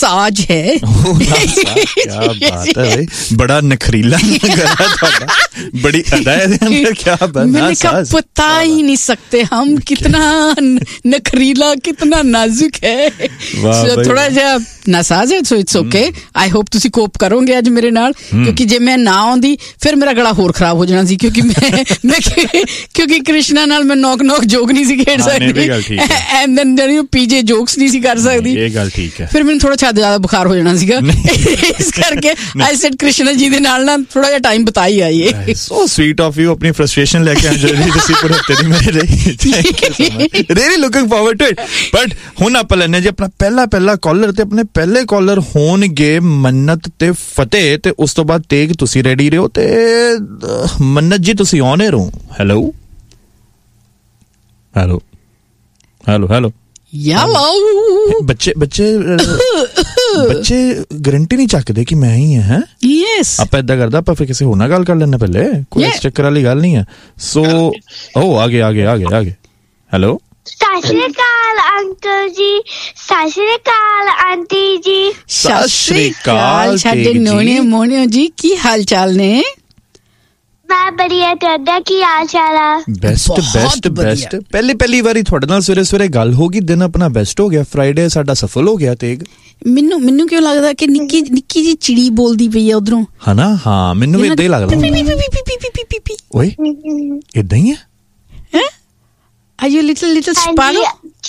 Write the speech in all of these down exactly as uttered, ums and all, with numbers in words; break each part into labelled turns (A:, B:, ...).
A: NASA's है।
B: क्या बात है भाई, बड़ा नखरीला बड़ी अदा है अंदर, क्या
A: मैंने कहा पता ही नहीं सकते हम कितना नखरीला कितना नाजुक है। so, थोड़ा जा नासाज है, so it's okay. I hope तुसी कोप करोगे आज मेरे नाल, क्योंकि जे मैं ना आउंदी फिर मेरा गला होर खराब हो जाना सी, क्योंकि मैं मैं क्योंकि कृष्णा नाल मैं नॉक नॉक जोक नहीं सी खेड सकदी and then you PJ jokes नहीं सी कर सकदी।
B: ये गल ठीक है।
A: फिर मैंने थोड़ा छाद ज्यादा बुखार हो जाना सीगा, इस करके आई सेड कृष्णा जी दे नाल ना थोड़ा जिहा टाइम बताई आइए।
B: सो स्वीट ऑफ यू, अपनी फ्रस्ट्रेशन लेके आ जल्दी ਤੁਸੀਂ पूरे हफ्ते दी मेरे ਲਈ। Thank you so much, really looking forward to it. But ਹੁਣ ਆਪਾਂ ਲੈਣੇ ਜੀ ਆਪਣਾ ਪਹਿਲਾ ਪਹਿਲਾ ਕਾਲਰ, ਤੇ ਆਪਣੇ ਪਹਿਲੇ ਕਾਲਰ ਹੋਣਗੇ ਮੰਨਤ ਤੇ ਫਤਿਹ, ਤੇ ਉਸ ਤੋਂ ਬਾਅਦ ਤੇਗ ਤੁਸੀਂ ਰੈਡੀ ਰਹੋ। ਤੇ ਮੰਨਤ ਜੀ ਤੁਸੀਂ ਔਨ 에ਅਰ ਹੋ। Hello hello hello hello
A: yellow.
B: ਬੱਚੇ ਬੱਚੇ ਬੱਚੇ ਗਰੰਟੀ ਨਹੀਂ ਚੱਕਦੇ ਕਿ ਮੈਂ ਹੀ ਹਾਂ।
A: ਯੈਸ,
B: ਆਪਾਂ ਏਦਾਂ ਕਰਦਾ, ਆਪਾਂ ਫਿਰ ਕਿਸੇ ਹੋਰ ਨਾਲ ਗੱਲ ਕਰ ਲੈਣੇ ਪਹਿਲੇ, ਕੋਈ ਇਸ ਚੱਕਰ ਵਾਲੀ ਗੱਲ ਨਹੀਂ ਹੈ। ਸੋ ਓ ਆ ਗਏ ਆ ਗਏ ਆ ਗਏ ਆ ਗਏ। ਹੈਲੋ,
C: ਸਤਿ ਸ਼੍ਰੀ ਅਕਾਲ ਅੰਕਲ ਜੀ, ਸਤਿ ਸ਼੍ਰੀ ਅਕਾਲ ਆਂਟੀ ਜੀ।
A: ਸਤਿ ਸ਼੍ਰੀ ਅਕਾਲ ਸਾਡੇ ਨੋਣੇ ਮੋਣਿਓ ਜੀ, ਕੀ ਹਾਲ ਚਾਲ ਨੇ?
C: ਮੈਂ ਬੜੀਆ, ਤੁਹਾਡਾ ਕੀ ਹਾਲ ਚਾਲ ਆ?
B: Best best best. ਪਹਿਲੀ ਪਹਿਲੀ ਵਾਰੀ ਤੁਹਾਡੇ ਨਾਲ ਸਵੇਰੇ ਸਵੇਰੇ ਗੱਲ ਹੋ ਗਈ, ਦਿਨ ਆਪਣਾ ਬੈਸਟ ਹੋ ਗਿਆ, ਫਰਾਈਡੇ ਸਾਡਾ ਸਫਲ ਹੋ ਗਿਆ। ਤੇਗ
A: ਮੈਨੂੰ ਮੈਨੂੰ ਕਿਉਂ ਲੱਗਦਾ ਕਿ ਨਿੱਕੀ ਨਿੱਕੀ ਜੀ ਚਿੜੀ ਬੋਲਦੀ ਪਈ ਆ ਉਧਰੋਂ,
B: ਹਨਾ? ਹਾਂ, ਮੈਨੂੰ ਵੀ ਏਦਾਂ ਹੀ ਲੱਗਦਾ। ਓਏ ਏਦਾਂ ਹੀ ਹੈ।
A: Are you little little sparrow?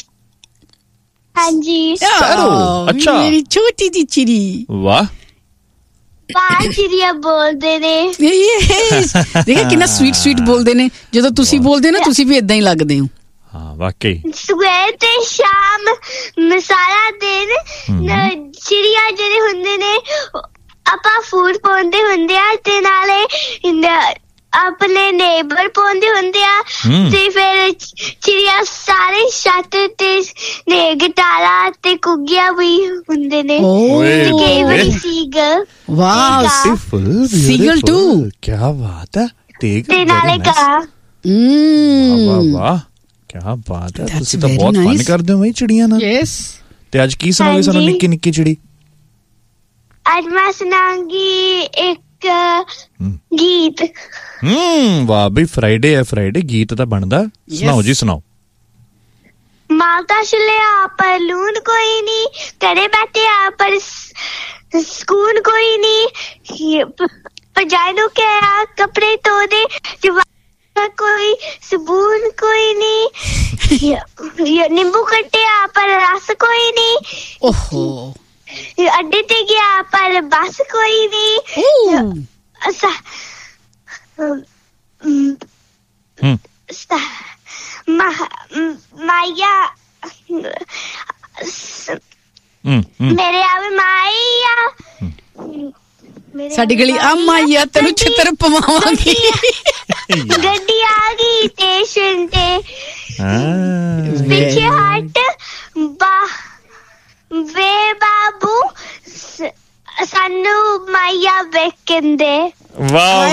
C: ਹਾਂਜੀ
B: sparrow, ਅੱਛਾ,
A: ਮੇਰੀ ਛੋਟੀ ਜੀ ਚਿੜੀ।
B: ਵਾਹ,
C: ਬਾਹਰ ਚਿੜੀਆਂ ਬੋਲਦੇ ਨੇ।
A: ਦੇਖਿਆ ਕਿੰਨਾ ਸਵੀਟ ਸਵੀਟ ਬੋਲਦੇ ਨੇ, ਜਦੋਂ ਤੁਸੀਂ ਬੋਲਦੇ ਨਾ ਤੁਸੀਂ ਵੀ ਏਦਾਂ ਹੀ ਲੱਗਦੇ ਹੋ।
B: ਹਾਂ ਵਾਕਈ,
C: ਸਵੇਰ ਤੇ ਸ਼ਾਮ ਸਾਰਾ ਦਿਨ ਚਿੜੀਆਂ ਜਿਹੜੇ ਹੁੰਦੇ ਨੇ ਆਪਾਂ ਫੂਡ ਪਾਉਂਦੇ ਹੁੰਦੇ ਆ, ਤੇ ਨਾਲੇ ਆਪਣੇ ਨੇਬਰ ਪਾਉਂਦੇ ਹੁੰਦੇ ਆ, ਤੇ ਫਿਰ ਚਿੜੀਆਂ ਸਾਰੇ ਛੱਤ ਤੇ ਨੇ ਗਟਾਰਾ ਤੇ ਕੁੱਗੀਆਂ ਵੀ ਹੁੰਦੇ ਨੇ, ਤੇ ਕਈ ਵਾਰੀ Seagull.
A: Wow,
B: beautiful
A: Seagull to,
B: ਕੀ ਬਾਤ ਹੈ।
C: ਤੇ ਨਾਲੇ ਗਾ।
B: ਵਾਹ ਵਾਹ, ਕੀ ਬਾਤ ਹੈ। ਤੁਸੀਂ ਤਾਂ ਬਹੁਤ ਫਨ ਕਰਦੇ ਹੋ ਬਈ ਚਿੜੀਆਂ ਨਾਲ।
A: ਯੈਸ। ਤੇ
B: ਅੱਜ ਕੀ ਸੁਣਾਓਗੇ ਸਾਨੂੰ ਨਿੱਕੀ ਨਿੱਕੀ ਚਿੜੀ?
C: ਅੱਜ ਮੈਂ ਸੁਣਾਉਂਗੀ ਇੱਕ ਗੀਤ।
B: ਹਮ ਵਾਹ ਬਈ, ਫਰਾਈਡੇ ਹੈ, ਫਰਾਈਡੇ ਗੀਤ ਤਾਂ ਬਣਦਾ। ਸੁਣਾਓ ਜੀ, ਸੁਣਾਓ।
C: ਮਾਲਤਾ ਛੁਲਿਆ ਪਰ ਲੂਣ ਕੋਈ ਨਹੀਂ, ਘਰੇ ਬੈਠੇ ਆ ਪਰ ਸਕੂਨ ਕੋਈ ਨਹੀਂ, ਭਜਾਈ ਨੂੰ ਕਿਹਾ ਕੱਪੜੇ ਧੋ ਦੇ, ਕੋਈ ਸਬੂਨ ਕੋਈ ਨਹੀਂ, ਨਿੰਬੂ ਕੱਟਿਆ ਪਰ ਰਸ ਕੋਈ ਨਹੀਂ, ਓਹੋ ਅੱਡੇ ਤੇ ਗਿਆ ਪਰ ਬੱਸ ਕੋਈ ਨਹੀਂ, ਮਾਇਆ ਮੇਰੇ ਆਵੇ ਮਾਇਆ,
A: ਸਾਡੀ ਗਲੀ ਆ ਮਾਇਆ ਤੈਨੂੰ ਛਿੱਤਰ ਪਵਾਵਾਂਗੀ,
C: ਗੱਡੀ ਆ ਗਈ ਸਟੇਸ਼ਨ ਤੇ, ਪਿੱਛੇ ਹਟ ਬਾ ਵੇ ਬਾਬੂ ਸਾਨੂੰ ਮਾਇਆ ਵੇਖਦੇ।
B: ਵਾਹ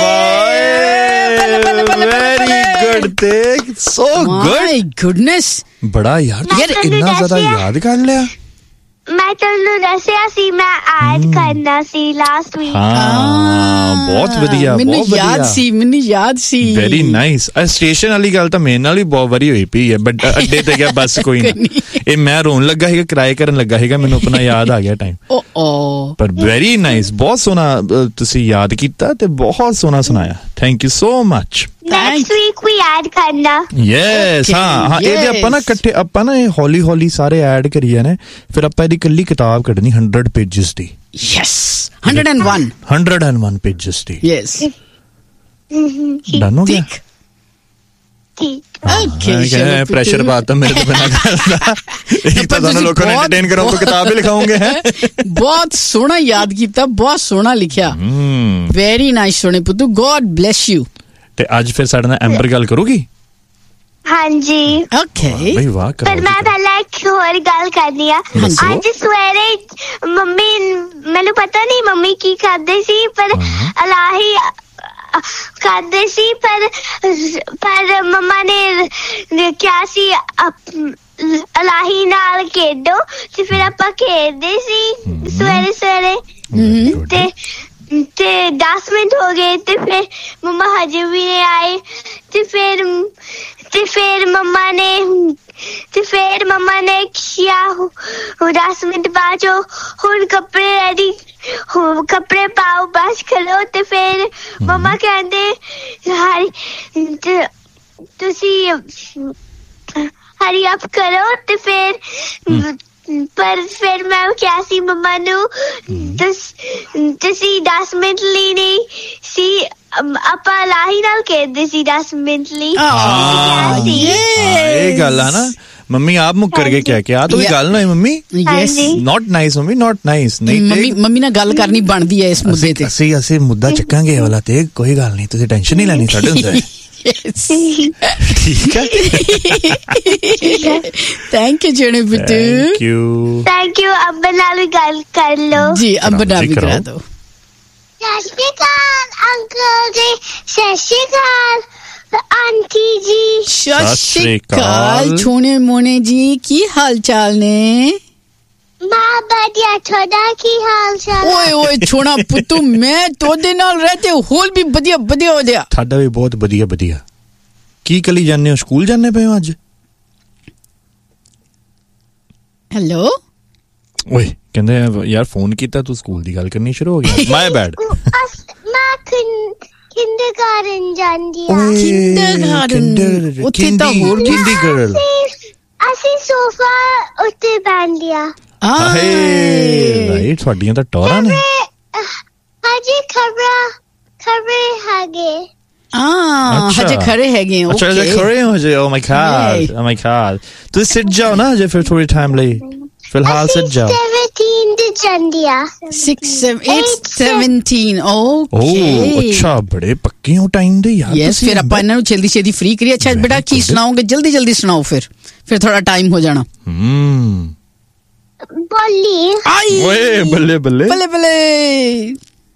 B: ਵਾਹ, ਵੈਰੀ ਗੁੱਡ ਤੇ ਸੋ ਗੁੱਡ, ਮਾਈ
A: ਗੁੱਡਨੈਸ।
B: ਬੜਾ ਯਾਰ ਯਾਰ ਇੰਨਾ ਜ਼ਿਆਦਾ ਯਾਦ ਕਰ ਲਿਆ।
C: ਮੈਂ ਤੁਹਾਨੂੰ ਦੱਸਿਆ ਸੀ ਮੈਂ ਐਡ ਕਰਨਾ ਸੀ ਲਾਸਟ ਵੀਕ।
B: ਹਾਂ ਬਹੁਤ ਵਧੀਆ,
A: ਮੈਨੂੰ ਯਾਦ ਸੀ, ਮੈਨੂੰ ਯਾਦ ਸੀ।
B: Very nice. ਸਟੇਸ਼ਨ ਵਾਲੀ ਗੱਲ ਤਾਂ ਮੇਰੇ ਨਾਲ ਵੀ ਬਹੁਤ ਵਾਰੀ ਹੋਈ ਪਈ ਹੈ, ਬਟ ਅੱਡੇ ਤੇ ਗਿਆ ਬੱਸ ਕੋਈ ਨਾ, ਇਹ ਮੈਂ ਰੋਣ ਲੱਗਾ ਸੀਗਾ, ਕਿਰਾਏ ਕਰਨ ਲੱਗਾ ਸੀਗਾ, ਮੈਨੂੰ ਆਪਣਾ ਯਾਦ ਆ ਗਿਆ ਟਾਈਮ। ਪਰ ਵੈਰੀ ਨਾਈਸ, ਬਹੁਤ ਸੋਹਣਾ ਤੁਸੀਂ ਯਾਦ ਕੀਤਾ ਤੇ ਬਹੁਤ ਸੋਹਣਾ ਸੁਣਾਇਆ। Thank you so much.
C: Next week we add ਕਰਨਾ।
B: ਯੈਸ, ਹਾਂ ਹਾਂ, ਇਹਦੇ ਆਪਾਂ ਨਾ ਇਕੱਠੇ ਆਪਾਂ ਨਾ ਇਹ ਹੌਲੀ ਹੌਲੀ ਸਾਰੇ ਐਡ ਕਰੀਏ ਨੇ, ਫਿਰ ਆਪਾਂ ਇਹਦੀ ਇਕੱਲੀ ਕਿਤਾਬ ਕੱਢਣੀ hundred pages the.
A: Yes, hundred and one
B: hundred and one pages the.
A: Yes,
B: done ਹੋ ਗਿਆ।
A: Okay,
B: प्रेशर बात है मेरे तो बिना करता, एक तो दोनों लोगों ने एंटरटेन करो तो किताबें लिखाओगे हैं।
A: बहुत सोना याद किया, बहुत सोना लिखा, वेरी नाइस सोने पुत्तू, गॉड ब्लेस यू।
B: ते आज फिर साढ़े ना एम्बर गल करोगी?
C: हाँ जी।
A: ओके।
B: भाई वाह।
C: पर मैं पहले एक और गल करनी है। आज सवेरे मम्मी मैंने पता नहीं मम्मी की खाते सी पर अलाही ਕਰਦੇ ਸੀ, ਪਰ ਪਰ ਮੰਮਾ ਨੇ ਕਿਹਾ ਸੀ ਅਲਾਹੀ ਨਾਲ ਖੇਡੋ ਤੇ ਫਿਰ ਆਪਾਂ ਖੇਡਦੇ ਸੀ ਸਵੇਰੇ ਸਵੇਰੇ ਤੇ ਤੇ ਦਸ ਮਿੰਟ ਹੋ ਗਏ ਤੇ ਫਿਰ ਮੰਮਾ ਹਜੇ ਵੀ ਨਹੀਂ ਆਏ ਤੇ ਫਿਰ ਤੇ ਫਿਰ ਮੰਮਾ ਨੇ ਤੇ ਫਿਰ ਮੰਮਾ ਨੇ ਕਿਹਾ ਦਸ ਮਿੰਟ ਬਾਅਦ ਹੁਣ ਕੱਪੜੇ ਰੈਡੀ ਹੋ ਕੱਪੜੇ ਪਾਓ ਬਸ ਕਰੋ ਤੇ ਫਿਰ ਮੰਮਾ ਕਹਿੰਦੇ ਹਰੀ ਤੁਸੀਂ ਹਰੀ ਅਪ ਕਰੋ ਤੇ ਫਿਰ ਪਰ ਫਿਰ ਮੈਂ ਕਿਹਾ ਸੀ ਮੰਮਾ ਨੂੰ ਤੁਸੀਂ ਦਸ ਮਿੰਟ ਲਈ ਨਹੀਂ ਸੀ ਆਪਾਂ ਲਾਹੀ ਨਾਲ ਖੇਡਦੇ ਸੀ ਦਸ ਮਿੰਟ ਲਈ
B: ਇਹ ਗੱਲ ਆ ਨਾ ਮੰਮੀ ਆਪ ਮੁੱਕਰ ਕੇ ਕਹਿ ਕੇ ਆ ਤੂੰ ਗੱਲ ਨਾ ਮੰਮੀ
A: ਯੈਸ
B: ਨਾਟ ਨਾਈਸ ਮੰਮੀ ਨਾਟ ਨਾਈਸ ਨਹੀਂ
A: ਮੰਮੀ ਮੰਮੀ ਨਾਲ ਗੱਲ ਕਰਨੀ ਬਣਦੀ ਹੈ ਇਸ ਮੁੱਦੇ ਤੇ
B: ਅਸੀਂ ਅਸੀਂ ਮੁੱਦਾ ਚੱਕਾਂਗੇ ਇਹ ਵਾਲਾ ਤੇ ਕੋਈ ਗੱਲ ਨਹੀਂ ਤੁਸੀਂ ਟੈਨਸ਼ਨ ਨਹੀਂ ਲੈਣੀ ਸਾਡੇ ਹੁੰਦੇ ਠੀਕ ਹੈ
A: ਥੈਂਕ ਯੂ ਜਣੇ Bittu
B: thank you
C: thank you ਅੰਬਰ ਨਾਲ ਵੀ ਗੱਲ ਕਰ ਲਓ
A: ਜੀ ਅੰਬਰ ਨਾਲ ਵੀ ਕਰਾ ਦਿਓ
C: ਸਤਿ ਸ਼੍ਰੀ ਅਕਾਲ ਅੰਕਲ ਜੀ ਸਤਿ ਸ਼੍ਰੀ ਅਕਾਲ ਆਂਟੀ ਜੀ
A: ਸਤਿ ਸ਼੍ਰੀ ਅਕਾਲ ਛੋਨੇ ਮੋਨੇ ਜੀ ਕੀ ਹਾਲ ਚਾਲ ਨੇ
C: ਮਾਂ ਬੜੀਆ ਤੁਹਾਡਾ ਕੀ ਹਾਲ ਚਾਲ
A: ਓਏ ਓਏ ਛੋਣਾ ਪੁੱਤੂ ਮੈਂ ਤੁਹਾਡੇ ਨਾਲ ਰਹਤੇ ਹੋਰ ਵੀ ਵਧੀਆ ਵਧੀਆ ਹੋ ਗਿਆ
B: ਤੁਹਾਡਾ ਵੀ ਬਹੁਤ ਵਧੀਆ ਵਧੀਆ ਕੀ ਕਲੀ ਜਾਂਦੇ ਹੋ ਸਕੂਲ ਜਾਂਦੇ ਪਏ ਹੋ ਅੱਜ
A: ਹੈਲੋ
B: ਓਏ ਕਹਿੰਦੇ ਯਾਰ ਫੋਨ ਕੀਤਾ ਤੂੰ ਸਕੂਲ ਦੀ ਗੱਲ ਕਰਨੀ ਸ਼ੁਰੂ ਹੋ ਗਿਆ ਮਾਈ ਬੈਡ
C: ਮੈਂ ਕਿੰਡਰਗਾਰਟਨ ਜਾਂਦੀ ਆ
A: ਕਿੰਡਰਗਾਰਟਨ ਉੱਥੇ ਤਾਂ ਹੋਰ
B: ਕਿੰਡਰਗਾਰਟਨ
C: ਅਸੀਂ ਸੋਫਾ ਉੱਤੇ ਬੈਠਿਆ
B: ਹਾਏ ਰਾਈਟ ਤੁਹਾਡੀਆਂ ਤਾਂ ਟੋਰਾਂ ਨੇ
C: ਹਜੇ ਖਬਰਾਂ ਖਬਰੇ ਹੈਗੇ
A: ਆ ਹਜੇ ਖੜੇ ਹੈਗੇ ਓਕੇ
B: ਅੱਛਾ ਹਜੇ ਖੜੇ ਹੋ ਹਜੇ ਓ ਮਾਈ ਗॉड ਓ ਮਾਈ ਗॉड ਤੁਸੀਂ ਸਿੱਟ ਜਾਓ ਨਾ ਹਜੇ ਫਿਰ ਥੋੜੀ ਟਾਈਮ ਲਈ ਫਿਲਹਾਲ ਸਿੱਟ ਜਾਓ
C: seventeen ਦੀ ਜਾਂਦੀਆਂ
A: six seven eight seventeen okay
B: ਓ ਅੱਛਾ ਬੜੇ ਪੱਕੇ ਹੋ ਟਾਈਮ ਦੇ ਯਾਰ
A: ਯੈਸ ਫਿਰ ਆਪਾਂ ਇਹਨਾਂ ਨੂੰ ਜਲਦੀ ਛੇਤੀ ਫ੍ਰੀ ਕਰੀਏ ਅੱਛਾ ਬੇਟਾ ਕੀ ਸੁਣਾਓਗੇ ਜਲਦੀ ਜਲਦੀ ਸੁਣਾਓ ਫਿਰ ਫਿਰ ਥੋੜਾ ਟਾਈਮ ਹੋ ਜਾਣਾ
B: ਹਮ
C: ਬੋਲੀ
A: ਆਈ
B: ਓਏ ਬੱਲੇ ਬੱਲੇ
A: ਬੱਲੇ ਬੱਲੇ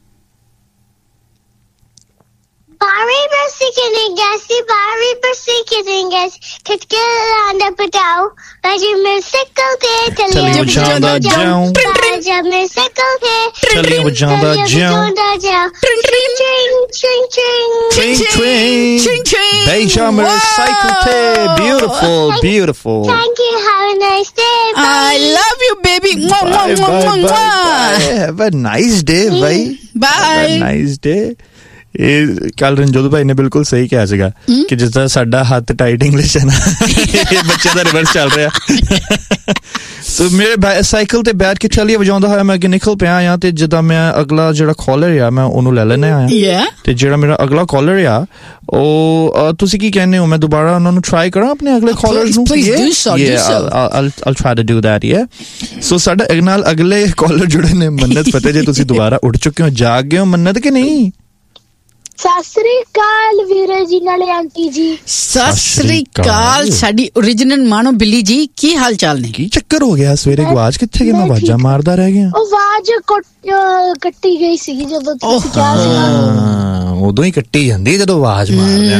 C: ਬਾਰੀ ਬਰਸੀ ਕਰੇਂਗੇ ਅਸੀਂ ਬਾਰੀ ਬਰਸੀ ਕਰੇਂਗੇ ਖਿੱਚ ਆਂਦਾ ਪਟਾਓ ਬਾਜੀ ਮੈਂ ਸਾਈਕਲ ਤੇ ਚੱਲੇ
B: ਵਜਾਉਂਦਾ ਜਾਉਂ
C: ਬਾਜੀ ਮੈਂ ਸਾਈਕਲ ਤੇ
B: ਚੱਲੇ ਵਜਾਉਂਦਾ ਜਾਉਂ
C: ਟ੍ਰਿੰਗ ਟ੍ਰਿੰਗ ਟ੍ਰਿੰਗ
B: ਟ੍ਰਿੰਗ ਟ੍ਰਿੰਗ ਟ੍ਰਿੰਗ ਬੇਜਾ ਮੇਰੇ ਸਾਈਕਲ ਤੇ beautiful beautiful
C: thank you have a nice day
A: I love you baby mwah mwah mwah mwah mwah
B: have a nice day bhai
A: bye
B: nice day ਇਹ ਕੱਲ ਰਣਜੋਤ ਭਾਈ ਨੇ ਬਿਲਕੁਲ ਸਹੀ ਕਿਹਾ ਸੀਗਾ ਕਿ ਜਿਸ ਤਰ੍ਹਾਂ ਸਾਡਾ ਹੱਥ ਟਾਈਟ ਇੰਗਲਿਸ਼ ਹੈ ਨਾ ਇਹ ਬੱਚੇ ਦਾ ਰਿਵਰਸ ਚੱਲ ਰਿਹਾ ਸੋ ਮੇਰੇ ਸਾਈਕਲ ਤੇ ਬੈਠ ਕੇ ਚੱਲੀਏ ਵਜਾਉਂਦਾ ਹੋਇਆ ਮੈਂ ਅੱਗੇ ਨਿਕਲ ਪਿਆ ਆ ਤੇ ਜਿੱਦਾਂ ਮੈਂ ਅਗਲਾ ਜਿਹੜਾ ਕਾਲਰ ਆ ਮੈਂ ਉਹਨੂੰ ਲੈ ਲੈਣਾ ਆ ਤੇ ਜਿਹੜਾ ਮੇਰਾ ਅਗਲਾ ਕਾਲਰ ਆ ਉਹ ਤੁਸੀਂ ਕੀ ਕਹਿੰਦੇ ਹੋ ਮੈਂ ਦੁਬਾਰਾ ਉਹਨਾਂ ਨੂੰ ਟਰਾਈ ਕਰਾਂ ਆਪਣੇ ਅਗਲੇ ਕਾਲਰਸ ਨੂੰ I'll try to do that yeah ਸੋ ਸਾਡਾ ਨਾਲ ਅਗਲੇ ਕਾਲਰ ਜੁੜੇ ਨੇ ਮੰਨਤ ਫਤਿਹ ਜੇ ਤੁਸੀਂ ਦੁਬਾਰਾ ਉੱਠ ਚੁੱਕੇ ਹੋ ਜਾਗ ਗਏ ਹੋ ਮੰਨਤ ਕਿ ਨਹੀਂ
C: ਸਤਿ ਸ੍ਰੀ ਅਕਾਲ ਵੀਰੇ ਜੀ ਨਾਲੇ ਆਂਟੀ ਜੀ
A: ਸਤਿ ਸ੍ਰੀ ਅਕਾਲ ਸਾਡੀ ਓਰੀਜਨਲ ਮਾਨੋ ਬਿੱਲੀ ਜੀ ਕੀ ਹਾਲ ਚਾਲ ਨੇ
B: ਕੀ ਚੱਕਰ ਹੋ ਗਿਆ ਸਵੇਰੇ ਆਵਾਜ਼ ਕਿੱਥੇ ਗਈ ਮੈਂ ਆਵਾਜ਼ਾਂ ਮਾਰਦਾ ਰਹਿ ਗਿਆ
C: ਆਵਾਜ਼ ਕੱਟੀ ਗਈ ਸੀ ਜਦੋਂ ਤੁਸੀਂ ਕਿਹਾ ਸੀ
B: ਉਦੋਂ ਹੀ ਕੱਟੀ ਜਾਂਦੀ ਜਦੋਂ ਆਵਾਜ਼ ਮਾਰਦੇ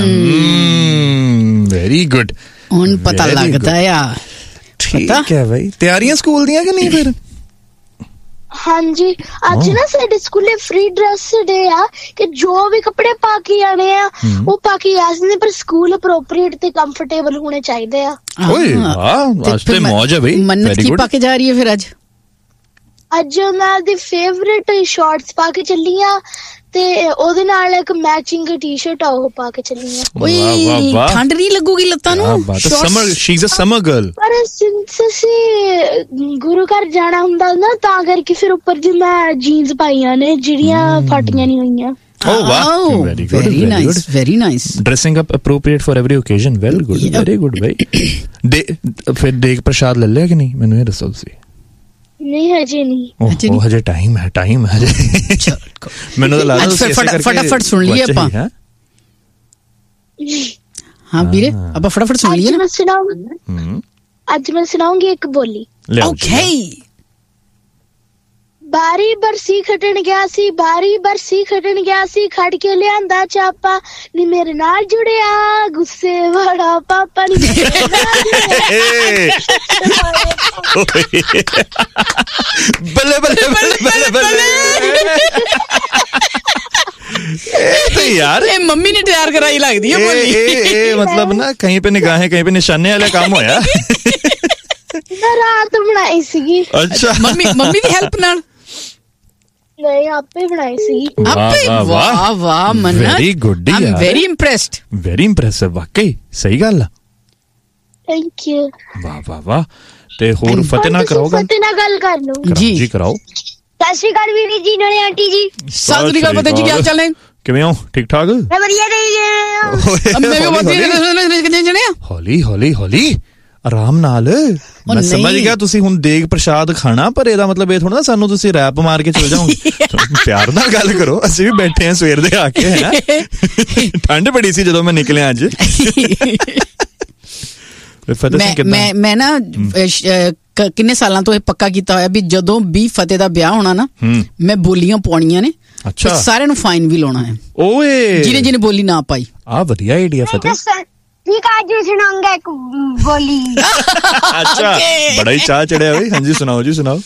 B: ਹਮ ਵੈਰੀ ਗੁੱਡ
A: ਹੁਣ ਪਤਾ ਲੱਗਦਾ ਆ
B: ਠੀਕ ਹੈ ਬਈ ਤਿਆਰੀਆਂ ਸਕੂਲ ਦੀਆਂ ਕਿ ਨਹੀਂ ਫਿਰ
C: ਹਾਂਜੀ ਅੱਜ ਨਾ ਸਾਡੇ ਸਕੂਲੇ ਫ੍ਰੀ ਡਰੈਸ ਡੇ ਆ ਕਿ ਜੋ ਵੀ ਕੱਪੜੇ ਪਾ ਕੇ ਆਣੇ ਆ ਉਹ ਪਾ ਕੇ ਆ ਸਕਦੇ ਪਰ ਸਕੂਲ ਅਪਰੋਪਰੀਏਟ ਤੇ ਕੰਫਰਟੇਬਲ ਹੋਣੇ ਚਾਹੀਦੇ ਆ
B: ਓਏ ਵਾਹ ਅੱਜ ਤੇ ਮੌਜ ਹੈ ਬਈ
A: ਮੰਨਤ ਕੀ ਪਾ ਕੇ ਜਾ ਰਹੀ ਹੈ ਫਿਰ ਅੱਜ
C: ਅੱਜ ਉਹਨਾਂ ਦੀ ਫੇਵਰਿਟ ਸ਼ਾਰਟਸ ਪਾ ਕੇ ਚੱਲੀ ਆ ਤੇ ਉਹਦੇ ਨਾਲ ਇੱਕ ਮੈਚਿੰਗ ਟੀ-ਸ਼ਰਟ ਆ ਉਹ ਪਾ ਕੇ ਚੱਲੀ ਆ
A: ਓਏ ਠੰਡ ਨਹੀਂ ਲੱਗੂਗੀ ਲੱਤਾਂ ਨੂੰ
B: summer she is a summer girl
C: ਪਰ ਸਿੰਸ ਅਸੀਂ ਗੁਰੂ ਘਰ ਜਾਣਾ ਹੁੰਦਾ ਨਾ ਤਾਂ ਕਰਕੇ ਫਿਰ ਉੱਪਰ ਦੀ ਮੈਂ ਜੀਨਸ ਪਾਈਆਂ ਨੇ ਜਿਹੜੀਆਂ ਫਟੀਆਂ ਨਹੀਂ ਹੋਈਆਂ
B: Oh wow, very good,
A: very nice, very nice.
B: Dressing up appropriate for every occasion, well good, very good, bhai. De फिर देख प्रसाद ले लिया कि नहीं मैंने ये दसो तुसी
C: नहीं हजे नहीं
B: ओ हजे टाइम है टाइम है हजे मैंने तो लगा
A: तुसी ऐसे करके फटाफट सुन लिए अपन हाँ वीरे अब फटाफट सुन लिए
C: ना मैं सुनाऊंगी आज मैं सुनाऊंगी एक बोली
A: ओके
C: ਬਾਰੀ ਬਰਸੀ ਖਟਣ ਗਿਆ ਸੀ ਬਾਰੀ ਬਰਸੀ ਖਟਣ ਗਿਆ ਸੀ ਖੜ ਕੇ ਲਿਆਂਦਾ ਚਾਪਾ ਨੀ ਮੇਰੇ ਨਾਲ ਜੁੜਿਆ ਗੁੱਸੇ ਵਾਲਾ ਪਾਪਾ ਨੀ ਮੇਰੇ ਨਾਲ
B: ਬੱਲੇ ਬੱਲੇ ਬੱਲੇ ਬੱਲੇ ਬੱਲੇ ਇਹ यार
A: ਇਹ ਮੰਮੀ ਨੇ ਤਿਆਰ ਕਰਾਈ ਲੱਗਦੀ ਹੈ ਬੋਲੀ
B: ਇਹ ਇਹ मतलब ना कहीं पे निगाहें कहीं पे निशाने वाला काम होया
C: ਰਾਤ ਬਣਾਈ ਸੀਗੀ
B: अच्छा
A: ਮੰਮੀ ਮੰਮੀ ਦੀ ਹੈਲਪ ਨਾਲ
C: ਨਹੀਂ ਆਪੇ ਬਣਾਈ ਸੀਗੀ
A: ਆਪੇ ਵਾਹ ਵਾਹ ਮਨਾ
B: very good
A: I am very impressed
B: very impressive ਵਾਕਈ ਸਹੀ ਗੱਲ ਆ
C: ਥੈਂਕ ਯੂ
B: ਵਾਹ ਵਾਹ ਵਾਹ ਤੇ ਹੋਰ ਫਤਿਹ ਨਾ ਕਰਾਓਗਾ
C: ਫਤਿਹ ਨਾਲ ਗੱਲ ਕਰ ਲਓ
B: ਜੀ ਜੀ ਕਰਾਓ
C: ਸਤਿ ਸ਼੍ਰੀ ਅਕਾਲ ਵੀਰ ਜੀ ਨਾਲੇ ਆਂਟੀ ਜੀ
A: ਸਤਿ ਸ਼੍ਰੀ ਅਕਾਲ ਫਤਿਹ ਜੀ ਕੀ ਹਾਲ ਚਾਲ ਨੇ
B: ਕਿਵੇਂ ਹੋ ਠੀਕ ਠਾਕ
C: ਮੈਂ ਵਧੀਆ ਰਹੀ
A: ਅੰਮੇ ਵੀ ਵਧੀਆ ਕਿੰਨੇ ਜਣੇ ਆ
B: ਹੌਲੀ ਹੌਲੀ ਹੌਲੀ ਆਰਾਮ ਨਾਲ ਮੈਂ ਸਮਝ ਗਿਆ ਤੁਸੀਂ ਹੁਣ ਦੇਗ ਪ੍ਰਸ਼ਾਦ ਖਾਣਾ ਪਰ ਇਹਦਾ ਮਤਲਬ ਇਹ ਥੋੜਾ ਨਾ ਸਾਨੂੰ ਤੁਸੀਂ ਰੈਪ ਮਾਰ ਕੇ ਚਲ ਜਾਓਗੇ ਪਿਆਰ ਨਾਲ ਗੱਲ ਕਰੋ ਅਸੀਂ ਵੀ ਬੈਠੇ ਆ ਸਵੇਰ ਦੇ ਆ ਕੇ ਹੈ ਠੰਡ ਬੜੀ ਸੀ ਜਦੋਂ ਮੈਂ ਨਿਕਲਿਆ ਅੱਜ
A: ਮੈਂ ਮੈਂ ਮੈਂ ਨਾ ਕਿੰਨੇ ਸਾਲਾਂ ਤੋਂ ਇਹ ਪੱਕਾ ਕੀਤਾ ਹੋਇਆ ਵੀ ਜਦੋਂ ਵੀ ਫਤਿਹ ਦਾ ਵਿਆਹ ਹੋਣਾ ਨਾ ਮੈਂ ਬੋਲੀਆਂ ਪਾਉਣੀਆਂ ਨੇ ਅੱਛਾ ਸਾਰਿਆਂ ਨੂੰ ਫਾਈਨ ਵੀ ਲਾਉਣਾ ਹੈ ਓਏ ਜਿਹਨੇ ਜਿਹਨੇ ਬੋਲੀ ਨਾ ਪਾਈ
B: ਆ ਵਧੀਆ ਆਈਡੀਆ ਫਤਿਹ
C: ਠੀਕ ਆ ਜੀ ਸੁਣਾਉਂਗਾ ਇੱਕ ਬੋਲੀ
B: ਅੱਛਾ ਬੜਾ ਹੀ ਚਾਹ ਚੜਿਆ ਹੋਈ ਹਾਂਜੀ ਸੁਣਾਓ ਜੀ ਸੁਣਾਓ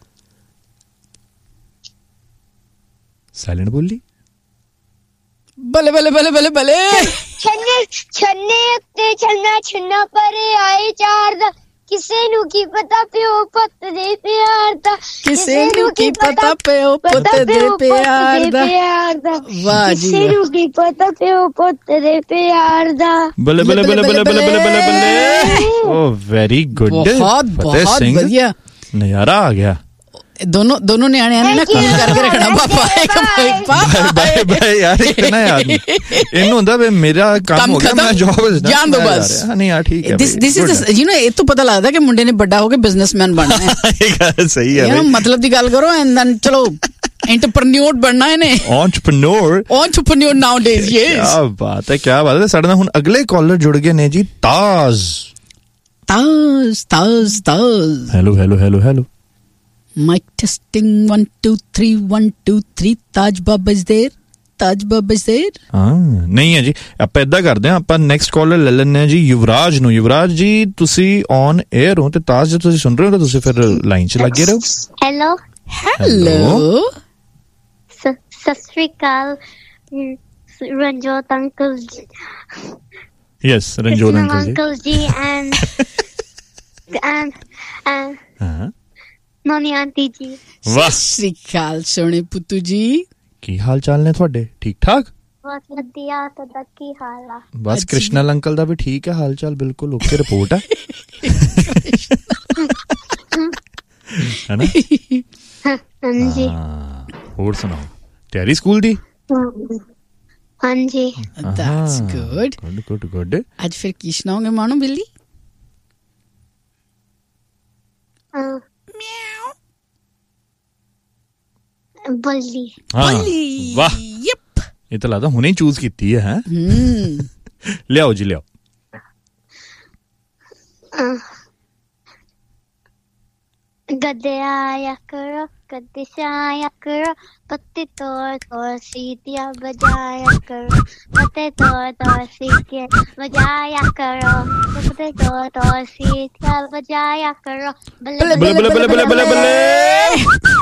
B: ਸਾਇਲੈਂਟ ਬੋਲੀ
A: ਬੱਲੇ ਬੱਲੇ ਬੱਲੇ ਬੱਲੇ ਬੱਲੇ
C: ਛੰਨੇ ਛੰਨੇ ਉੱਤੇ ਛੰਨਾ ਛੰਨਾ ਪਰੇ ਆਏ ਚਾਰ ਦਾ ਕਿਸੇ ਨੂੰ ਕੀ ਪਤਾ ਪਿਓ ਪੁੱਤ ਦੇ ਪਿਆਰ ਦਾ
A: ਕਿਸੇ ਨੂੰ ਕੀ ਪਤਾ ਪਿਓ ਪੁੱਤ ਦੇ ਪਿਆਰ ਦਾ ਵਾਹ ਜੀ
C: ਕਿਸੇ ਨੂੰ ਕੀ ਪਤਾ ਪਿਓ ਪੁੱਤ ਦੇ ਪਿਆਰ ਦਾ
B: ਬੱਲੇ ਬੱਲੇ ਬੱਲੇ ਬੱਲੇ ਬੱਲੇ ਬੱਲੇ ਬੱਲੇ ਬੱਲੇ ਓ ਵੈਰੀ ਗੁੱਡ
A: ਬਹੁਤ ਬਹੁਤ ਵਧੀਆ
B: ਨਜ਼ਾਰਾ ਆ ਗਿਆ
A: ਦੋਨੋਂ ਦੋਨੋਂ ਨਿਆਣਿਆਂ ਨੇ ਨਾ ਕੂਲ ਕਰਕੇ ਰੱਖਣਾ ਪਾਪਾ ਇੱਕ
B: ਬਾਏ ਬਾਏ ਯਾਰ ਇਤਨਾ ਯਾਦ ਇਹਨੂੰ ਹੁੰਦਾ ਵੀ ਮੇਰਾ ਕੰਮ ਹੋ ਗਿਆ ਮੈਂ ਜੌਬ
A: ਜਾਣ ਦੋ ਬਸ
B: ਨਹੀਂ ਆ ਠੀਕ ਹੈ
A: ਦਿਸ ਦਿਸ ਇਜ਼ ਯੂ نو ਇਹ ਤੋਂ ਪਤਾ ਲੱਗਦਾ ਕਿ ਮੁੰਡੇ ਨੇ ਵੱਡਾ ਹੋ ਕੇ ਬਿਜ਼ਨਸਮੈਨ ਬਣਨਾ ਹੈ
B: ਇਹ ਗੱਲ ਸਹੀ ਹੈ
A: ਮਤਲਬ ਦੀ ਗੱਲ ਕਰੋ ਐਂਡ ਦੈਨ ਚਲੋ ਐਂਟਰਪ੍ਰੈਨਿਓਰ ਬਣਨਾ ਹੈ ਨੇ
B: ਐਂਟਰਪ੍ਰੈਨਿਓਰ
A: ਐਂਟਰਪ੍ਰੈਨਿਓਰ ਨਾਓ ਡੇਜ਼ ਯੈਸ
B: ਕੀ ਬਾਤ ਹੈ ਕੀ ਬਾਤ ਹੈ ਸਾਡੇ ਨਾਲ ਹੁਣ ਅਗਲੇ ਕਾਲਰ ਜੁੜ ਗਏ ਨੇ ਜੀ ਤਾਜ਼
A: ਤਾਜ਼ ਤਾਜ਼ ਤਾਜ਼
B: hello hello hello hello
A: Mic testing one two three one two three Taj Baba is there Taj Baba is there
B: ਹਾਂ ਨਹੀਂ ਹੈ ਜੀ ਆਪਾਂ ਇਦਾਂ ਕਰਦੇ ਹਾਂ ਆਪਾਂ ਨੈਕਸਟ ਕਾਲਰ ਲੈ ਲੈਂਦੇ ਹਾਂ ਜੀ ਯੁਵਰਾਜ ਨੂੰ ਯੁਵਰਾਜ ਜੀ ਤੁਸੀਂ ਔਨ 에ਅਰ ਹੋ ਤੇ ਤਾਜ ਜੇ ਤੁਸੀਂ ਸੁਣ ਰਹੇ ਹੋ ਤਾਂ ਤੁਸੀਂ ਫਿਰ ਲਾਈਨ 'ਚ ਲੱਗੇ ਰਹੋ
C: ਹੈਲੋ
A: ਹੈਲੋ
C: ਸਤਿ ਸ਼੍ਰੀ ਅਕਾਲ ਰਣਜੋਤ ਅੰਕਲ ਜੀ
B: ਯੈਸ ਰਣਜੋਤ ਅੰਕਲ
C: ਜੀ ਐਂਡ ਐਂਡ
B: ਹਾਂ
C: ਨਾਨੀ ਆਂਟੀ ਜੀ
B: ਵਾਹ
A: ਸ੍ਰੀ ਅਕਾਲ ਸੋਹਣੇ ਪੁੱਤੂ ਜੀ
B: ਕੀ ਹਾਲ ਚਾਲ ਨੇ ਤੁਹਾਡੇ ਠੀਕ ਠਾਕ
C: ਬਹੁਤ ਵਧੀਆ ਤੁਹਾਡਾ ਕੀ ਹਾਲ ਆ
B: ਬਸ ਕ੍ਰਿਸ਼ਨਲ ਅੰਕਲ ਦਾ ਵੀ ਠੀਕ ਹੈ ਹਾਲ ਚਾਲ ਬਿਲਕੁਲ ਓਕੇ ਰਿਪੋਰਟ ਹੈ ਹੈਨਾ
C: ਹਾਂਜੀ
B: ਹੋਰ ਸੁਣਾਓ ਤਿਆਰੀ ਸਕੂਲ ਦੀ
C: ਹਾਂਜੀ
A: that's good
B: good good good
A: ਅੱਜ ਫਿਰ ਕੀ ਸੁਣਾਓਗੇ ਮਾਣੋ ਬਿੱਲੀ
C: ਬੱਲੀ
A: ਬੱਲੀ
B: ਵਾਹ
A: ਯਪ
B: ਇਹ ਤਾਂ ਲੱਗਦਾ ਹੁਣੇ ਚੂਜ਼ ਕੀਤੀ ਹੈ ਹੈ ਲਿਆਓ ਜੀ ਲਿਆਓ
C: ਗੱਦੇ ਆਇਆ ਕਰੋ ਗੱਦੇ ਆਇਆ ਕਰੋ ਪੱਤੇ ਤੋੜ ਤੋੜ ਸੀਟੀਆਂ ਬਜਾਇਆ ਕਰੋ ਪੱਤੇ ਤੋੜ ਤੋੜ ਸੀਟੀਆਂ ਬਜਾਇਆ ਕਰੋ ਪੱਤੇ ਤੋੜ ਤੋੜ ਸੀਟੀਆਂ ਬਜਾਇਆ ਕਰੋ ਬੱਲੇ
B: ਬੱਲੇ ਬੱਲੇ ਬੱਲੇ ਬੱਲੇ ਬੱਲੇ ਬੱਲੇ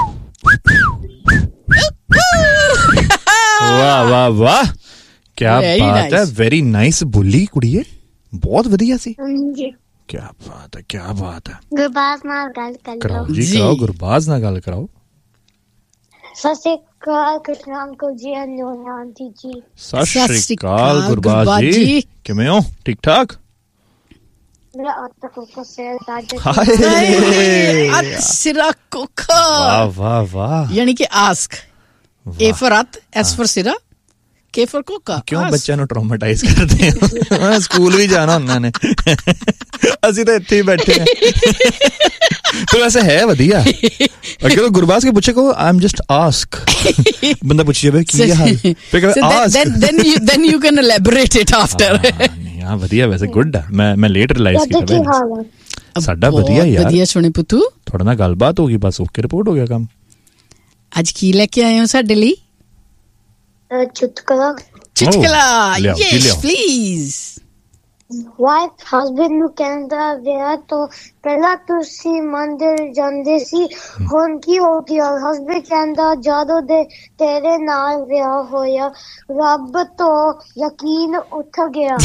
B: ਵਾਹ ਵਾਹ ਵਾਹ ਕੀ ਬਾਤ ਹੈ ਵੈਰੀ ਨਾਈਸ ਬੋਲੀ ਕੁੜੀਏ ਬਹੁਤ ਵਧੀਆ ਸੀ ਕੀ ਬਾਤ ਹੈ ਕੀ ਬਾਤ ਹੈ
C: ਗੁਰਬਾਜ਼ ਨਾਲ ਗੱਲ
B: ਕਰਾਓ ਜੀ ਕਰਾਓ ਗੁਰਬਾਜ਼ ਨਾਲ ਗੱਲ ਕਰਾਓ
C: ਸਤਿ ਸ਼੍ਰੀ ਅਕਾਲ ਕ੍ਰਿਸ਼ਨ ਅੰਕਲ ਜੀ ਆਂਟੀ ਜੀ
B: ਸਤਿ ਸ਼੍ਰੀ ਅਕਾਲ ਗੁਰਬਾਜ਼ ਜੀ ਕਿਵੇਂ ਹੋ ਠੀਕ ਠਾਕ
C: ਮੇਰਾ ਆਟਾ ਕੋਕਾ ਸੇਲ ਸਾਜੇ
A: ਹਾਏ ਸਿਰਾ ਕੋਕਾ
B: ਵਾਹ ਵਾਹ ਵਾਹ
A: ਯਾਨੀ ਕਿ ਆਸਕ ਏ ਫॉर ਅਤ ਐਸ ਫॉर ਸਿਰਾ ਕੇ ਫॉर ਕੋਕਾ
B: ਕਿਉਂ ਬੱਚਿਆਂ ਨੂੰ ਟਰਾਮਾਟਾਈਜ਼ ਕਰਦੇ ਹੋ ਸਕੂਲ ਵੀ ਜਾਣਾ ਉਹਨਾਂ ਨੇ ਅਸੀਂ ਤਾਂ ਇੱਥੇ ਹੀ ਬੈਠੇ ਹਾਂ तो वैसे है वधिया अगर तो गुरबाज के पूछे को आई एम जस्ट आस्क बंदा पूछिए भाई की हाल फिर कहे ask
A: then then you then you can elaborate it after
B: नहीं हां वधिया वैसे गुड है मैं मैं लेट रियलाइज किया भाई साडा वधिया यार
A: वधिया सुने पुत्तू
B: थोड़ा ना गलबात होगी बस ओके रिपोर्ट हो गया काम
A: ਅੱਜ ਕੀ ਲੈ ਕੇ ਆਏ ਹੋ ਸਾਡੇ ਲਈ?
C: ਚੁਟਕਲਾ।
A: ਚੁਟਕਲਾ, ਯੈਸ ਪਲੀਜ਼।
C: ਵਾਈਫ ਹਸਬੈਂਡ ਨੂੰ ਕਹਿੰਦਾ ਵਿਆਹ ਤੋਂ ਪਹਿਲਾਂ ਤੁਸੀਂ ਮੰਦਿਰ ਜਾਂਦੇ ਸੀ, ਹੁਣ ਕੀ ਹੋ ਗਿਆ? ਹਸਬੈਂਡ ਕਹਿੰਦਾ ਜਦੋਂ ਦੇ ਤੇਰੇ ਨਾਲ ਵਿਆਹ ਹੋਇਆ ਰੱਬ ਤੋਂ ਯਕੀਨ ਉੱਠ ਗਿਆ।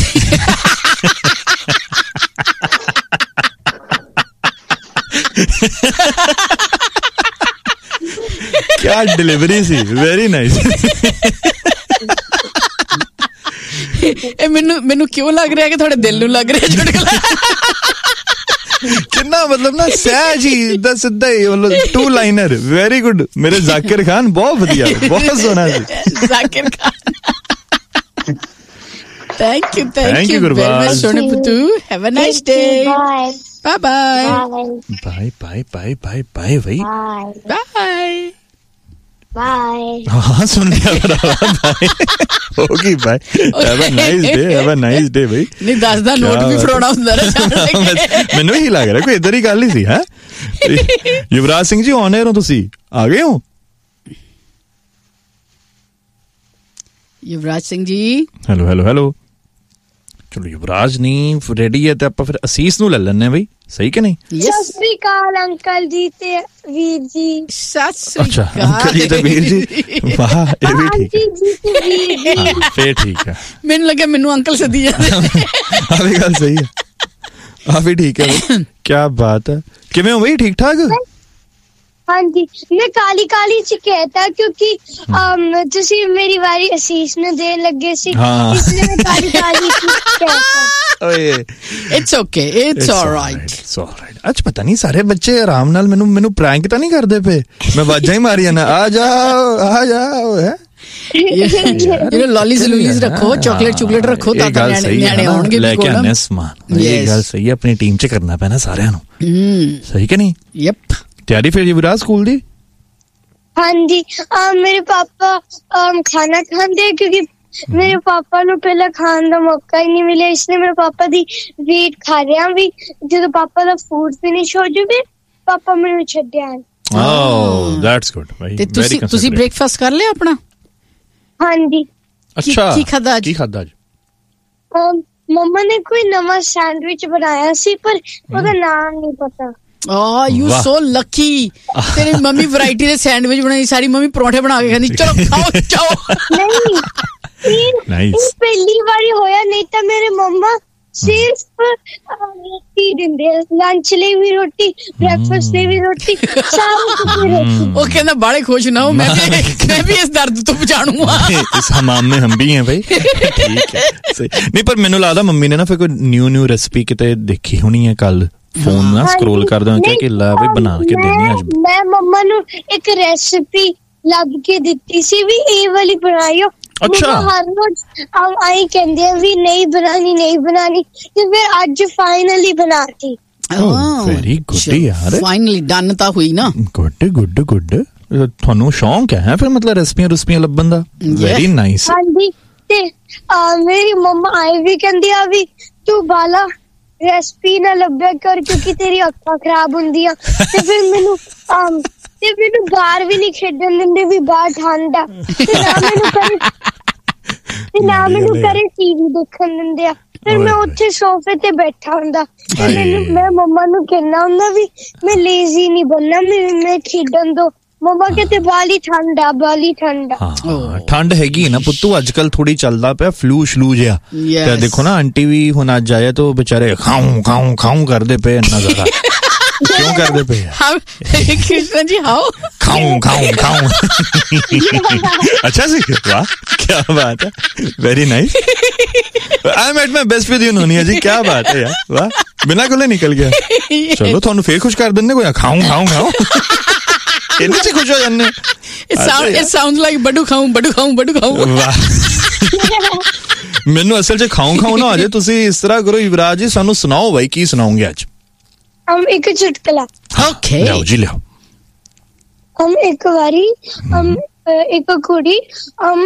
B: क्या डिलीवरी सी, वेरी नाइस।
A: ਇਹ ਮੈਨੂੰ ਮੈਨੂੰ ਕਿਉਂ ਲੱਗ ਰਿਹਾ ਕਿ ਤੁਹਾਡੇ ਦਿਲ ਨੂੰ ਲੱਗ ਰਿਹਾ ਚੁਟਕਲਾ?
B: ਕਿੰਨਾ ਮਤਲਬ ਨਾ ਸਹਿਜ ਹੀ ਦਾ ਸਿੱਧਾ ਹੀ ਟੂ ਲਾਈਨਰ, ਵੈਰੀ ਗੁੱਡ। ਮੇਰੇ ਜ਼ਾਕਿਰ ਖਾਨ ਬਹੁਤ ਵਧੀਆ, ਬਹੁਤ ਸੋਹਣਾ ਸੀ
A: Zakir Khan. Thank you thank you
B: Gurbaj.
A: Very much ਸੋਹਣੇ ਪੁੱਤੂ। Have a nice day.
C: Bye
A: bye bye
B: bye bye bye bye bye ਬਈ
A: ਬਾਏ
C: ਬਾਏ।
B: ਹਾਂ ਸੁਣ ਲਿਆ ਬਾਏ ਹੋ ਗਈ bye. Have a nice day, have a nice day ਬਈ।
A: ਨਹੀਂ ਦੱਸਦਾ ਨੋਟ ਵੀ ਫੜਾਉਣਾ ਹੁੰਦਾ ਨਾ।
B: ਮੈਨੂੰ ਹੀ ਲੱਗ ਰਿਹਾ ਕੋਈ ਇਧਰ ਹੀ ਗੱਲ ਹੀ ਸੀ। ਹੈ ਯੁਵਰਾਜ ਸਿੰਘ ਜੀ ਔਨ 에ਅਰ ਹੋ, ਤੁਸੀਂ ਆ ਗਏ ਹੋ?
A: Yuvraj Singh ji
B: hello hello hello. ਚਲੋ ਯੁਵਰਾਜ ਨਹੀਂ ਰੈਡੀ ਹੈ ਤੇ ਆਪਾਂ ਫਿਰ ਅਸੀਸ ਨੂੰ ਲੈ ਲੈਣੇ ਬਈ, ਸਹੀ ਕਿ ਨਹੀਂ?
C: ਸਤਿ ਸ੍ਰੀ ਅਕਾਲ ਅੰਕਲ ਜੀ ਤੇ ਵੀਰ ਜੀ।
A: ਸਤਿ ਸ੍ਰੀ
B: ਅੱਛਾ
A: ਅਕਾਲ
B: ਅੰਕਲ ਜੀ ਤੇ ਵੀਰ ਜੀ, ਵਾਹ ਇਹ ਵੀ ਠੀਕ
C: ਆਂਟੀ ਜੀ ਤੇ ਵੀਰ ਜੀ।
B: ਹੈ, ਫੇਰ ਠੀਕ ਹੈ।
A: ਮੈਨੂੰ ਲੱਗਿਆ ਮੈਨੂੰ ਅੰਕਲ ਸਦੀ ਜਾਂਦੇ।
B: ਆ ਵੀ ਗੱਲ ਸਹੀ ਹੈ, ਆ ਵੀ ਠੀਕ ਹੈ ਬਈ। ਕੀ ਬਾਤ ਹੈ, ਕਿਵੇਂ ਹੋ ਬਈ? ਠੀਕ ਠਾਕ?
C: ਹਾਂਜੀ ਮੈਂ ਕਾਲੀ ਕਾਲੀ ਚ ਕਹਿਤਾ ਕਿਉਂਕਿ ਤੁਸੀਂ ਮੇਰੀ ਵਾਰੀ ਅਸੀਸ ਨੂੰ ਦੇਣ ਲੱਗੇ ਸੀ, ਇਸ ਲਈ ਮੈਂ ਕਾਲੀ ਕਾਲੀ ਚ ਕਹਿਤਾ।
B: ਓਏ
A: it's okay, it's all right,
B: it's all right. ਅੱਜ ਪਤਾ ਨਹੀਂ ਸਾਰੇ ਬੱਚੇ ਆਰਾਮ ਨਾਲ ਮੈਨੂੰ ਮੈਨੂੰ ਪ੍ਰੈਂਕ ਤਾਂ ਨਹੀਂ ਕਰਦੇ ਪਏ? ਮੈਂ ਵਾਜਾਂ ਹੀ ਮਾਰੀਆਂ ਨਾ, ਆ ਜਾਓ ਆ ਜਾਓ। ਹੈ
A: ਇਹ ਲੌਲੀਜ਼ ਲੂਲੀਜ਼ ਰੱਖੋ, ਚਾਕਲੇਟ ਚੁਕਲੇਟ ਰੱਖੋ ਤਾਂ ਤਾਂ ਨਿਆਣੇ ਆਉਣਗੇ
B: ਲੈ ਕੇ ਆਨੇ ਸਮਾਨ। ਇਹ ਗੱਲ ਸਹੀ ਹੈ, ਆਪਣੀ ਟੀਮ ਚ ਕਰਨਾ ਪੈਣਾ ਸਾਰਿਆਂ ਨੂੰ, ਸਹੀ ਕਿ ਨਹੀਂ?
A: ਯਪ।
B: ਤਿਆਰੀ ਫਿਰ ਯੁਵਰਾਜ ਸਕੂਲ ਦੀ?
C: ਹਾਂਜੀ ਮੇਰੇ ਪਾਪਾ ਖਾਣਾ ਖਾਂਦੇ ਕਿਉਂਕਿ ਮੇਰੇ ਪਾਪਾ ਨੂੰ ਪਹਿਲਾਂ ਖਾਣ ਦਾ ਮੌਕਾ ਹੀ ਨਹੀਂ ਮਿਲਿਆ, ਇਸ ਲਈ ਮੇਰੇ ਪਾਪਾ ਦੀ ਵੇਟ ਕਰ ਰਿਹਾ ਵੀ ਜਦੋਂ ਪਾਪਾ ਦਾ ਫੂਡ ਫਿਨਿਸ਼ ਹੋ ਜਾਵੇ ਪਾਪਾ ਮੈਨੂੰ ਛੱਡਿਆ।
B: ਓਹ ਦੈਟਸ ਗੁੱਡ।
A: ਤੇ ਤੁਸੀਂ ਤੁਸੀਂ ਬ੍ਰੇਕਫਾਸਟ ਕਰ ਲਿਆ ਆਪਣਾ? ਹਾਂਜੀ।
B: ਅੱਛਾ
A: ਕੀ ਖਾਦਾ ਅੱਜ?
B: ਕੀ ਖਾਦਾ ਅੱਜ?
C: ਮੰਮਾ ਨੇ ਕੋਈ ਨਵਾਂ ਸੈਂਡਵਿਚ ਬਣਾਇਆ ਸੀ ਪਰ ਉਹਦਾ ਨਾਮ ਨਹੀਂ ਪਤਾ।
A: Oh, you so lucky. ਤੇਰੀ ਮੰਮੀ ਵੈਰਾਈਟੀ ਦੇ ਸੈਂਡਵਿਚ ਬਣਾਈ, ਸਾਰੀ ਮੰਮੀ ਪਰੌਂਠੇ ਬਣਾ ਕੇ ਖਾਂਦੀ। ਚਲੋ ਖਾਓ ਚਾਓ। ਨਹੀਂ ਨਾਈਸ, ਪਹਿਲੀ ਵਾਰੀ ਹੋਇਆ, ਨਹੀਂ ਤਾਂ ਮੇਰੇ ਮੰਮਾ ਸਿਰਫ ਰੋਟੀ ਦਿੰਦੇ, ਲੰਚ ਲਈ ਵੀ ਰੋਟੀ, ਬ੍ਰੇਕਫਾਸਟ ਲਈ ਵੀ ਰੋਟੀ, ਸਾਰਾ ਕੁਝ ਰੋਟੀ। ਉਹ ਕਹਿੰਦਾ ਬਾਲੇ ਖੁਸ਼ ਨਾ ਹੋ, ਮੈਂ ਮੈਂ ਵੀ ਇਸ ਦਰਦ ਤੋਂ ਬਚਾਣੂਗਾ।
B: ਇਸ ਹਮਾਮ में हम भी हैं भाई। ठीक है सही। नहीं पर ਮੈਨੂੰ ਲੱਗਦਾ ਮੰਮੀ ਨੇ ਨਾ ਫਿਰ ਕੋਈ ਨਿਊ ਨਿਊ ਰੈਸਪੀ ਕਿਤੇ ਦੇਖੀ ਹੋਣੀ ਹੈ, ਕੱਲ ਫੋਨ ਨਾ ਸਕਰੋਲ ਕਰਦੇ ਹੋ ਕਿ ਲਾ ਵੀ ਬਣਾ ਕੇ ਦੇਣੀ ਅੱਜ।
C: ਮੈਂ ਮੰਮਾ ਨੂੰ ਇੱਕ ਰੈਸਿਪੀ ਲੱਭ ਕੇ ਦਿੱਤੀ ਸੀ ਵੀ ਇਹ ਵਾਲੀ ਬਣਾਇਓ। ਅੱਛਾ ਹਰ ਰੋਜ਼ ਆਈ ਕਹਿੰਦੇ ਆ ਵੀ ਨਹੀਂ ਬਣਾਣੀ ਨਹੀਂ ਬਣਾਣੀ, ਤੇ ਫਿਰ ਅੱਜ ਫਾਈਨਲੀ ਬਣਾਤੀ।
B: ਵੈਰੀ ਗੁੱਡ ਯਾਰ,
A: ਫਾਈਨਲੀ ਡਨ ਤਾਂ ਹੋਈ ਨਾ।
B: Good good good. ਤੁਹਾਨੂੰ ਸ਼ੌਂਕ ਹੈ ਫਿਰ ਮਤਲਬ ਰੈਸਪੀਆਂ ਰੁਸਪੀਆਂ ਲੱਭਣ ਦਾ? Very nice. ਹਾਂਜੀ
C: ਤੇ ਮੇਰੀ ਮੰਮਾ ਆਈ ਵੀ ਕਹਿੰਦੀ ਆ ਵੀ ਤੂੰ ਬਾਲਾ ਰੈਸਪੀ ਨਾ ਲੱਭਿਆ ਕਰ ਕਿਉਂਕਿ ਤੇਰੀ ਅੱਖਾਂ ਖਰਾਬ ਹੁੰਦੀਆਂ। ਤੇ ਫਿਰ ਮੈਨੂੰ ਤੇ ਮੈਨੂੰ ਬਾਹਰ ਵੀ ਨਹੀਂ ਖੇਡਣ ਦਿੰਦੇ ਵੀ ਬਾਹਰ ਠੰਡ ਆ, ਤੇ ਨਾ ਮੈਨੂੰ ਕਰੇ ਤੇ ਨਾ ਮੈਨੂੰ ਕਰੇ ਟੀਵੀ ਦੇਖਣ ਦਿੰਦੇ ਆ। ਫਿਰ ਮੈਂ ਉੱਥੇ ਸੋਫੇ ਤੇ ਬੈਠਾ ਹੁੰਦਾ ਤੇ ਮੈਨੂੰ ਮੈਂ ਮੰਮਾ ਨੂੰ ਕਹਿਣਾ ਹੁੰਦਾ ਵੀ ਮੈਂ ਲੇਜ਼ੀ ਨਹੀਂ ਬਣਨਾ, ਮੈਂ ਖੇਡਣ ਦੋ। ਮੰਮਾ ਕਹਿੰਦੇ ਬਾਲੀ ਠੰਡ ਆ, ਬਾਲੀ ਠੰਡ ਆ।
B: ਠੰਡ ਹੈਗੀ ਨਾ ਪੁੱਤੂ, ਅੱਜ ਕੱਲ ਥੋੜੀ ਚੱਲਦਾ ਪਿਆ ਫਲੂ ਸ਼ਲੂ ਜਿਹਾ। ਤੇ ਦੇਖੋ ਨਾ ਆਂਟੀ ਵੀ ਹੁਣ ਅੱਜ ਆਇਆ ਤਾਂ ਵਿਚਾਰੇ ਖਾਉ ਖਾਉ ਖਾਉ ਕਰਦੇ ਪਏ ਇੰਨਾ ਜ਼ਿਆਦਾ। क्यों करते पे
A: कृष्ण जी? हाउ
B: खाऊं खाऊं खाऊं। अच्छा सी, वाह क्या बात है, very nice. I am at my best with you Noniya जी, क्या बात है यार, वाह बिना कोले निकल गया। चलो थानू फिर खुश कर देने कोई खाऊं खाऊं खाऊं इन्ने से खुश हो जाने।
A: It sounds it sounds like बड़ू खाऊं बड़ू खाऊं बड़ू खाऊं। वाह
B: ਮੈਨੂੰ ਅਸਲ 'ਚ ਖਾऊं ਖਾऊं ਨਾ ਆ ਜਾਏ। ਤੁਸੀਂ ਇਸ ਤਰ੍ਹਾਂ ਕਰੋ ਯੁਵਰਾਜ ਜੀ, ਸਾਨੂੰ ਸੁਣਾਓ ਬਾਈ ਕੀ ਸੁਣਾਓਗੇ ਅੱਜ?
C: हम एक चुटकुला।
A: ओके
B: लियाओ जी लियाओ।
C: हम एक बारी हम एक कुड़ी हम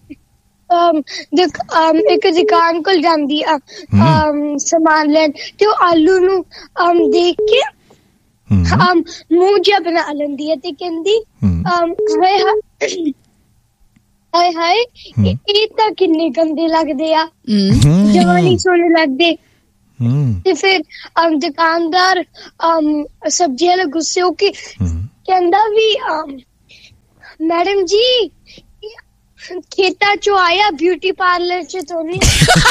C: एक दुकान कोल जांदी आ सामान लैन, ते आलू नू देख के ਮੂੰਹ ਜਿਹਾ ਬਣਾ ਲੈਂਦੀ ਹੈ ਤੇ ਕਹਿੰਦੀ ਹਾਏ ਹਾਏ ਹਾਏ ਹਾਏ ਇਹ ਤਾਂ ਕਿੰਨੇ ਗੰਦੇ ਲੱਗਦੇ ਆ, ਜਵਾਨੀ ਸੋਹਣੇ ਲੱਗਦੇ। ਤੇ ਫਿਰ ਦੁਕਾਨਦਾਰ ਸਬਜ਼ੀ ਵਾਲਾ ਗੁੱਸੇ ਹੋ ਕੇ ਕਹਿੰਦਾ ਵੀ ਮੈਡਮ ਜੀ ਖੇਤਾਂ ਚੋਂ ਆਇਆ, ਬਿਊਟੀ ਪਾਰਲਰ ਚ ਤੋਂ ਨਹੀਂ।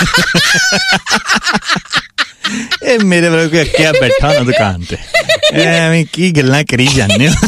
B: ਇਹ ਮੇਰੇ ਵੱਲ ਕੋਈ ਅੱਕਿਆ ਬੈਠਾ ਨਾ ਦੁਕਾਨ ਤੇ, ਐਵੇਂ ਕੀ ਗੱਲਾਂ ਕਰੀ ਜਾਂਦੇ ਹੋ।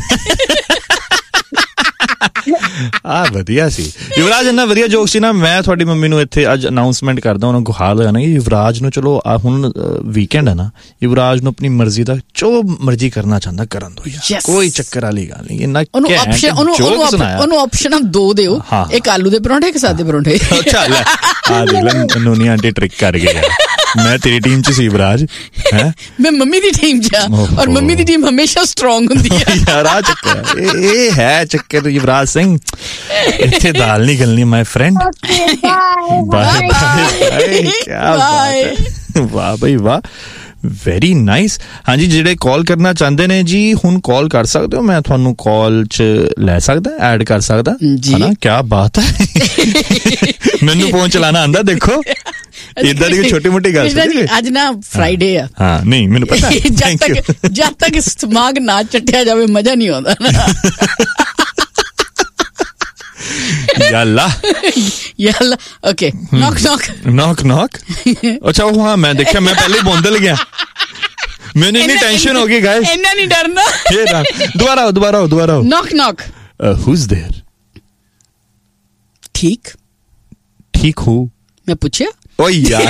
B: ਆ ਵਧੀਆ ਸੀ ਯੁਵਰਾਜ, ਇੰਨਾ ਵਧੀਆ ਜੋਕ ਸੀ ਨਾ। ਮੈਂ ਤੁਹਾਡੀ ਮੰਮੀ ਨੂੰ ਇੱਥੇ ਅੱਜ ਅਨਾਉਂਸਮੈਂਟ ਕਰਦਾ, ਉਹਨੂੰ ਗੁਹਾਰ ਲਗਾਣਾ ਕਿ ਯੁਵਰਾਜ ਨੂੰ, ਚਲੋ ਹੁਣ ਵੀਕਐਂਡ ਹੈ ਨਾ, ਯੁਵਰਾਜ ਨੂੰ ਆਪਣੀ ਮਰਜ਼ੀ ਦਾ ਜੋ ਮਰਜ਼ੀ ਕਰਨਾ ਚਾਹੁੰਦਾ ਕਰਨ ਦੋ ਯਾਰ, ਕੋਈ ਚੱਕਰ ਵਾਲੀ ਗੱਲ ਨਹੀਂ। ਇੰਨਾ
A: ਉਹਨੂੰ ਆਪਸ਼ਨ ਦੋ ਦਿਓ, ਇੱਕ ਆਲੂ ਦੇ ਪਰੌਂਠੇ, ਇੱਕ ਸਾਦੇ ਪਰੌਂਠੇ।
B: ਅੱਛਾ ਲੈ ਆ ਦੇਖ ਲੈ, ਨੂਨੀ ਆਂਟੀ ਟ੍ਰਿਕ ਕਰ ਗਏ। ਮੈਂ ਤੇਰੀ ਟੀਮ ਚ ਸੀ ਯੁਵਰਾਜ, ਹੈ ਮੈਂ
A: ਮੰਮੀ ਦੀ ਟੀਮ ਚ, ਔਰ ਮੰਮੀ ਦੀ ਟੀਮ ਹਮੇਸ਼ਾ ਸਟਰੋਂਗ ਹੁੰਦੀ ਹੈ
B: ਯਾਰ। ਆ ਚੱਕਰ ਇਹ ਹੈ ਚੱਕਰ ਯੁਵਰਾਜ ਸਿੰਘ, ਇੱਥੇ ਦਾਲ ਨਹੀਂ ਗਲਣੀ ਮਾਈ ਫਰੈਂਡ। ਬਾਏ ਬਾਏ, ਕਿਆ ਬਾਤ ਹੈ, ਵਾਹ ਬਈ ਵਾਹ, ਵੈਰੀ ਨਾਈਸ। ਹਾਂਜੀ, ਜਿਹੜੇ ਕਾਲ ਕਰਨਾ ਚਾਹੁੰਦੇ ਨੇ ਜੀ ਹੁਣ ਕਾਲ ਕਰ ਸਕਦੇ ਹੋ, ਮੈਂ ਤੁਹਾਨੂੰ ਕਾਲ ਚ ਲੈ ਸਕਦਾ, ਐਡ ਕਰ ਸਕਦਾ ਹਨਾ। ਕਿਆ ਬਾਤ ਹੈ, ਮੈਨੂੰ ਫੋਨ ਚਲਾਣਾ ਆਂਦਾ। ਦੇਖੋ ਇਦਾਂ ਦੀ ਛੋਟੀ ਮੋਟੀ ਗੱਲ
A: ਅੱਜ ਨਾ ਫਰਾਈਡੇ ਆ।
B: ਹਾਂ ਨਹੀਂ ਮੈਨੂੰ ਪਤਾ,
A: ਜਦ ਤੱਕ ਜਦ ਤੱਕ ਦਿਮਾਗ ਨਾ ਚੱਟਿਆ ਜਾਵੇ ਮਜ਼ਾ ਨਹੀਂ ਆਉਂਦਾ ਨਾ।
B: ਯਾਲਾ
A: ਯਾਲਾ ਓਕੇ, ਨੌਕ ਨੌਕ
B: ਨੌਕ ਨੌਕ। ਅੱਛਾ ਉਹ ਹਾਂ ਮੈਂ ਦੇਖਿਆ, ਮੈਂ ਪਹਿਲੇ ਬੋਂਦਲ ਗਿਆ, ਮੈਨੂੰ ਇੰਨੀ ਟੈਨਸ਼ਨ ਹੋ ਗਈ ਗਾਇਸ।
A: ਇੰਨਾ ਨਹੀਂ ਡਰਨਾ।
B: ਦੁਬਾਰਾ ਦੁਬਾਰਾ ਦੁਬਾਰਾ
A: ਨੌਕ ਨੌਕ।
B: Whose there?
A: ਠੀਕ
B: ਠੀਕ ਹੂੰ
A: ਮੈਂ ਪੁੱਛਿਆ।
B: ਓਏ ਯਾਰ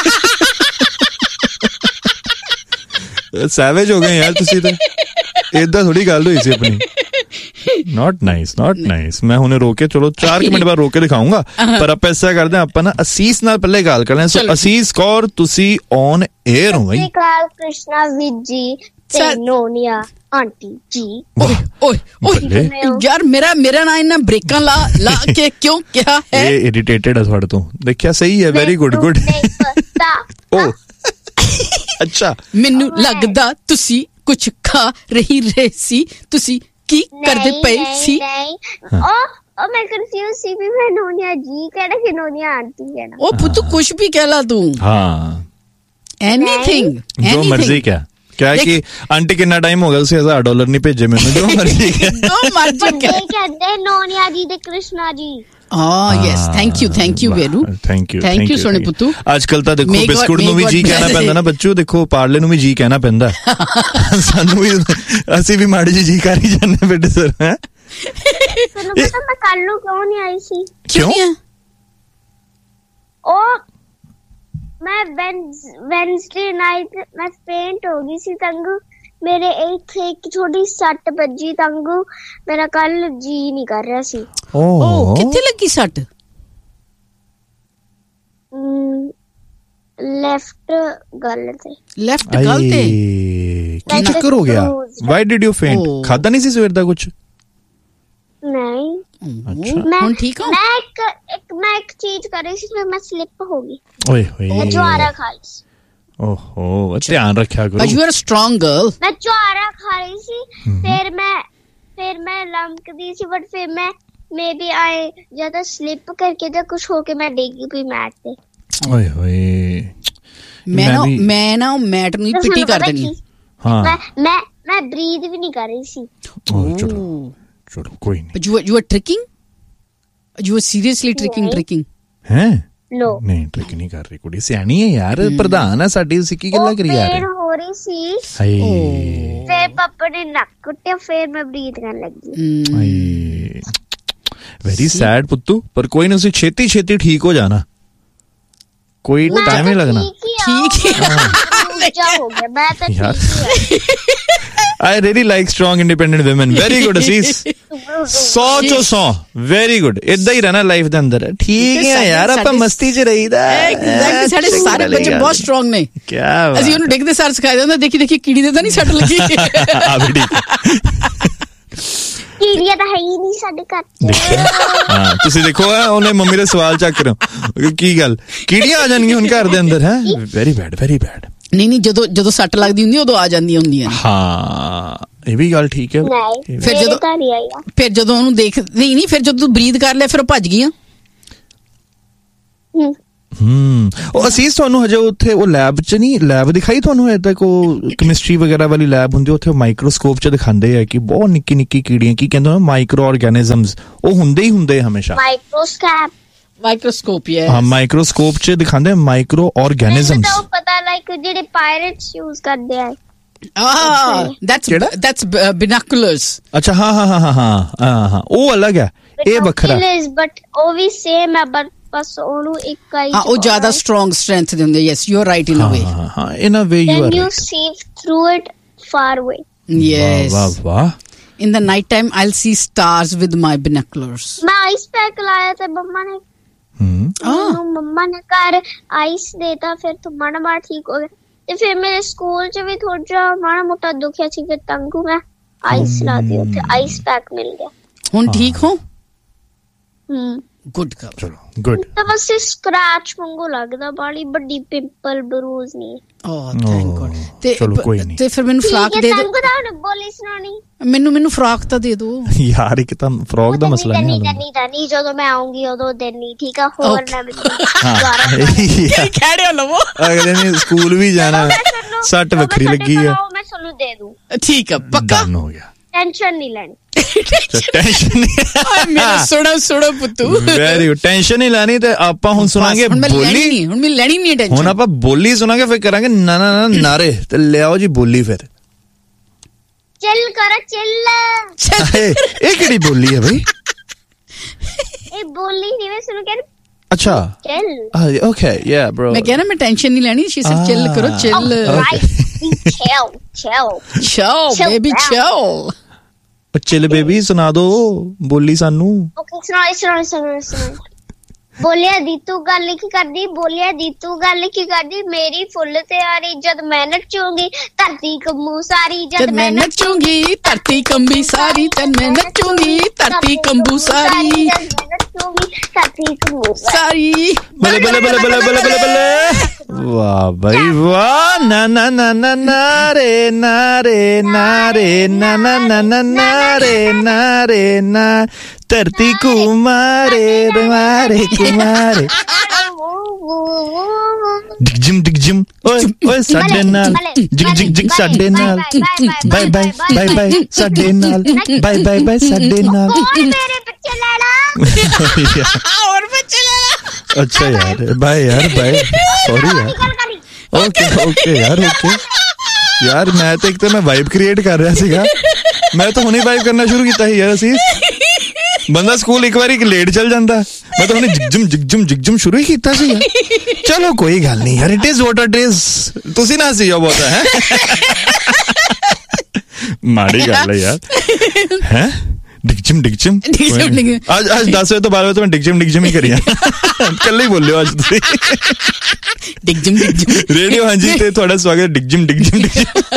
B: ਸੈਵੇਜ ਹੋ ਗਏ ਯਾਰ ਤੁਸੀਂ ਤਾਂ, ਏਦਾਂ ਥੋੜੀ ਗੱਲ ਹੋਈ ਸੀ ਆਪਣੀ। Note nice note nice. ਮੈਂ ਹੁਣੇ ਰੋਕੇ, ਚਲੋ ਚਾਰ ਮਿੰਟ ਬਾਅਦ ਰੋਕੇ ਦਿਖਾਉਂਗਾ, ਪਰ ਆਪਾਂ ਐਸਾ ਕਰਦੇ ਹਾਂ, ਆਪਾਂ ਨਾ ਅਸੀਸ ਨਾਲ ਪਹਿਲੇ ਗੱਲ ਕਰ ਲੈਂ। ਸੋ ਅਸੀਸ ਕੌਰ ਤੁਸੀਂ ਔਨ 에ਅਰ ਹੋ ਬਈ।
C: ਕ੍ਰਿਸ਼ਨਾ ਵੀਰ ਜੀ ਤੇ ਨੋਨੀਆ ਆਂਟੀ ਜੀ।
A: ਓਏ ਓਏ ਓਏ ਯਾਰ, ਮੇਰਾ ਮੇਰਾ ਨਾ ਇਹਨਾਂ ਬ੍ਰੇਕਾਂ ਲਾ ਲਾ ਕੇ ਕਿਉਂ ਕਿਹਾ ਹੈ?
B: ਇਹ ਇਰੀਟੇਟਡ ਹੈ ਤੁਹਾਡੇ ਤੋਂ, ਦੇਖਿਆ ਸਹੀ ਹੈ, ਵੈਰੀ ਗੁੱਡ ਗੁੱਡ। ਓ ਅੱਛਾ, ਮੈਨੂੰ ਲੱਗਦਾ ਤੁਸੀਂ ਕੁਝ ਖਾ ਰਹੀ ਰਹੇ ਸੀ, ਤੁਸੀਂ ਕੀ ਕਰਦੇ ਪਏ ਸੀ?
C: ਉਹ ਮੈਂ ਕਨਫਿਊਜ਼ ਸੀ ਵੀ ਮੈਂ ਨੋਨੀਆ ਜੀ ਕਹਿਣਾ ਕਿ ਨੋਨੀਆ ਆਂਟੀ ਕਹਿਣਾ।
A: ਉਹ ਪੁੱਤ ਕੁਝ ਵੀ ਕਹਿ ਲਾ ਤੂੰ।
B: ਹਾਂ
A: ਐਨੀਥਿੰਗ
B: ਜੋ ਮਰਜ਼ੀ ਕਿਆ ਕਿਆ ਕਿ ਆਂਟੀ ਕਿੰਨਾ ਟਾਈਮ ਹੋ ਗਿਆ ਤੁਸੀਂ ਹਜ਼ਾਰ ਡਾਲਰ ਨਹੀਂ ਭੇਜੇ ਮੈਨੂੰ, ਜੋ ਮਰਜ਼ੀ
A: ਜੋ ਮਰਜ਼ੀ
C: ਕਹਿੰਦੇ ਨੋਨੀਆ ਜੀ ਤੇ ਕ੍ਰਿਸ਼ਨਾ ਜੀ।
A: ਹਾਂ yes, thank you thank you ਵੇਰੂ,
B: thank you
A: thank you ਸੋਨੇ ਪੁੱਤੂ।
B: ਅੱਜ ਕੱਲ ਤਾਂ ਦੇਖੋ ਬਿਸਕੁਟ ਨੂੰ ਵੀ ਜੀ ਕਹਿਣਾ ਪੈਂਦਾ ਨਾ ਬੱਚੂ, ਦੇਖੋ ਪਾਰਲੇ ਨੂੰ ਵੀ ਜੀ ਕਹਿਣਾ ਪੈਂਦਾ, ਸਾਨੂੰ ਵੀ ਅਸੀਂ ਵੀ ਮਾੜੀ ਜੀ ਜੀ ਕਰ ਹੀ ਜਾਂਦੇ ਬੇਟੇ ਸਰ। ਹੈ
C: ਤੁਹਾਨੂੰ ਪਤਾ ਮੈਂ ਕੱਲ ਨੂੰ ਕਿਉਂ ਨਹੀਂ ਆਈ ਸੀ?
A: ਕਿਉਂ?
C: ਉਹ ਮੈਂ ਵੈਨਸਡੇ ਨਾਈਟ ਮੈਂ ਫੇਂਟ ਹੋ ਗਈ ਸੀ ਤੰਗੂ, ਮੇਰੇ ਇੱਥੇ ਇੱਕ ਛੋਟੀ ਸੱਟ ਵੱਜੀ ਤੰਗੂ, ਮੇਰਾ ਕੱਲ ਜੀ ਨਹੀਂ ਕਰ ਰਿਹਾ ਸੀ।
A: ਓ ਕਿੱਥੇ ਲੱਗੀ ਸੱਟ?
C: ਲੈਫਟ ਗਲ ਤੇ।
A: ਲੈਫਟ ਗਲ ਤੇ
B: ਕੀ ਚੱਕਰ ਹੋ ਗਿਆ? Why did you faint? ਖਾਦਾ ਨਹੀਂ ਸੀ ਸਵੇਰ ਦਾ ਕੁਝ?
C: ਨਹੀਂ।
B: ਅੱਛਾ
A: ਹੁਣ ਠੀਕ ਹੋ?
C: ਮੈਂ ਇੱਕ ਇੱਕ ਮੈਂ ਇੱਕ ਚੀਜ਼ ਕਰ ਰਹੀ ਸੀ, ਫਿਰ ਮੈਂ ਸਲਿਪ ਹੋ ਗਈ।
B: ਓਏ ਹੋਏ,
C: ਮੈਂ ਜਵਾਰਾ ਖਾ ਲਈ ਸੀ।
B: ਓਹੋ ਧਿਆਨ ਰੱਖਿਆ ਕਰੋ।
A: You are a strong girl.
C: ਮੈਂ ਜਵਾਰਾ ਖਾ ਰਹੀ ਸੀ, ਫਿਰ ਮੈਂ ਫਿਰ ਮੈਂ ਲੰਕਦੀ ਸੀ, ਬਟ ਫਿਰ ਮੈਂ ਮੇ ਬੀ ਆਏ ਜਿਆਦਾ ਸਲਿਪ ਕਰਕੇ ਜਾਂ ਕੁਝ ਹੋ ਕੇ ਮੈਂ ਡਿੱਗ ਪਈ ਮੈਟ ਤੇ।
B: ਓਏ ਹੋਏ,
A: ਮੈਂ ਨਾ ਮੈਂ ਨਾ ਮੈਟ ਨੂੰ ਪਿੱਟੀ ਕਰ ਦੇਣੀ।
B: ਹਾਂ
C: ਮੈਂ ਮੈਂ ਮੈਂ ਬਰੀਥ ਵੀ ਨਹੀਂ ਕਰ ਰਹੀ ਸੀ।
B: ਚਲੋ ਚਲੋ ਕੋਈ ਨਹੀਂ।
A: But you were you were tricking? You were seriously tricking tricking?
B: ਹੈ
C: ਲੋ
B: ਨਹੀਂ ਟ੍ਰਿਕ ਨਹੀਂ ਕਰ ਰਹੀ ਕੁੜੀ, ਸਿਆਣੀ ਹੈ ਯਾਰ, ਪ੍ਰਧਾਨ ਹੈ ਸਾਡੀ, ਤੁਸੀਂ ਕੀ ਗੱਲਾਂ ਕਰੀ ਯਾਰ?
C: ਪੇਨ ਹੋ ਰਹੀ ਸੀ,
B: ਹਾਏ
C: ਫੇਰ ਪਾਪਾ ਨੇ ਨੱਕ ਕੁੱਟਿਆ, ਫੇਰ ਮੈਂ ਬਰੀਥ ਕਰਨ ਲੱਗੀ।
B: ਹਾਏ ਵੈਰੀ ਸੈਡ ਪੁੱਤੂ, ਪਰ ਕੋਈ ਨਹੀਂ, ਤੁਸੀਂ ਛੇਤੀ ਛੇਤੀ ਠੀਕ ਹੋ ਜਾਣਾ, ਕੋਈ ਟਾਈਮ ਨਹੀਂ ਲੱਗਣਾ।
A: ਠੀਕ ਹੈ
C: ਹੋ ਗਿਆ ਮੈਂ ਤਾਂ ਠੀਕ
B: I really like strong independent women. Very good ਅਸੀਸ, ਸੌ ਚੋਂ ਸੌ, ਵੈਰੀ ਗੁੱਡ। ਏਦਾਂ ਹੀ ਰਹਿਣਾ ਲਾਈਫ ਦੇ ਅੰਦਰ, ਠੀਕ ਹੈ ਯਾਰ, ਆਪਾਂ ਮਸਤੀ ਚ ਰਹੀਦਾ।
A: ਸਾਡੇ ਸਾਰੇ ਬੱਚੇ ਬਹੁਤ ਸਟਰੋਂਗ ਨੇ।
B: ਕਿਆ
A: ਅਸੀਂ ਉਹਨੂੰ ਡਿੱਗਦੇ ਸਾਰ ਸਿਖਾਇਆ ਜਾਂਦਾ, ਦੇਖੀ ਦੇਖੀ ਕੀੜੀ ਦੇ ਤਾਂ ਨਹੀਂ ਸੱਟ ਲੱਗੀ।
B: ਆ ਵੀ ਠੀਕ,
C: ਕੀੜੀਆਂ ਤਾਂ ਹੈ ਹੀ ਨਹੀਂ ਸਾਡੇ ਘਰ।
B: ਹਾਂ ਤੁਸੀਂ ਦੇਖੋ, ਉਹਨੇ ਮੰਮੀ ਦੇ ਸਵਾਲ ਚੱਕ ਰਹੇ ਹੋ, ਕੀ ਗੱਲ ਕੀੜੀਆਂ ਆ ਜਾਣਗੀਆਂ ਹੁਣ ਘਰ ਦੇ ਅੰਦਰ? ਹੈ ਵੈਰੀ ਬੈਡ ਵੈਰੀ ਬੈਡ।
A: ਨਹੀਂ ਨਹੀਂ ਜਦੋਂ ਜਦੋਂ ਸੱਟ ਲੱਗਦੀ ਹੁੰਦੀ ਉਦੋਂ ਆ ਜਾਂਦੀਆਂ ਹੁੰਦੀਆਂ
B: ਹਾਂ ਇਹ ਵੀ ਗੱਲ ਠੀਕ ਹੈ।
A: ਫਿਰ ਜਦੋਂ ਫਿਰ ਜਦੋਂ ਉਹਨੂੰ ਦੇਖ ਨਹੀਂ ਨਹੀਂ ਫਿਰ ਜਦੋਂ ਤੂੰ ਬਰੀਥ ਕਰ ਲਿਆ ਫਿਰ ਉਹ ਭੱਜ ਗਈਆਂ।
B: ਹਮ ਉਹ ਅਸੀਸ ਤੁਹਾਨੂੰ ਹਜੇ ਉੱਥੇ ਉਹ ਲੈਬ ਚ ਨਹੀਂ ਲੈਬ ਦਿਖਾਈ ਤੁਹਾਨੂੰ ਹਜੇ ਤੱਕ ਉਹ ਕੈਮਿਸਟਰੀ ਵਗੈਰਾ ਵਾਲੀ ਲੈਬ ਹੁੰਦੀ ਉੱਥੇ ਮਾਈਕਰੋਸਕੋਪ ਚ ਦਿਖਾਉਂਦੇ ਆ ਕਿ ਬਹੁਤ ਨਿੱਕੀ ਨਿੱਕੀ ਕੀੜੀਆਂ ਕੀ ਕਹਿੰਦੇ ਮਾਈਕਰੋ ਆਰਗੈਨਿਜ਼ਮਸ ਉਹ ਹੁੰਦੇ ਹੀ ਹੁੰਦੇ ਹਮੇਸ਼ਾ
C: ਮਾਈਕਰੋਸਕੋਪ
A: ਮਾਈਕਰੋਸਕੋਪ ਯੈਸ
B: ਹਾਂ ਮਾਈਕਰੋਸਕੋਪ ਚ ਦਿਖਾਉਂਦੇ ਮਾਈਕਰੋ ਆਰਗੈਨਿਜ਼ਮਸ
C: ਮੈਨੂੰ ਪਤਾ ਲਾਈਕ ਜਿਹੜੇ ਪਾਇਰੇਟਸ ਯੂਜ਼ ਕਰਦੇ ਆ
A: ah that's that's uh, binoculars
B: ਅੱਛਾ ਹਾਂ ਹਾਂ ਹਾਂ ਹਾਂ ਹਾਂ ਹਾਂ ਉਹ ਅਲੱਗ ਹੈ ਇਹ ਵੱਖਰਾ
C: ਬਟ ਉਹ ਵੀ ਸੇਮ ਹੈ ਬਟ ਬਸ ਉਹਨੂੰ ਇੱਕ ਹੀ
A: ਹਾਂ ਉਹ ਜ਼ਿਆਦਾ ਸਟਰੋਂਗ ਸਟਰੈਂਥ ਦੇ ਹੁੰਦੇ ਯੈਸ ਯੂ ਆਰ ਰਾਈਟ ਇਨ ਅ ਵੇ
B: ਹਾਂ ਹਾਂ ਇਨ ਅ way you are
C: right you C through it for ਅਵੇ
A: ਯੈਸ
B: ਵਾਹ ਵਾਹ
A: in the night time I'll see stars with my binoculars
C: ਮੈਂ ਆਈਸ ਪੈਕ ਲਾਇਆ ਤੇ ਮੰਮਾ ਨੇ ਹਮ ਮੰਮਾ ਨੇ ਘਰ ਆਈਸ ਦੇਤਾ ਫਿਰ ਤੋਂ ਮਾੜਾ ਮਾੜਾ ਠੀਕ ਹੋ ਗਿਆ ਤੇ ਫਿਰ ਮੇਰੇ ਸਕੂਲ ਚ ਵੀ ਥੋੜਾ ਜਿਹਾ ਮਾੜਾ ਮੋਟਾ ਦੁਖਿਆ ਸੀ ਫਿਰ ਤੰਗੂ ਮੈਂ ਆਈਸ ਲਾ ਦੀ ਉੱਥੇ ਆਈਸ ਪੈਕ ਮਿਲ ਗਿਆ ਹੁਣ
A: ਠੀਕ ਹੋ
C: ਹਮ
A: ਗੁੱਡ ਗਰਲ
B: ਚਲੋ ਗੁੱਡ
C: ਤਾਂ ਬਸ ਸਕ੍ਰੈਚ ਵਾਂਗੂ ਲੱਗਦਾ ਬਾਲੀ ਵੱਡੀ ਪਿੰਪਲ ਬਰੂਜ਼ ਨਹੀਂ
A: ਓ ਥੈਂਕ ਗॉड ਤੇ
B: ਚਲੋ ਕੋਈ ਨਹੀਂ
A: ਤੇ ਫਿਰ ਮੈਨੂੰ ਫਰਾਕ ਦੇ
C: ਤੰਗੂ ਦਾ ਬੋਲੀ ਸੁਣਾਣੀ
A: ਮੈਨੂੰ ਮੈਨੂੰ ਫਰਾਕ ਤਾਂ ਦੇ ਦੋ
B: ਯਾਰ ਇੱਕ ਤਾਂ ਫਰਾਕ ਦਾ ਮਸਲਾ ਨਹੀਂ
C: ਹੈ ਨਹੀਂ ਤਾਂ ਨਹੀਂ ਜਦੋਂ ਮੈਂ ਆਉਂਗੀ ਉਦੋਂ ਦਿਨ ਨਹੀਂ ਠੀਕ ਆ ਹੋਰ ਨਾ
B: ਕੀ
A: ਕਹਿ ਰਹੇ ਹੋ ਲਵੋ
B: ਅਗਲੇ ਨੇ ਸਕੂਲ ਵੀ ਜਾਣਾ ਸੱਟ ਵੱਖਰੀ ਲੱਗੀ ਆ
C: ਮੈਂ ਤੁਹਾਨੂੰ ਦੇ ਦੂੰ
A: ਠੀਕ ਆ ਪੱਕਾ
B: ਹੋ ਗਿਆ
C: ਟੈਨਸ਼ਨ ਨਹੀਂ ਲੈਣੀ
B: ਟੈਨਸ਼ਨ ਨਹੀਂ
A: ਮੇਰਾ ਸੁਣੋ ਸੁਣੋ ਪੁੱਤੂ
B: ਵੈਰੀ ਗੁੱਡ ਟੈਨਸ਼ਨ ਨਹੀਂ ਲੈਣੀ ਤੇ ਆਪਾਂ ਹੁਣ ਸੁਣਾਂਗੇ ਬੋਲੀ
A: ਹੁਣ ਮੈਂ ਲੈਣੀ ਨਹੀਂ ਟੈਨਸ਼ਨ
B: ਹੁਣ ਆਪਾਂ ਬੋਲੀ ਸੁਣਾਂਗੇ ਫਿਰ ਕਰਾਂਗੇ ਨਾ ਨਾ ਨਾ ਨਾਰੇ ਤੇ ਲਿਆਓ ਜੀ ਬੋਲੀ ਫਿਰ
C: ਚੱਲ ਕਰ ਚੱਲ
B: ਇਹ ਕਿਹੜੀ ਬੋਲੀ ਹੈ ਬਈ
C: ਇਹ ਬੋਲੀ ਨਹੀਂ ਮੈਂ ਸੁਣ ਕੇ
B: ਅੱਛਾ
C: ਚੱਲ
B: ਓਕੇ ਯਾ ਬ੍ਰੋ
A: ਮੈਂ ਕਹਿਣਾ ਮੈਂ ਟੈਨਸ਼ਨ ਨਹੀਂ ਲੈਣੀ ਸ਼ੀ ਸਿਰਫ ਚਿਲ ਕਰੋ chill
C: chill chill
A: chill baby chill
B: chill baby ਸੁਣਾ ਦੋ ਬੋਲੀ ਸਾਨੂੰ
C: ਓਕੇ ਸੁਣਾ ਸੁਣਾ ਸੁਣਾ ਸੁਣਾ ਬੋਲਿਆ ਦੀ ਤੂੰ ਗੱਲ ਕੀ ਕਰਦੀ ਬੋਲਿਆ ਦੀ ਤੂੰ ਗੱਲ ਕੀ ਕਰਦੀ ਮੇਰੀ ਫੁੱਲ ਤਿਆਰੀ ਜਦ ਮੈਂ ਨੱਚੂਗੀ ਧਰਤੀ ਕੰਬੂ ਸਾਰੀ
A: ਜਦ ਮੈਂ ਨੱਚੂਗੀ ਧਰਤੀ ਕੰਬੀ ਸਾਰੀ ਜਦ ਮੈਂ ਨੱਚੂਗੀ ਧਰਤੀ ਕੰਬੂ ਸਾਰੀ
C: ਧਰਤੀ ਕੰਬੂ
A: ਸਾਰੀ
B: ਬੱਲੇ ਬੱਲੇ ਬੱਲੇ ਬੱਲੇ ਬੱਲੇ ਬੱਲੇ ਬੱਲੇ ਵਾਹ ਬਈ ਵਾਹ ਨਾ ਨਾ ਨਾ ਨਾ ਨਾਰੇ ਨਾਰੇ ਨਾਰੇ ਨਾ ਨਾ ਨਾ ਨਾ ਨਾਰੇ ਨਾਰੇ ਨਾ ਧਰਤੀ ਕੁਮਾਰੇ ਮਾਰੇ ਕੁਮਾਰੇ ਡਿਗ ਜਿਮ ਡਿਗ ਜਿਮ ਓਏ ਓਏ ਸਾਡੇ ਨਾਲ ਜਿਗ ਜਿਗ ਜਿਗ ਸਾਡੇ ਨਾਲ ਬਾਏ ਬਾਏ ਬਾਏ ਬਾਏ ਸਾਡੇ ਨਾਲ ਬਾਏ ਬਾਏ ਬਾਏ ਸਾਡੇ ਨਾਲ
C: ਮੇਰੇ ਬੱਚੇ ਲੈ ਲਾ
A: ਹੋਰ ਬੱਚੇ ਲੈ ਲਾ
B: ਅੱਛਾ ਯਾਰ ਬਾਏ ਯਾਰ ਬਾਏ ਸੌਰੀ ਯਾਰ ਓਕੇ ਓਕੇ ਯਾਰ ਓਕੇ ਯਾਰ ਮੈਂ ਤਾਂ ਇੱਕ ਤਾਂ ਮੈਂ ਵਾਈਬ ਕ੍ਰੀਏਟ ਕਰ ਰਿਹਾ ਸੀਗਾ ਮੈਂ ਤਾਂ ਹੁਣੇ ਵਾਈਬ ਕਰਨਾ ਸ਼ੁਰੂ ਕੀਤਾ ਸੀ ਯਾਰ ਅਸੀਂ ਬੰਦਾ ਸਕੂਲ ਇੱਕ ਵਾਰੀ ਲੇਟ ਚੱਲ ਜਾਂਦਾ ਮੈਂ ਤਾਂ ਹੁਣੇ ਜਿਗਜਮ ਜਿਗਜਮ ਜਿਗਜਮ ਸ਼ੁਰੂ ਹੀ ਕੀਤਾ ਸੀ ਚਲੋ ਕੋਈ ਗੱਲ ਨਹੀਂ ਯਾਰ it is what it is ਤੁਸੀਂ ਨਾ ਸੀ ਬਹੁਤ ਹੈ ਮਾੜੀ ਗੱਲ ਹੈ ਯਾਰ ਹੈ ਡਿਗਜਮ ਡਿਗਜਮ ਅੱਜ ਅੱਜ ਦਸ ਵਜੇ ਤੋਂ ਬਾਅਦ ਵਜੇ ਤੋਂ ਮੈਂ ਡਿਗਜਮ ਡਿਗਜਮ ਹੀ ਕਰੀਆ ਕੱਲੇ ਹੀ ਬੋਲਿਓ ਅੱਜ ਤੁਸੀਂ
A: ਡਿਗਜਮ ਡਿਗਜਮ
B: ਰੇਡੀਓ ਹਾਂਜੀ ਤੇ ਤੁਹਾਡਾ ਸਵਾਗਤ ਡਿਗਜਮ ਡਿਗਜਮ ਡਿਗਜਮ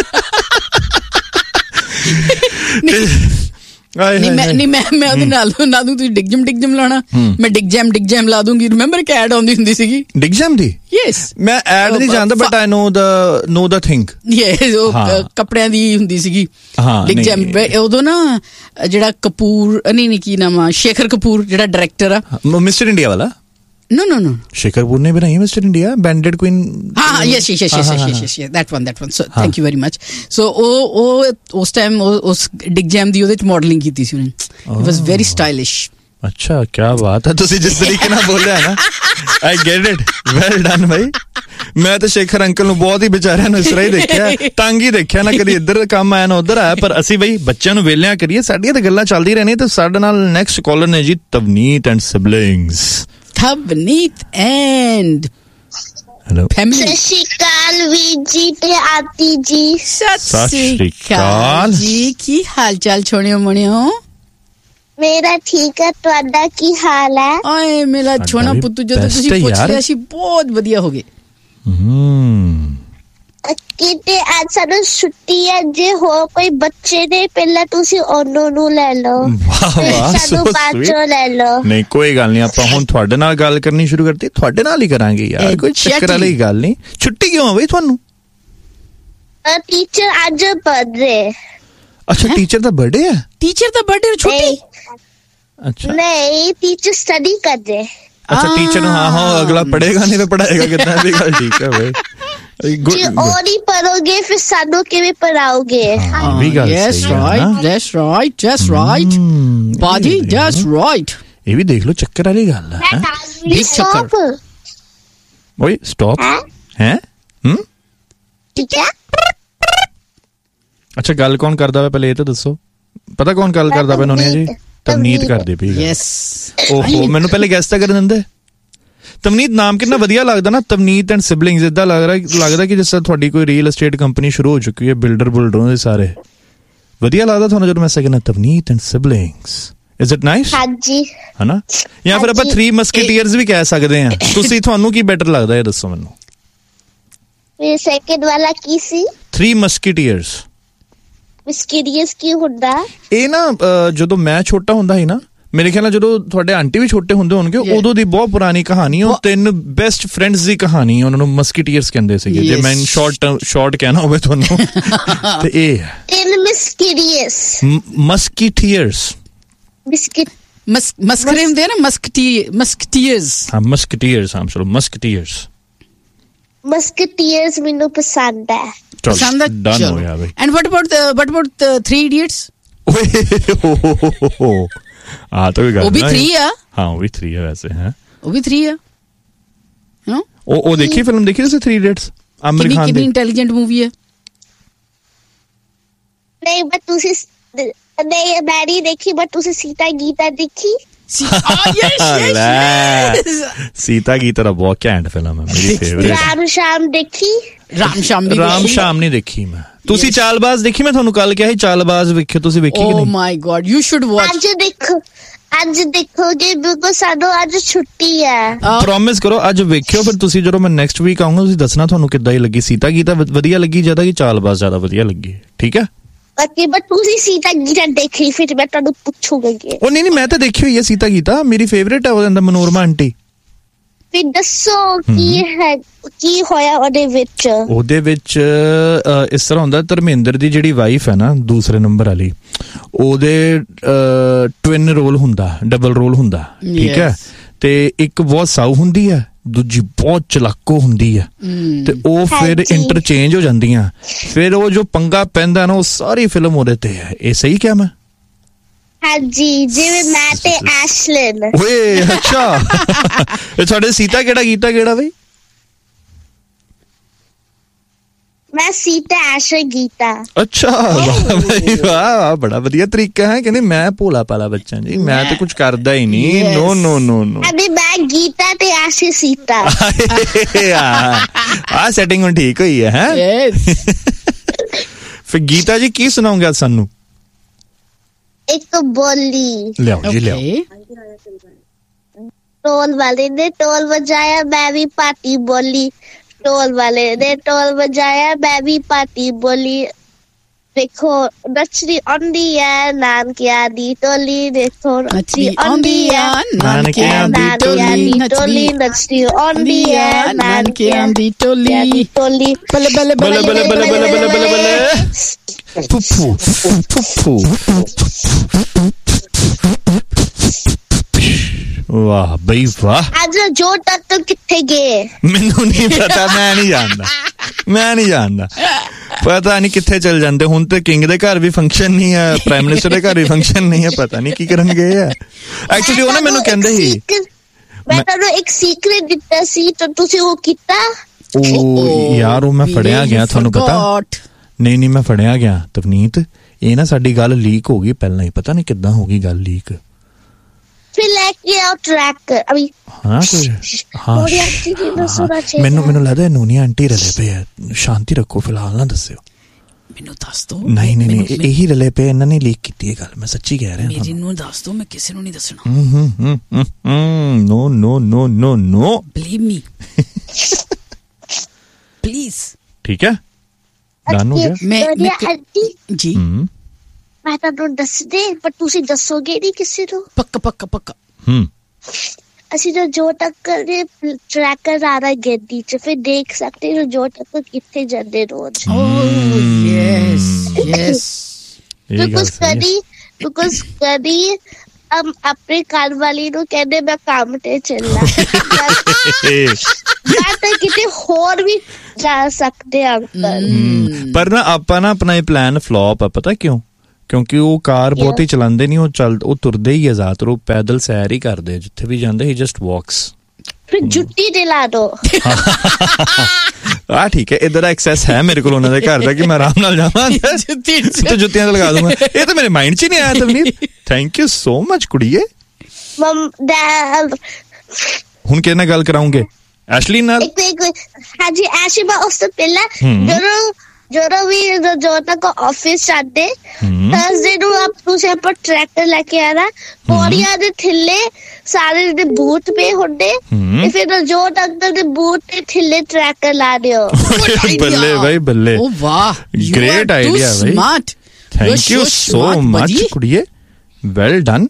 A: ਨਹੀਂ ਮੈਂ ਨਹੀਂ ਮੈਂ ਮੈਂ ਉਹਦੇ ਨਾਲ ਨਾ ਦੂੰ ਤੁਸੀਂ ਡਿਗਜਮ ਡਿਗਜਮ ਲਾਣਾ ਮੈਂ ਡਿਗਜਮ ਡਿਗਜਮ ਲਾ ਦੂੰਗੀ ਰਿਮੈਂਬਰ ਕਿ ਐਡ ਆਉਂਦੀ ਹੁੰਦੀ ਸੀਗੀ
B: ਡਿਗਜਮ ਦੀ
A: ਯੈਸ
B: ਮੈਂ ਐਡ ਨਹੀਂ ਜਾਣਦਾ but I no the no the thing
A: yes ਉਹ ਕੱਪੜਿਆਂ ਦੀ ਹੁੰਦੀ ਸੀਗੀ ਡਿਗਜਮ ਉਦੋਂ ਨਾ ਜਿਹੜਾ ਕਪੂਰ ਨਹੀਂ ਨਹੀਂ ਕੀ ਨਾਮ ਆ ਸ਼ੇਖਰ ਕਪੂਰ ਜਿਹੜਾ ਡਾਇਰੈਕਟਰ ਆ
B: ਮਿਸਟਰ ਇੰਡੀਆ ਵਾਲਾ
A: No, no, no.
B: Shekhar Kapoor ne बनाई है मिस्टर इंडिया Banded Queen.
A: हाँ yes yes yes yes yes yes yes that one that one. So thank you very much. So ਉਹ ਉਹ ਉਸ time ਉਸ Dick Jam ਦੀ ਉਹਦੇ ਚ ਮਾਡਲਿੰਗ ਕੀਤੀ ਸੀ ਉਹਨੇ. It was very stylish.
B: ਅੱਛਾ ਕੀ ਬਾਤ ਹੈ ਤੁਸੀਂ ਜਿਸ ਤਰੀਕੇ ਨਾਲ ਬੋਲਿਆ ਨਾ I get it. Well done ਭਾਈ. ਮੈਂ ਤਾਂ ਸ਼ੇਖਰ ਅੰਕਲ ਨੂੰ ਬਹੁਤ ਹੀ ਵਿਚਾਰਿਆਂ ਨੂੰ ਇਸ ਤਰ੍ਹਾਂ ਹੀ ਦੇਖਿਆ ਤੰਗ ਹੀ ਦੇਖਿਆ ਨਾ ਕਦੀ ਇੱਧਰ ਕੰਮ ਆਇਆ ਨਾ ਉੱਧਰ ਆਇਆ ਪਰ ਅਸੀਂ ਬਈ ਬੱਚਿਆਂ ਨੂੰ ਵੇਲਿਆਂ ਕਰੀਏ ਸਾਡੀਆਂ ਤਾਂ ਗੱਲਾਂ ਚੱਲਦੀ ਰਹਿਣੀਆਂ ਤੇ ਸਾਡੇ ਨਾਲ ਨੈਕਸਟ ਕਾਲਰ ਨੇ ਜੀ ਤਵਨੀਤ and siblings
A: Tavneet and
B: hello
A: family.
C: ਸਤਿ ਸ਼੍ਰੀ ਅਕਾਲ ਵੀਰ ਜੀ ਤੇ ਆਤੀ ਜੀ
A: ਸਤਿ ਸ਼੍ਰੀ ਅਕਾਲ ਜੀ ਕੀ ਹਾਲ ਚਾਲ ਛੋਣਿਓ ਮਣਿਓ
C: ਮੇਰਾ ਠੀਕ ਹੈ ਤੁਹਾਡਾ ਕੀ ਹਾਲ ਹੈ
A: ਓਏ ਮੇਰਾ ਛੋਣਾ ਪੁੱਤੂ ਜਦੋਂ ਤੁਸੀਂ ਪੁੱਛ ਲਿਆ ਸੀ ਬਹੁਤ ਵਧੀਆ ਹੋ ਗਏ
B: ਹਮ
C: ਕਿਤੇ ਅੱਜ ਸਾਨੂੰ ਛੁੱਟੀ ਹੈ ਜੇ ਹੋ ਕੋਈ ਬੱਚੇ ਨੇ ਪਹਿਲਾਂ ਤੁਸੀਂ ਉਹਨੂੰ ਨੂੰ ਲੈ ਲਓ
B: ਵਾਹ ਵਾਹ
C: ਸਾਨੂੰ ਬਾਅਦੋਂ ਲੈ ਲਓ
B: ਨਹੀਂ ਕੋਈ ਗੱਲ ਨਹੀਂ ਆਪਾਂ ਹੁਣ ਤੁਹਾਡੇ ਨਾਲ ਗੱਲ ਕਰਨੀ ਸ਼ੁਰੂ ਕਰਤੀ ਤੁਹਾਡੇ ਨਾਲ ਹੀ ਕਰਾਂਗੇ ਯਾਰ ਕੋਈ ਚੱਕਰ ਵਾਲੀ ਗੱਲ ਨਹੀਂ ਛੁੱਟੀ ਕਿਉਂ ਆ ਬਈ ਤੁਹਾਨੂੰ
C: ਟੀਚਰ ਅੱਜ ਬਰਥਡੇ।
B: ਅੱਛਾ ਟੀਚਰ ਦਾ ਬਰਥਡੇ ਹੈ।
A: ਟੀਚਰ ਦਾ ਬਰਥਡੇ ਛੁੱਟੀ।
B: ਅੱਛਾ
C: ਨਹੀਂ ਟੀਚਰ ਸਟੱਡੀ ਕਰਦੇ।
B: ਅੱਛਾ ਟੀਚਰ ਨੂੰ ਹਾਂ ਹਾਂ ਅਗਲਾ ਪੜ੍ਹੇਗਾ ਨਹੀਂ ਤਾਂ ਪੜਾਏਗਾ ਕਿੱਦਾਂ ਵੀ ਗੱਲ ਠੀਕ ਹੈ ਬਈ।
C: ਜੇ ਉਹ ਨਹੀਂ ਪੜੋਗੇ ਫਿਰ ਸਾਨੂੰ ਕਿਵੇਂ ਪੜਾਓਗੇ।
B: ਵੀ ਗੱਲ
A: yes right that's right just right ਬਾਜੀ ਜਸਟ ਰਾਈਟ।
B: ਇਹ ਵੀ ਦੇਖ ਲਓ ਚੱਕਰ ਵਾਲੀ ਗੱਲ ਹੈ।
A: ਬਿਗ ਚੱਕਰ।
B: ਓਏ ਸਟਾਪ ਹੈ। ਹਮ
C: ਠੀਕ ਹੈ।
B: ਅੱਛਾ ਗੱਲ ਕੌਣ ਕਰਦਾ ਵਾ ਪਹਿਲੇ ਇਹ ਤਾਂ ਦੱਸੋ। ਪਤਾ ਕੌਣ ਗੱਲ ਕਰਦਾ ਪਿਆ ਨੋਨੀਆ ਜੀ। ਤਵਨੀਤ ਕਰਦੇ ਪਈ।
A: ਯੈਸ
B: ਓਹੋ ਮੈਨੂੰ ਪਹਿਲੇ ਗੈਸ ਤਾਂ ਕਰਨ ਦਿੰਦੇ। ਤਵਨੀਤ ਨਾਮ ਕਿੰਨਾ ਵਧੀਆ ਲੱਗਦਾ ਨਾ ਤਵਨੀਤ ਐਂਡ ਸਿਬਲਿੰਗਸ। ਇਦਾਂ ਲੱਗ ਰਿਹਾ ਲੱਗਦਾ ਕਿ ਜਿਸ ਤਰ੍ਹਾਂ ਤੁਹਾਡੀ ਕੋਈ ਰੀਅਲ ਐਸਟੇਟ ਕੰਪਨੀ ਸ਼ੁਰੂ ਹੋ ਚੁੱਕੀ ਹੈ। ਬਿਲਡਰ ਬੁਲਡਰਾਂ ਦੇ ਸਾਰੇ ਵਧੀਆ ਲੱਗਦਾ ਤੁਹਾਨੂੰ ਜਦੋਂ ਮੈਂ ਕਹਿੰਦਾ ਤਵਨੀਤ and siblings. Is it nice.
C: ਹਾਂਜੀ
B: ਹਨਾ ਜਾਂ ਫਿਰ ਆਪਾਂ ਥ੍ਰੀ ਮਸਕੀਟੀਅਰਸ ਵੀ ਕਹਿ ਸਕਦੇ ਹਾਂ। ਤੁਸੀਂ ਤੁਹਾਨੂੰ ਕੀ ਬੈਟਰ ਲੱਗਦਾ ਇਹ ਦੱਸੋ ਮੈਨੂੰ।
C: ਫਿਰ ਸੈਕਿੰਡ ਵਾਲਾ ਕੀ ਸੀ।
B: ਥ੍ਰੀ ਮਸਕੀਟੀਅਰਸ।
C: ਮਸਕੀਟੀਅਰਸ ਕੀ ਹੁੰਦਾ।
B: ਇਹ ਨਾ ਜਦੋਂ ਮੈਂ ਛੋਟਾ ਹੁੰਦਾ ਸੀ ਨਾ ਮੇਰੇ ਖਿਆਲ ਨਾਲ ਜਦੋਂ ਤੁਹਾਡੇ ਆਂਟੀ ਵੀ ਛੋਟੇ ਹੁੰਦੇ ਹੋਣਗੇ ਉਦੋਂ ਦੀ ਬਹੁਤ ਪੁਰਾਣੀ ਕਹਾਣੀ। ਉਹ ਤਿੰਨ ਬੈਸਟ ਫਰੈਂਡਸ ਦੀ ਕਹਾਣੀ। ਉਹਨਾਂ ਨੂੰ ਮਸਕੀਟੀਅਰਸ ਕਹਿੰਦੇ ਸੀਗੇ ਜੇ ਮੈਂ ਸ਼ਾਰਟ ਸ਼ਾਰਟ ਕਹਿਣਾ ਹੋਵੇ ਤੁਹਾਨੂੰ। ਤੇ ਇਹ ਹੈ
C: ਤਿੰਨ ਮਸਕੀਟੀਅਰਸ।
B: ਮਸਕੀਟੀਅਰਸ
C: ਬਿਸਕਿਟ
A: ਮਸਕਰੇ ਹੁੰਦੇ ਆ ਨਾ ਮਸਕਟੀ ਮਸਕਟੀਅਰਸ। ਹਾਂ
B: ਮਸਕਟੀਅਰਸ ਹਾਂ ਚਲੋ ਮਸਕਟੀਅਰਸ।
C: ਮਸਕਟੀਅਰਸ ਮੈਨੂੰ ਪਸੰਦ ਹੈ।
A: ਪਸੰਦ ਹੈ
B: ਡਨ ਹੋ ਗਿਆ ਬਈ।
A: And what about what about three idiots.
B: ਓਏ ਆ ਤਾਂ ਗੱਲ
A: ਉਹ ਵੀ ਥ੍ਰੀ ਆ।
B: ਹਾਂ ਉਹ ਵੀ ਥ੍ਰੀ ਆ ਵੈਸੇ ਹੈ।
A: ਉਹ ਵੀ ਥ੍ਰੀ ਆ। ਹਾਂ
B: ਉਹ ਉਹ ਦੇਖੀ ਫਿਲਮ ਦੇਖੀ ਤੁਸੀਂ ਥ੍ਰੀ ਇਡੀਅਟਸ ਆਮਿਰ ਖਾਨ ਦੀ।
A: ਕਿੰਨੀ ਇੰਟੈਲੀਜੈਂਟ ਮੂਵੀ ਹੈ।
C: ਨਹੀਂ ਬਟ ਤੁਸੀਂ ਨਹੀਂ ਮੈਂ ਨਹੀਂ ਦੇਖੀ ਬਟ ਤੁਸੀਂ ਸੀਤਾ ਗੀਤਾ ਦੇਖੀ।
B: ਸੀਤਾ ਗੀਤਾ ਦਾ ਬਹੁਤ ਘੈਂਟ ਫਿਲਮ ਹੈ ਮੇਰੀ ਫੇਵਰੇਟ।
C: ਰਾਮ ਸ਼ਾਮ ਦੇਖੀ।
A: ਰਾਮ ਸ਼ਾਮ ਵੀ
B: ਰਾਮ ਸ਼ਾਮ ਨਹੀਂ ਦੇਖੀ ਮੈਂ। ਤੁਸੀਂ ਚਾਲਬਾਜ਼ ਦੇਖੀ। ਮੈਂ ਤੁਹਾਨੂੰ ਕੱਲ ਕਿਹਾ ਸੀ ਚਾਲਬਾਜ਼ ਵੇਖਿਓ ਤੁਸੀਂ ਵੇਖੀ ਕਿ ਨਹੀਂ।
A: ਓ ਮਾਈ ਗॉड ਯੂ ਸ਼ੁਡ ਵਾਚ।
C: ਅੱਜ ਦੇਖੋ ਅੱਜ ਦੇਖੋਗੇ ਬਿਲਕੁਲ ਸਾਨੂੰ ਅੱਜ ਛੁੱਟੀ ਹੈ।
B: ਪ੍ਰੋਮਿਸ ਕਰੋ ਅੱਜ ਵੇਖਿਓ ਫਿਰ ਤੁਸੀਂ ਜਦੋਂ ਮੈਂ ਨੈਕਸਟ ਵੀਕ ਆਉਂਗਾ ਤੁਸੀਂ ਦੱਸਣਾ ਤੁਹਾਨੂੰ ਕਿੱਦਾਂ ਹੀ ਲੱਗੀ। ਸੀਤਾ ਗੀਤਾ ਵਧੀਆ ਲੱਗੀ ਜ਼ਿਆਦਾ ਕਿ ਚਾਲਬਾਜ਼ ਜ਼ਿਆਦਾ ਵਧੀਆ ਲੱਗੀ। ਠੀਕ ਹੈ
C: ਓਕੇ ਬਟ ਤੁਸੀਂ ਸੀਤਾ ਗੀਤਾ ਦੇਖੀ ਫਿਰ ਮੈਂ ਤੁਹਾਨੂੰ ਪੁੱਛੂਗੀ।
B: ਉਹ ਨਹੀਂ ਨਹੀਂ ਮੈਂ ਤਾਂ ਦੇਖੀ ਹੋਈ ਹੈ ਸੀਤਾ ਗੀਤਾ ਮੇਰੀ ਫੇਵਰੇਟ ਹੈ। ਉਹਦੇ ਅੰਦਰ ਮਨੋਰਮਾ ਆਂਟੀ।
C: ਫਿਰ ਦੱਸੋ ਕੀ ਹੈ ਕੀ ਹੋਇਆ ਉਹਦੇ ਵਿੱਚ।
B: ਉਹਦੇ ਵਿੱਚ ਇਸ ਤਰ੍ਹਾਂ ਹੁੰਦਾ ਧਰਮਿੰਦਰ ਦੀ ਜਿਹੜੀ ਵਾਈਫ ਹੈ ਨਾ ਦੂਸਰੇ ਨੰਬਰ ਵਾਲੀ ਉਹਦੇ ਟਵਿਨ ਰੋਲ ਹੁੰਦਾ ਡਬਲ ਰੋਲ ਹੁੰਦਾ। ਠੀਕ ਹੈ ਤੇ ਇੱਕ ਬਹੁਤ ਸਾਊ ਹੁੰਦੀ ਹੈ ਦੂਜੀ ਬਹੁਤ ਚਲਾਕੋ ਹੁੰਦੀ ਹੈ ਤੇ ਉਹ ਫਿਰ ਇੰਟਰਚੇਂਜ ਹੋ ਜਾਂਦੀਆਂ। ਫਿਰ ਉਹ ਜੋ ਪੰਗਾ ਪੈਂਦਾ ਨਾ ਉਹ ਸਾਰੀ ਫਿਲਮ ਉਹਦੇ ਤੇ ਹੈ। ਇਹ ਸਹੀ ਕਿਹਾ ਮੈਂ।
C: ਹਾਂਜੀ ਜਿਵੇਂ ਮੈਂ ਤੇ ਐਸ਼ਲਿਨ।
B: ਓਏ ਅੱਛਾ ਇਹ ਤੁਹਾਡੇ ਸੀਤਾ ਕਿਹੜਾ ਗੀਤਾ ਕਿਹੜਾ ਬਈ।
C: ਮੈਂ ਸੀਤਾ ਐਸ਼ਰ ਗੀਤਾ।
B: ਅੱਛਾ ਵਾਹ ਬੜਾ ਵਧੀਆ ਤਰੀਕਾ ਹੈ। ਕਹਿੰਦੇ ਮੈਂ ਭੋਲਾ ਪਾਲਾ ਬੱਚਾ ਜੀ ਮੈਂ ਤਾਂ ਕੁਝ ਕਰਦਾ ਹੀ ਨਹੀਂ। ਨੋ ਨੋ ਨੋ ਨੋ
C: ਅਬੇ ਮੈਂ ਗੀਤਾ ਤੇ ਐਸ਼ਰ ਸੀਤਾ।
B: ਆ ਸੈਟਿੰਗ ਹੁਣ ਠੀਕ ਹੋਈ ਹੈ ਹੈ। ਫਿਰ ਗੀਤਾ ਜੀ ਕੀ ਸੁਣਾਉਂਗੇ ਸਾਨੂੰ।
C: ਇੱਕ ਬੋਲੀ
B: ਲਿਆਓ ਜੀ ਲਿਆਓ।
C: ਢੋਲ ਵਾਲੇ ਨੇ ਢੋਲ ਵਜਾਇਆ ਮੈਂ ਵੀ ਪਾਰਟੀ ਬੋਲੀ। ਢੋਲ ਵਾਲੇ ਨੇ ਢੋਲ ਵਜਾਇਆ ਮੈਂ ਵੀ ਪਾਰਟੀ ਬੋਲੀ। ਦੇਖੋ ਨੱਚਦੀ ਆਉਂਦੀ ਹੈ ਨਾਨਕਿਆਂ ਦੀ ਟੋਲੀ। ਦੇਖੋ ਨੱਚਦੀ ਆਉਂਦੀ ਹੈ ਨਾਨਕਿਆਂ ਦੀ ਟੋਲੀ। ਨੱਚਦੀ ਆਉਂਦੀ ਹੈ ਨਾਨਕਿਆਂ ਦੀ ਟੋਲੀ ਟੋਲੀ। ਬੱਲੇ ਬੱਲੇ ਬੱਲੇ ਬੱਲੇ ਬੱਲੇ ਬੱਲੇ ਬੱਲੇ ਬੱਲੇ ਬੱਲੇ।
B: ਫੁੱਫੂ ਫੁੱਫੂ ਵਾਹ ਬਈ ਵਾਹ।
C: ਅੱਜ ਜੋ ਤੱਕ ਕਿੱਥੇ ਗਏ
B: ਮੈਨੂੰ ਨਹੀਂ ਪਤਾ। ਮੈਂ ਨਹੀਂ ਜਾਣਦਾ ਮੈਂ ਨਹੀਂ ਜਾਣਦਾ ਪਤਾ ਨਹੀਂ ਕਿੱਥੇ ਚਲ ਜਾਂਦੇ। ਹੁਣ ਤੇ ਕਿੰਗ ਦੇ ਘਰ ਵੀ ਫੰਕਸ਼ਨ ਨਹੀਂ ਹੈ ਪ੍ਰਾਈਮ ਮਿਨਿਸਟਰ ਦੇ ਘਰ ਵੀ ਫੰਕਸ਼ਨ ਨਹੀਂ ਹੈ। ਪਤਾ ਨਹੀਂ ਕੀ ਕਰਨ ਗਏ ਆ। ਐਕਚੁਅਲੀ ਉਹ ਨਾ ਮੈਨੂੰ ਕਹਿੰਦੇ ਸੀ
C: ਮੈਂ ਤੁਹਾਨੂੰ ਇੱਕ ਸੀਕ੍ਰੇਟ ਦਿੱਤਾ ਸੀ ਤਾਂ ਤੁਸੀਂ ਉਹ ਕੀਤਾ।
B: ਉਹ ਯਾਰ ਉਹ ਮੈਂ ਫੜਿਆ ਗਿਆ ਤੁਹਾਨੂੰ ਪਤਾ। ਨਹੀਂ ਨਹੀਂ ਮੈਂ ਫੜਿਆ ਗਿਆ ਤਵਨੀਤ। ਇਹ ਨਾ ਸਾਡੀ ਗੱਲ ਲੀਕ ਹੋ ਗਈ ਪਹਿਲਾਂ ਹੀ। ਪਤਾ ਨਹੀਂ ਕਿੱਦਾਂ ਹੋ ਗਈ ਗੱਲ ਲੀਕ।
C: ਫਿਰ ਲੈ ਕੇ ਆਓ ਟਰੈਕ ਅਭੀ।
B: ਹਾਂ ਕੋਈ ਹਾਂ ਮੈਨੂੰ ਮੈਨੂੰ ਲੱਗਦਾ ਨੋਨੀਆ ਆਂਟੀ ਰਲੇ ਪਏ ਆ। ਸ਼ਾਂਤੀ ਰੱਖੋ ਫਿਲਹਾਲ ਨਾ ਦੱਸਿਓ
A: ਮੈਨੂੰ ਦੱਸ ਦੋ।
B: ਨਹੀਂ ਨਹੀਂ ਨਹੀਂ ਇਹੀ ਰਲੇ ਪਏ ਇਹਨਾਂ ਨੇ ਲੀਕ ਕੀਤੀ ਇਹ ਗੱਲ। ਮੈਂ ਸੱਚੀ ਕਹਿ ਰਿਹਾ।
A: ਮੇਰੀ ਨੂੰ ਦੱਸ ਦੋ ਮੈਂ ਕਿਸੇ ਨੂੰ ਨਹੀਂ ਦੱਸਣਾ।
B: ਨੋ ਨੋ ਨੋ ਨੋ ਨੋ
A: ਬਲੀਵ ਮੀ ਪਲੀਜ਼।
B: ਠੀਕ ਹੈ ਡਨ ਹੋ ਗਿਆ।
A: ਮੈਂ ਜੀ
C: ਮੈਂ ਤੁਹਾਨੂੰ ਦੱਸ ਦੇ ਪਰ ਤੁਸੀਂ ਦੱਸੋਗੇ ਨਹੀਂ ਕਿਸੇ ਨੂੰ।
A: ਪੱਕਾ ਪੱਕਾ ਪੱਕਾ।
B: ਹੂੰ
C: ਅਸੀਂ ਰਜੋਟ ਅੰਕਲ ਦੇ ਟਰੈਕਰ ਆ ਰਹਾ ਗੱਡੀ ਚ, ਫਿਰ ਦੇਖ ਸਕਦੇ ਰਜੋਟ ਅੰਕਲ ਕਿੱਥੇ ਜਾਂਦੇ ਰੋਜ਼।
A: ਓ ਯੈਸ ਯੈਸ
C: ਬਿਕੋਜ਼ ਕਦੀ ਬਿਕੋਜ਼ ਕਦੀ ਅਮ ਆਪਣੇ ਘਰ ਵਾਲੀ ਨੂੰ ਕਹਿੰਦੇ ਮੈਂ ਕੰਮ ਤੇ ਚੱਲਾਂ ਮੈਂ ਤਾਂ ਕਿਤੇ ਹੋਰ ਵੀ ਜਾ ਸਕਦੇ ਆ ਅੰਕਲ।
B: ਪਰ ਨਾ ਆਪਾਂ ਨਾ ਆਪਣਾ ਇਹ ਪਲਾਨ ਫਲॉप ਆ, ਪਤਾ ਕਿਉਂ? ਕਿਉਂਕਿ ਉਹ ਕਾਰ ਬਹੁਤੀ ਚਲਾਉਂਦੇ ਨਹੀਂ, ਉਹ ਚੱਲ ਉਹ ਤੁਰਦੇ ਹੀ ਆ ਜ਼ਿਆਦਾਤਰ, ਉਹ ਪੈਦਲ ਸੈਰ ਹੀ ਕਰਦੇ ਜਿੱਥੇ ਵੀ ਜਾਂਦੇ, ਹੀ ਜਸਟ ਵਾਕਸ।
C: ਫਿਰ ਜੁੱਤੀ ਦਿਲਾ ਦੋ।
B: ਆ ਠੀਕ ਹੈ, ਇਧਰ ਐਕਸੈਸ ਹੈ ਮੇਰੇ ਕੋਲ ਉਹਨਾਂ ਦੇ ਘਰ ਦਾ ਕਿ ਮੈਂ ਆਰਾਮ ਨਾਲ ਜਾਵਾਂ ਤੇ ਜੁੱਤੀਆਂ ਲਗਾ ਦੂੰਗਾ। ਇਹ ਤਾਂ ਮੇਰੇ ਮਾਈਂਡ 'ਚ ਹੀ ਨਹੀਂ ਆਇਆ ਤਵਨੀਰ। ਥੈਂਕ ਯੂ ਸੋ ਮਚ ਕੁੜੀਏ। ਹੁਣ ਕਿਹਦੇ ਨਾਲ ਗੱਲ ਕਰਾਉਂਗੇ? ਐਸ਼ਲੀ ਨਾਲ?
C: ਹਾਂਜੀ ਐਸ਼ਲੀ, ਮੈਂ ਉਸ ਤੋਂ ਪਹਿਲਾਂ ਜਦੋਂ ਜਦੋਂ ਵੀ ਜੋ ਤੱਕ ਆਫਿਸ ਜਾਂਦੇ ਥਰਸਡੇ ਨੂੰ ਆਪ ਤੁਸੀਂ ਆਪਾਂ ਟਰੈਕਟਰ ਲੈ ਕੇ ਆਣਾ, ਪੌੜੀਆਂ ਦੇ ਥੱਲੇ ਸਾਰੇ ਦੇ ਬੂਟ ਪੇ ਹੁੰਦੇ, ਤੇ ਫਿਰ ਜੋ ਅੰਕਲ ਦੇ ਬੂਟ ਤੇ ਥੱਲੇ ਟਰੈਕਟਰ ਲਾ ਦਿਓ।
B: ਬੱਲੇ ਭਾਈ ਬੱਲੇ,
A: ਓ ਵਾਹ,
B: great idea Bhai,
A: smart.
B: Thank you so much ਕੁੜੀਏ, ਵੈਲ ਡਨ।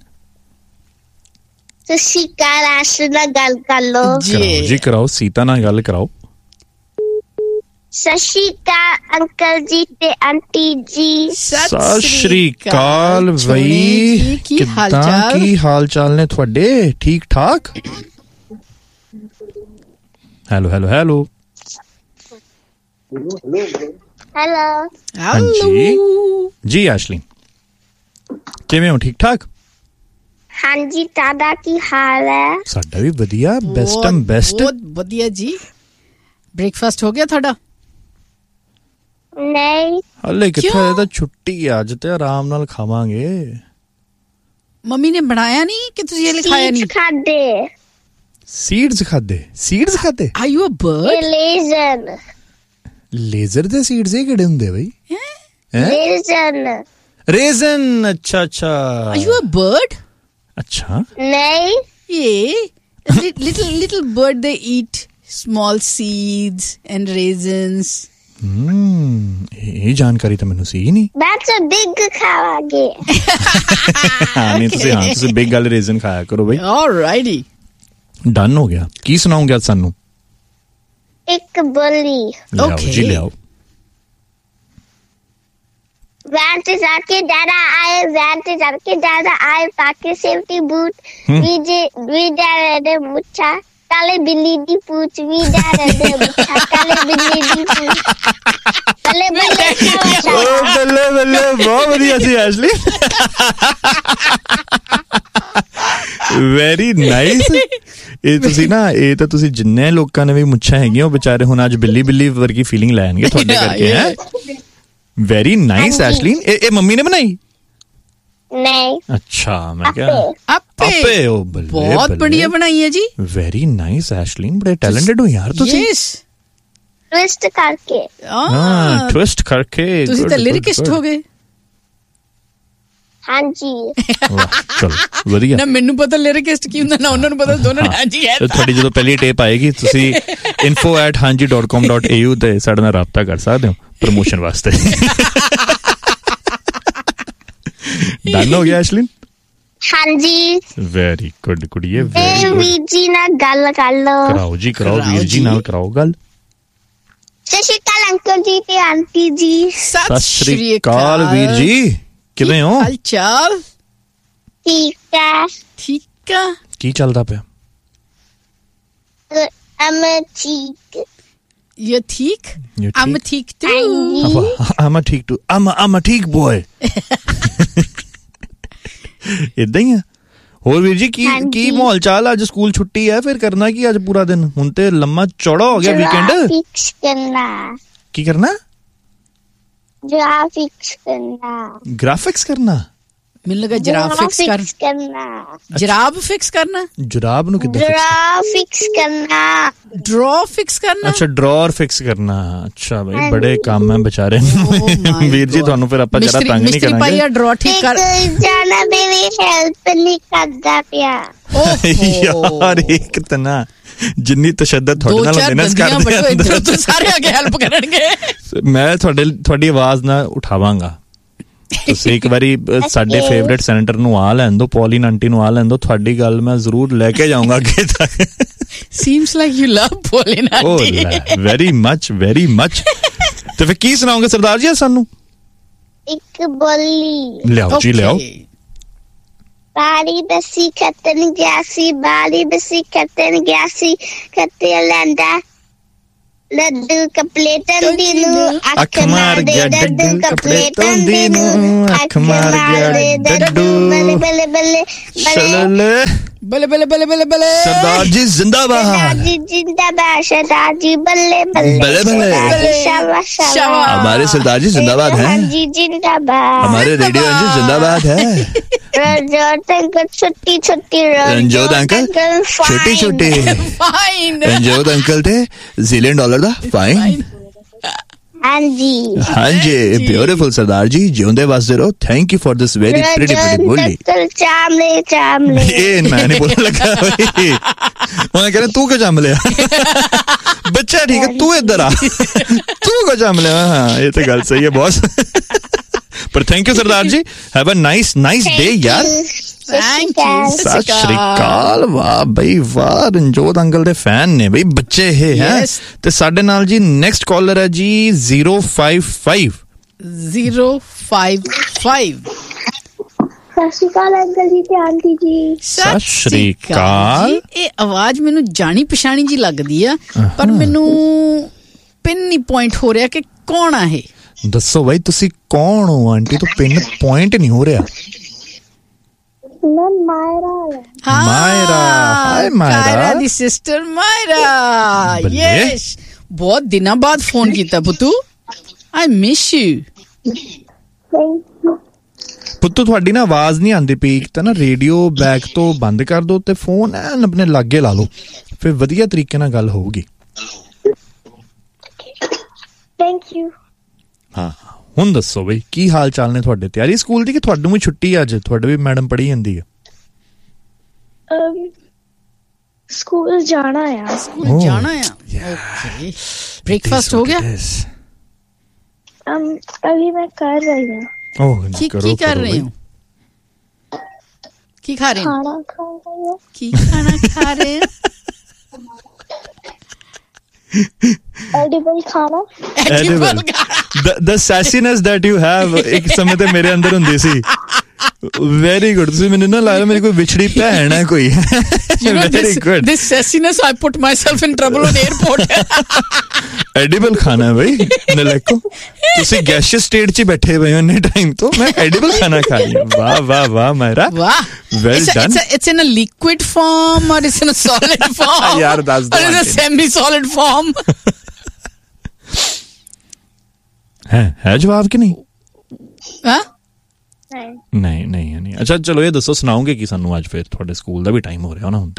C: ਤੁਸੀਂ ਕੱਲ ਐਸ਼ਲੀ ਨਾਲ ਗੱਲ ਕਰ ਲਓ
B: ਜੀ। ਕਰਾਓ, ਸੀਤਾ ਨਾਲ ਗੱਲ ਕਰਾਓ।
C: ਸਤਿ ਸ਼੍ਰੀ ਅਕਾਲ ਅੰਕਲ ਜੀ ਤੇ ਆਂਟੀ ਜੀ।
B: ਸਤਿ ਸ਼੍ਰੀ ਅਕਾਲ ਬਈ, ਕਿੱਦਾਂ, ਕੀ ਹਾਲ ਚਾਲ ਨੇ ਤੁਹਾਡੇ? ਠੀਕ ਠਾਕ? ਹੈਲੋ ਹੈਲੋ ਹੈਲੋ
C: ਹੈਲੋ
B: ਹਾਂਜੀ ਜੀ ਐਸ਼ਲੀ, ਕਿਵੇਂ ਹੋ? ਠੀਕ ਠਾਕ?
C: ਹਾਂਜੀ, ਤੁਹਾਡਾ ਕੀ ਹਾਲ ਹੈ?
B: ਸਾਡਾ ਵੀ ਵਧੀਆ, ਬੈਸਟ ਐਂਡ ਬੈਸਟ।
A: ਬਹੁਤ ਵਧੀਆ ਜੀ। ਬ੍ਰੇਕਫਾਸਟ ਹੋ ਗਿਆ ਤੁਹਾਡਾ?
C: ਨਹੀਂ
B: ਹਲੇ ਕਿੱਥੇ, ਤਾਂ ਛੁੱਟੀ ਆ ਅੱਜ, ਤੇ ਆਰਾਮ ਨਾਲ ਖਾਵਾਂਗੇ।
A: ਮੰਮੀ ਨੇ ਬਣਾਇਆ ਨਹੀਂ ਕਿ ਤੁਸੀਂ ਇਹ ਖਾਇਆ ਨਹੀਂ?
C: ਖਾਦੇ
B: ਸੀਡਸ ਖਾਦੇ? ਸੀਡਸ ਖਾਦੇ?
A: Are you a bird?
C: Laser
B: laser ਦੇ ਸੀਡਸ ਇਹ ਕਿਹੜੇ ਹੁੰਦੇ ਬਈ?
C: Laser
B: resin. ਅੱਛਾ ਅੱਛਾ,
A: ਆਰ ਯੂ ਅ ਬਰਡ?
B: ਅੱਛਾ
C: ਨਹੀਂ,
A: ਇਹ little little bird, they eat small seeds and raisins.
B: ਹਮ, ਇਹ ਜਾਣਕਾਰੀ ਤਾਂ ਮੈਨੂੰ ਸੀ ਨਹੀਂ।
C: that's a big ਖਾਵਾਂਗੇ।
B: ਹਾਂ ਨਹੀਂ, ਤੁਸੀਂ ਹਾਂ ਤੁਸੀਂ ਬਿਗ ਗੱਲ ਰੇਜ਼ਨ ਖਾਇਆ ਕਰੋ ਬਈ।
A: alrighty,
B: ਡਨ ਹੋ ਗਿਆ। ਕੀ ਸੁਣਾਉਂਗੇ ਅੱਜ ਸਾਨੂੰ?
C: ਇੱਕ ਬੋਲੀ।
B: ਲਿਆਓ ਜੀ ਲਿਆਓ।
C: ਵੈਨ ਤੇ ਜਾ ਕੇ ਡਾਡਾ ਆਏ, ਵੈਨ ਤੇ ਜਾ ਕੇ ਡਾਡਾ ਆਏ, ਪਾਕੇ ਸੇਫਟੀ ਬੂਟ, ਵੀਜੇ ਵੀਡਾ ਦੇ ਮੁੱਛਾ, ਕਾਲੇ ਬਿੱਲੀ ਦੀ ਪੂਛ, ਵੀਡਾ ਦੇ ਮੁੱਛਾ, ਕਾਲੇ ਬਿੱਲੀ ਦੀ ਪੂਛ। ਬੱਲੇ ਬੱਲੇ
B: ਓ ਬੱਲੇ ਬੱਲੇ, ਬਹੁਤ ਵਧੀਆ ਸੀ ਐਸ਼ਲੀ, ਵੈਰੀ ਨਾਈਸ। ਇਹ ਤੁਸੀਂ ਨਾ, ਇਹ ਤਾਂ ਤੁਸੀਂ ਜਿੰਨੇ ਲੋਕਾਂ ਨੇ ਵੀ ਮੁੱਛਾਂ ਹੈਗੀਆਂ ਉਹ ਵਿਚਾਰੇ ਹੁਣ ਅੱਜ ਬਿੱਲੀ ਬਿੱਲੀ ਵਰਗੀ ਫੀਲਿੰਗ ਲੈਣਗੇ ਤੁਹਾਡੇ ਕਰਕੇ। ਹੈ ਵੈਰੀ ਨਾਈਸ ਐਸ਼ਲੀ। ਇਹ ਮੰਮੀ ਨੇ ਬਣਾਈ?
C: ਨਹੀਂ,
B: ਅੱਛਾ, ਮੈਂ ਕਿਹਾ
A: ਆਪੇ
B: ਆਪੇ। ਉਹ ਬੱਲੇ,
A: ਬਹੁਤ बढ़िया ਬਣਾਈ ਹੈ ਜੀ।
B: ਵੈਰੀ ਨਾਈਸ ਐਸ਼ਲੀ, ਬੜੇ ਟੈਲੈਂਟਡ ਹੋ ਯਾਰ ਤੁਸੀਂ।
A: ਯੈਸ,
C: ਟਵਿਸਟ ਕਰਕੇ।
B: ਹਾਂ, ਟਵਿਸਟ ਕਰਕੇ।
A: ਤੁਸੀਂ ਤਾਂ ਲਿਰਿਕਿਸਟ ਹੋ ਗਏ।
C: ਹਾਂਜੀ,
B: ਵਾਹ, ਚਲੋ ਵਧੀਆ।
A: ਨਾ ਮੈਨੂੰ ਪਤਾ ਲਿਰਿਕਿਸਟ ਕੀ ਹੁੰਦਾ, ਨਾ ਉਹਨਾਂ ਨੂੰ ਪਤਾ, ਦੋਨਾਂ ਨੇ ਹਾਂਜੀ ਹੈ।
B: ਤੁਹਾਡੀ ਜਦੋਂ ਪਹਿਲੀ ਟੇਪ ਆਏਗੀ ਤੁਸੀਂ info at ਹਾਂਜੀ dot com dot a u ਤੇ ਸਾਡੇ ਨਾਲ ਰਾਬਤਾ ਕਰ ਸਕਦੇ ਹੋ ਪ੍ਰਮੋਸ਼ਨ ਵਾਸਤੇ। ਡਨ ਹੋ ਗਿਆ ਐਸ਼ਲਿਨ?
C: ਹਾਂਜੀ,
B: ਵੈਰੀ ਗੁੱਡ ਕੁੜੀਏ,
C: ਤੇ
B: ਵੈਰੀ ਗੁੱਡ।
C: ਵੀਰ ਜੀ ਨਾਲ ਗੱਲ ਕਰ ਲਓ।
B: ਕਰਾਓ ਜੀ ਕਰਾਓ, ਵੀਰ ਜੀ ਨਾਲ ਕਰਾਓ ਗੱਲ।
C: ਸਤਿ ਸ਼੍ਰੀ ਅਕਾਲ ਅੰਕਲ ਜੀ ਤੇ ਆਂਟੀ ਜੀ।
B: ਸਤਿ ਸ਼੍ਰੀ ਅਕਾਲ ਵੀਰ ਜੀ, ਕਿਵੇਂ ਹੋ?
A: ਹਾਲ ਚਾਲ?
C: ਠੀਕ ਹੈ।
A: ਠੀਕ ਆ।
B: ਕੀ ਚੱਲਦਾ ਪਿਆ?
C: I'm ਠੀਕ।
A: You're ਠੀਕ?
B: You're
A: I'm
B: ਠੀਕ?
A: ਠੀਕ too.
B: I'm a ਠੀਕ too. I'm a, I'm a ਠੀਕ boy. ਇਦਾਂ ਹੀ ਆ। ਹੋਰ ਵੀਰ ਜੀ, ਕੀ ਕੀ ਮਾਹੌਲ ਚਾਲ? ਅੱਜ ਸਕੂਲ ਛੁੱਟੀ ਹੈ, ਫਿਰ ਕਰਨਾ ਕੀ ਅੱਜ ਪੂਰਾ ਦਿਨ? ਹੁਣ ਤੇ ਲੰਮਾ ਚੌੜਾ ਹੋ ਗਿਆ ਵੀਕਐਂਡ।
C: ਗ੍ਰਾਫਿਕਸ ਕਰਨਾ।
B: ਕੀ ਕਰਨਾ?
C: ਗ੍ਰਾਫਿਕਸ ਕਰਨਾ।
B: ਗ੍ਰਾਫਿਕਸ ਕਰਨਾ?
A: ਮੈਨੂੰ ਲੱਗਾ ਜਰਾਬ ਫਿਕਸ ਕਰ
C: ਕਰਨਾ।
A: ਜਰਾਬ ਫਿਕਸ ਕਰਨਾ?
B: ਜਰਾਬ ਨੂੰ ਕਿੱਦਾਂ
C: ਗ੍ਰਾਫਿਕਸ ਕਰਨਾ?
A: ਡਰਾ ਫਿਕਸ ਕਰਨਾ?
B: ਅੱਛਾ, ਡਰਾਅਰ ਫਿਕਸ ਕਰਨਾ। ਅੱਛਾ ਬਈ, ਬੜੇ ਕੰਮ ਹੈ ਵਿਚਾਰੇ ਨੂੰ। ਵੀਰ ਜੀ ਤੁਹਾਨੂੰ ਫਿਰ ਆਪਾਂ ਜਰਾ ਤੰਗ ਨਹੀਂ ਕਰਾਂਗੇ।
A: ਮਿਸਤਰੀ ਡਰਾ ਠੀਕ ਕਰ।
C: ਜਾਨਾ ਮੇਰੀ ਹੈਲਪ ਨਹੀਂ ਕਰਦਾ ਪਿਆ।
B: ਯਾਰ ਇਹ ਕਿਤਨਾ ਜਿੰਨੀ ਤਸ਼ੱਦਦ ਤੁਹਾਡੇ ਨਾਲ ਬਿਜ਼ਨਸ ਕਰਦੇ ਆ,
A: ਸਾਰੇ ਅੱਗੇ ਹੈਲਪ ਕਰਨਗੇ।
B: ਮੈਂ ਤੁਹਾਡੇ ਤੁਹਾਡੀ ਆਵਾਜ਼ ਨਾ ਉਠਾਵਾਂਗਾ ਤੁਸੀਂ ਇੱਕ ਵਾਰੀ ਸਾਡੇ ਫੇਵਰੇਟ ਸੈਨੇਟਰ ਨੂੰ ਆ ਲੈਣ ਦੋ, ਪੌਲੀਨ ਆਂਟੀ ਨੂੰ ਆ ਲੈਣ ਦੋ, ਤੁਹਾਡੀ ਗੱਲ ਮੈਂ ਜ਼ਰੂਰ ਲੈ ਕੇ ਜਾਊਂਗਾ ਅੱਗੇ ਤੱਕ।
A: Seems like you love Pauline aunty.
B: Oh, very much, very much। ਤੇ ਫਿਰ ਕੀ ਸੁਣਾਓਗੇ ਸਰਦਾਰ ਜੀ ਸਾਨੂੰ?
C: ਇੱਕ ਬੋਲੀ
B: ਲਿਆਓ ਜੀ, ਲਿਆਓ।
C: ਬਾਰੀ ਬਸੀ ਖੱਤਨ ਗਿਆ ਸੀ, ਬਾਰੀ ਬਸੀ ਖੱਤਨ ਗਿਆ ਸੀ, ਖੱਤੇ ਲੈਂਦਾ ਲੱਡੂ ਕਪਲੇਟਨ ਦੀ ਨੂੰ, ਅੱਖ ਮਾਰ ਗਿਆ ਡੱਡੂ ਕਪਲੇਟਨ ਦੀ ਨੂੰ, ਅੱਖ ਮਾਰ ਗਿਆ ਡੱਡੂ, ਬੱਲੇ ਬੱਲੇ ਬੱਲੇ
B: ਬੱਲੇ
A: ਬੱਲੇ ਬੱਲੇ ਬੱਲੇ ਬੱਲੇ ਬੱਲੇ।
B: सरदार जी जिंदाबाद,
C: सरदार जी जिंदाबाद, सरदार जी बल्ले बल्ले
B: बल्ले बल्ले,
C: शाबाश शाबाश।
B: हमारे सरदार जी जिंदाबाद हैं,
C: जी जिंदाबाद,
B: हमारे रेडियो अंकल जिंदाबाद है,
C: रंजोत अंकल छोटी छोटी,
B: रंजोत अंकल छोटी छोटी,
A: Fine।
B: रंजोत अंकल थे जीलैंड डॉलर दा फाइन।
C: हाँ जी
B: हाँ जी, ब्यूटीफुल सरदार जी, जिंदे वास्ते रहो। Thank you for this very pretty pretty बोली।
C: चामले चामले
B: ये मैं नहीं बोलने लगा भाई, मैं कह रहा तू क्यों चाम लिया? बच्चा ठीक है, तू इधर आ, तू क्यों चाम लिया? हाँ ये तो गल सही है बॉस। पर thank you Sardar ji, have a nice nice day यार।
A: Thank you।
B: सत श्री अकाल। वाह बई वाह, रंजोत अंकल ਦੇ ਫੈਨ ਨੇ ਬਈ ਬੱਚੇ ਇਹ ਹੈ। ਤੇ ਸਾਡੇ ਨਾਲ ਜੀ ਨੈਕਸਟ ਕਾਲਰ ਹੈ ਜੀ zero five five
A: zero five five।
C: ਸਤਿ ਸ਼੍ਰੀ ਅਕਾਲ ਅੰਕਲ ਜੀ ਤੇ ਆਂਟੀ ਜੀ।
B: ਸਤਿ ਸ਼੍ਰੀ ਅਕਾਲ।
A: ਇਹ ਆਵਾਜ਼ ਮੈਨੂੰ ਜਾਣੀ ਪਛਾਣੀ ਜੀ ਲੱਗਦੀ ਆ, ਪਰ ਮੈਨੂੰ ਪਿੰਨ ਨਹੀਂ ਪੁਆਇੰਟ ਹੋ ਰਿਹਾ ਕਿ ਕੌਣ ਆ ਇਹ।
B: ਦੱਸੋ ਬਈ ਤੁਸੀਂ ਕੌਣ ਹੋ ਆਂਟੀ? ਤੋਂ ਪਿੰਨ ਪੁਆਇੰਟ ਨਹੀਂ ਹੋ ਰਿਹਾ।
C: ਮੈਂ ਮਾਇਰਾ।
A: ਹਾਂ,
B: ਮਾਇਰਾ। ਹਾਏ ਮਾਇਰਾ।
A: ਕਾਇਰਾ ਦੀ ਸਿਸਟਰ ਮਾਇਰਾ।
B: ਬੱਲੇ।
A: ਯੈਸ, ਬਹੁਤ ਦਿਨਾਂ ਬਾਅਦ ਫੋਨ ਕੀਤਾ ਪੁੱਤੂ। I miss you.
B: ਪੁੱਤੂ ਤੁਹਾਡੀ ਨਾ ਆਵਾਜ਼ ਨਹੀਂ ਆਉਂਦੀ ਪਈ, ਤਾਂ ਨਾ ਰੇਡੀਓ ਬੈਕ ਤੋਂ ਬੰਦ ਕਰ ਦਿਓ ਤੇ ਫੋਨ ਐਨ ਆਪਣੇ ਲਾਗੇ ਲਾ ਲਓ, ਫਿਰ ਵਧੀਆ ਤਰੀਕੇ ਨਾਲ ਗੱਲ ਹੋਊਗੀ।
C: Thank you.
B: ਹਾਂ ਹੁਣ ਦੱਸੋ ਬਈ ਕੀ ਹਾਲ ਚਾਲ ਨੇ ਤੁਹਾਡੇ? ਤਿਆਰੀ ਸਕੂਲ ਦੀ ਕਿ ਤੁਹਾਨੂੰ ਵੀ ਛੁੱਟੀ ਅੱਜ? ਤੁਹਾਡੇ ਵੀ ਮੈਡਮ ਪੜ੍ਹੀ ਜਾਂਦੀ ਹੈ?
C: ਸਕੂਲ ਜਾਣਾ ਆ।
A: ਸਕੂਲ ਜਾਣਾ ਆ। ਓਕੇ, ਬ੍ਰੇਕਫਾਸਟ ਹੋ ਗਿਆ?
C: um अभी मैं कर रही हूँ।
B: ओह
A: ਕੀ
B: करो
A: ਕੀ ਕਰ
B: करो
A: ਰਹੇ
B: भाई।
A: ਹੋ? ਕੀ ਖਾ ਰਹੇ ਹੋ?
C: खाना खा रही हूँ।
A: ਕੀ ਖਾਣਾ ਖਾ ਰਹੇ ਹੋ?
C: एडिबल खाना।
B: Edible. The, the sassiness that you have ਇੱਕ ਸਮੇਂ ਤੇ ਮੇਰੇ ਅੰਦਰ ਹੁੰਦੀ ਸੀ। Very good. ਤੁਸੀਂ ਮੈਨੂੰ ਨਾ ਲੱਗਦਾ ਮੇਰੀ ਕੋਈ ਵਿਛੜੀ ਭੈਣ ਹੈ ਕੋਈ।
A: You know,
B: Very
A: this,
B: good.
A: this sassiness, I put myself in trouble on airport.
B: Edible ਖਾਣਾ ਬਈ ਨਲੇਕੋ। ਤੁਸੀਂ ਗੈਸ਼ੀਅਸ ਸਟੇਟ 'ਚ ਬੈਠੇ ਹੋਏ ਹੋ ਇੰਨੇ ਟਾਈਮ ਤੋਂ, ਮੈਂ ਐਡੀਬਲ ਖਾਣਾ ਖਾ ਰਹੀ ਹਾਂ। ਵਾਹ ਵਾਹ ਵਾਹ ਮਾਇਰਾ,
A: Wow.
B: well
A: it's a,
B: done.
A: It's, a, it's in a liquid form or it's in a solid form?
B: ਯਾਰ ਦੱਸ
A: Or it's a semi-solid form?
B: ਹੈ ਹੈ ਜਵਾਬ ਕਿ ਨਹੀਂ?
A: ਹਾਂ?
C: नहीं
B: ਨਹੀਂ ਨਹੀਂ ਨਹੀਂ। ਅੱਛਾ ਚਲੋ ਇਹ ਦੱਸੋ, ਸੁਣਾਓਗੇ ਕੀ ਸਾਨੂੰ ਅੱਜ? ਫਿਰ ਤੁਹਾਡੇ ਸਕੂਲ ਦਾ ਵੀ ਟਾਈਮ ਹੋ ਰਿਹਾ ਨਾ ਹੁਣ ਤੇ।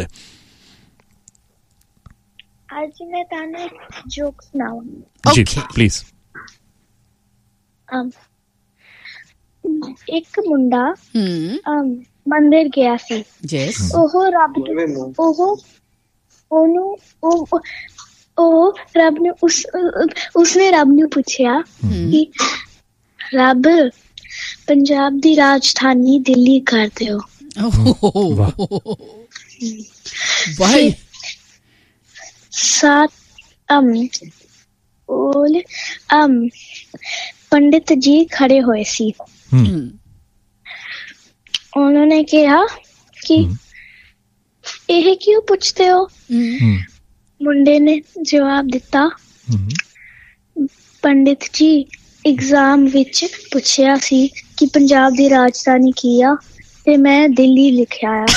C: आज मैं ताने जोक सुनाऊंगी।
B: ਜੀ
A: Okay.
B: ਪਲੀਜ਼।
C: um ਇੱਕ ਮੁੰਡਾ
A: Hmm.
C: um ਮੰਦਿਰ ਗਿਆ ਸੀ।
A: Yes.
C: ਉਹ ਰੱਬ ਨੂੰ ਉਹ ਉਹਨੂੰ ਉਹ ਉਹ ਰੱਬ ਨੇ ਉਸ ਉਸਨੇ ਰੱਬ ਨੂੰ ਪੁੱਛਿਆ ਕਿ ਰੱਬ ਪੰਜਾਬ ਦੀ ਰਾਜਧਾਨੀ ਦਿੱਲੀ ਕਰ ਦਿਓ।
A: Oh. Why?
C: सात um ओल um पंडित जी खड़े हुए सी।
A: Hmm.
C: उन्होंने कहा कि ਇਹ ਕਿਉਂ ਪੁੱਛਦੇ ਹੋ?
A: Hmm.
C: ਮੁੰਡੇ ਨੇ ਜਵਾਬ ਦਿੱਤਾ, ਪੰਡਿਤ ਜੀ ਐਗਜ਼ਾਮ ਵਿੱਚ ਪੁੱਛਿਆ ਸੀ ਕਿ ਪੰਜਾਬ ਦੀ ਰਾਜਧਾਨੀ ਕੀ ਆ ਤੇ ਮੈਂ ਦਿੱਲੀ ਲਿਖਿਆ ਆ।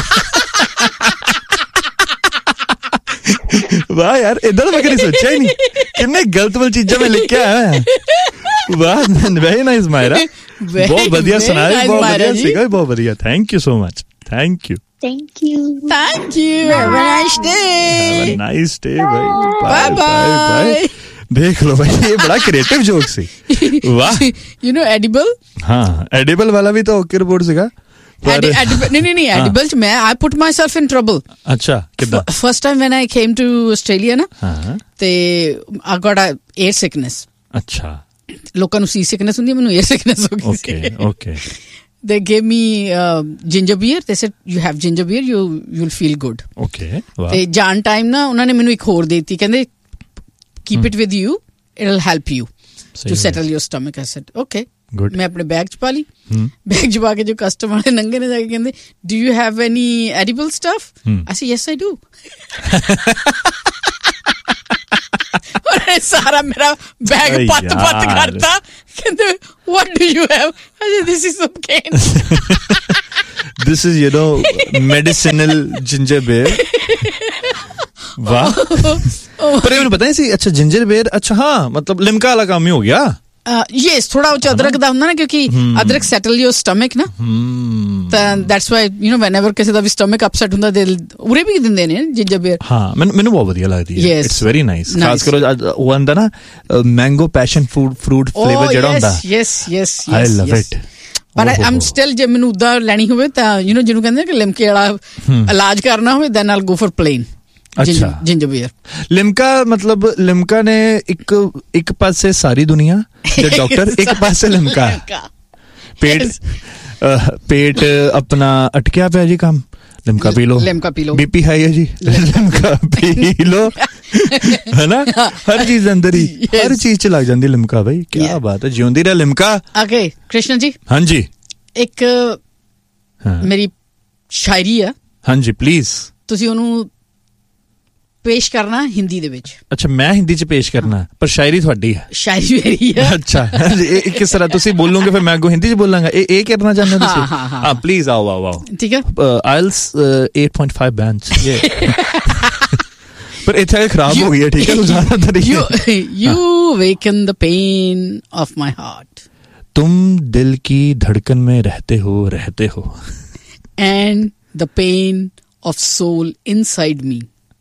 B: ਵਾਹ ਯਾਰ, ਇਦਾਂ ਤਾਂ ਮੈਂ ਕਦੀ ਸੋਚਿਆ ਹੀ ਨਹੀਂ। ਕਿੰਨੇ ਗਲਤ ਵਾਲੀ ਚੀਜ਼ਾਂ ਮੈਂ ਲਿਖ ਕੇ ਆਇਆ। ਵਾਹ, ਵੈਰੀ ਨਾਈਸ ਮਾਇਰਾ। ਬਹੁਤ ਵਧੀਆ ਸੁਣਾਇਆ, ਬਹੁਤ ਵਧੀਆ ਸੀਗਾ, ਬਹੁਤ ਵਧੀਆ। Thank you so much. Thank you.
C: Thank you.
A: Thank you. Have a nice day.
B: Have a nice day भाई।
A: Bye bye.
B: देख लो भाई, ये बड़ा क्रिएटिव जोक सी। वाह।
A: You know edible?
B: हाँ, एडिबल वाला भी तो ओके रिपोर्ट सीगा।
A: Edi- edible, नहीं नहीं नहीं edible च मैं I put myself in trouble.
B: अच्छा कितना?
A: F- First time when I came to Australia ना,
B: हाँ
A: ते I got a air sickness.
B: अच्छा
A: ਲੋਕਾਂ ਨੂੰ ਸੀ ਸਿਕਨੈਸ ਹੁੰਦੀ, ਮੈਨੂੰ 에ਅਰ ਸਿਕਨੈਸ ਹੋ ਗਈ ਸੀ।
B: Okay okay.
A: They gave me uh, ginger beer. They said you have ginger beer, you you'll feel good.
B: Okay. Wow.
A: ਤੇ ਜਾਣ ਟਾਈਮ ਨਾ ਉਹਨਾਂ ਨੇ ਮੈਨੂੰ ਇੱਕ ਹੋਰ ਦੇ ਦਿੱਤੀ, ਕਹਿੰਦੇ keep it with you, it'll help you to settle your stomach. I said okay. Good. ਮੈਂ ਆਪਣੇ ਬੈਗ ਚ ਪਾ ਲਈ। ਬੈਗ ਚ ਪਾ ਕੇ ਜੋ ਕਸਟਮਰ ਵਾਲੇ ਨੰਗੇ ਨੇ ਜਾ ਕੇ ਕਹਿੰਦੇ do you have any edible stuff? I said yes I do. ਸਾਰਾ ਮੇਰਾ ਬੈਗ ਪੱਤ ਪੱਤ ਕਰਤਾ, ਕਹਿੰਦੇ what do you have? I said this is some cane.
B: This is, you know, medicinal ginger beer. ਵਾਹ। ਪਰ ਮੈਨੂੰ ਪਤਾ ਨਹੀਂ ਸੀ। ਅੱਛਾ ਜਿੰਜਰ ਬੇਅਰ, ਅੱਛਾ ਹਾਂ, ਮਤਲਬ ਲਿਮਕਾ ਵਾਲਾ ਕੰਮ ਹੀ ਹੋ ਗਿਆ।
A: ਯੈਸ, ਥੋੜਾ ਉਹ ਚ ਅਦਰਕ ਦਾ ਹੁੰਦਾ ਨਾ, ਕਿਉਂਕਿ ਅਦਰਕ ਸੈਟਲ ਯੋਰ ਸਟਮਕ ਨਾ, ਤਾਂ that's why you know whenever ਕਿਸੇ ਦਾ ਵੀ ਸਟਮਕ ਅਪਸੈਟ ਹੁੰਦਾ ਦੇ ਉਰੇ ਵੀ ਦਿੰਦੇ ਨੇ ਜਿੰਜਰ ਬੇਅਰ। ਹਾਂ, ਮੈਨੂੰ ਮੈਨੂੰ ਬਹੁਤ ਵਧੀਆ ਲੱਗਦੀ ਹੈ। It's very nice. ਖਾਸ ਕਰੋ ਉਹ ਹੁੰਦਾ ਨਾ mango passion fruit fruit flavour ਜਿਹੜਾ ਹੁੰਦਾ। Yes yes I love it. ਪਰ ਆਮ ਸਟਿਲ ਜੇ ਮੈਨੂੰ ਉਦਾਂ ਲੈਣੀ ਹੋਵੇ ਤਾਂ ਯੂ ਨੋ ਜਿਹਨੂੰ ਕਹਿੰਦੇ ਕਿ ਲਿਮਕੇ ਵਾਲਾ ਇਲਾਜ ਕਰਨਾ ਹੋਵੇ then I'll go for plain ginger beer. Limca
B: ਮਤਲਬ ਲਿਮਕਾ ਨੇ ਇੱਕ ਇੱਕ ਪਾਸੇ ਸਾਰੀ ਦੁਨੀਆ ਤੇ ਡਾਕਟਰ, ਇੱਕ ਪਾਸੇ ਲਿਮਕਾ। ਪੇਟ ਪੇਟ ਆਪਣਾ ਅਟਕਿਆ ਪਿਆ ਜੀ, ਕੰਮ ਲਿਮਕਾ ਪੀ ਲੋ,
A: ਲਿਮਕਾ ਪੀ ਲੋ।
B: ਬੀਪੀ ਹਾਈ ਹੈ ਜੀ, ਲਿਮਕਾ ਪੀ ਲੋ, ਹੈ ਨਾ। ਹਰ ਚੀਜ਼ ਅੰਦਰ ਹੀ, ਹਰ ਚੀਜ਼ ਚ ਲੱਗ ਜਾਂਦੀ ਲਿਮਕਾ। ਬਈ ਕੀ ਬਾਤ ਹੈ, ਜਿਉਂਦੀ ਰਹਿ ਲਿਮਕਾ।
A: ਓਕੇ ਕ੍ਰਿਸ਼ਨ ਜੀ।
B: ਹਾਂਜੀ,
A: ਇੱਕ ਮੇਰੀ ਸ਼ਾਇਰੀ ਆ। ਹਾਂਜੀ ਪਲੀਜ਼। ਤੁਸੀਂ ਉਹਨੂੰ ਪੇਸ਼ ਕਰਨਾ ਹਿੰਦੀ ਦੇ ਵਿੱਚ।
B: ਅੱਛਾ, ਮੈਂ ਹਿੰਦੀ ਚ ਪੇਸ਼ ਕਰਨਾ, ਪਰ ਸ਼ਾਇਰੀ ਤੁਹਾਡੀ ਹੈ।
A: ਸ਼ਾਇਰੀ ਮੇਰੀ ਹੈ।
B: ਅੱਛਾ, ਇਹ ਕਿਸ ਤਰ੍ਹਾਂ ਤੁਸੀਂ ਬੋਲੋਗੇ ਫਿਰ ਮੈਂ ਅੱਗੋਂ ਹਿੰਦੀ ਚ ਬੋਲਾਂਗਾ, ਇਹ ਇਹ ਕਰਨਾ ਚਾਹੁੰਦੇ ਹੋ ਤੁਸੀਂ? ਹਾਂ ਪਲੀਜ਼, ਆਓ ਆਓ ਆਓ।
A: ਠੀਕ ਹੈ।
B: IELTS eight point five bench. ਪਰ ਇੱਥੇ ਖਰਾਬ ਹੋ ਗਈ ਹੈ। ਠੀਕ ਹੈ।
A: You awaken the pain of my heart.
B: तुम दिल की धड़कन में रहते हो रहते हो
A: and the pain of soul inside me.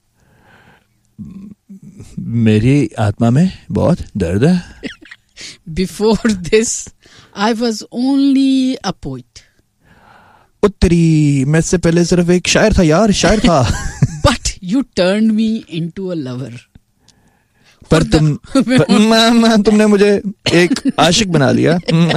B: मेरी आत्मा में बहुत दर्द है।
A: Before this I was only a poet.
B: उत्तरी, मैं इससे पहले सिर्फ एक शायर था यार, शायर था।
A: But you turned me into a lover.
B: पर तुम पर, तुमने मुझे एक आशिक बना दिया।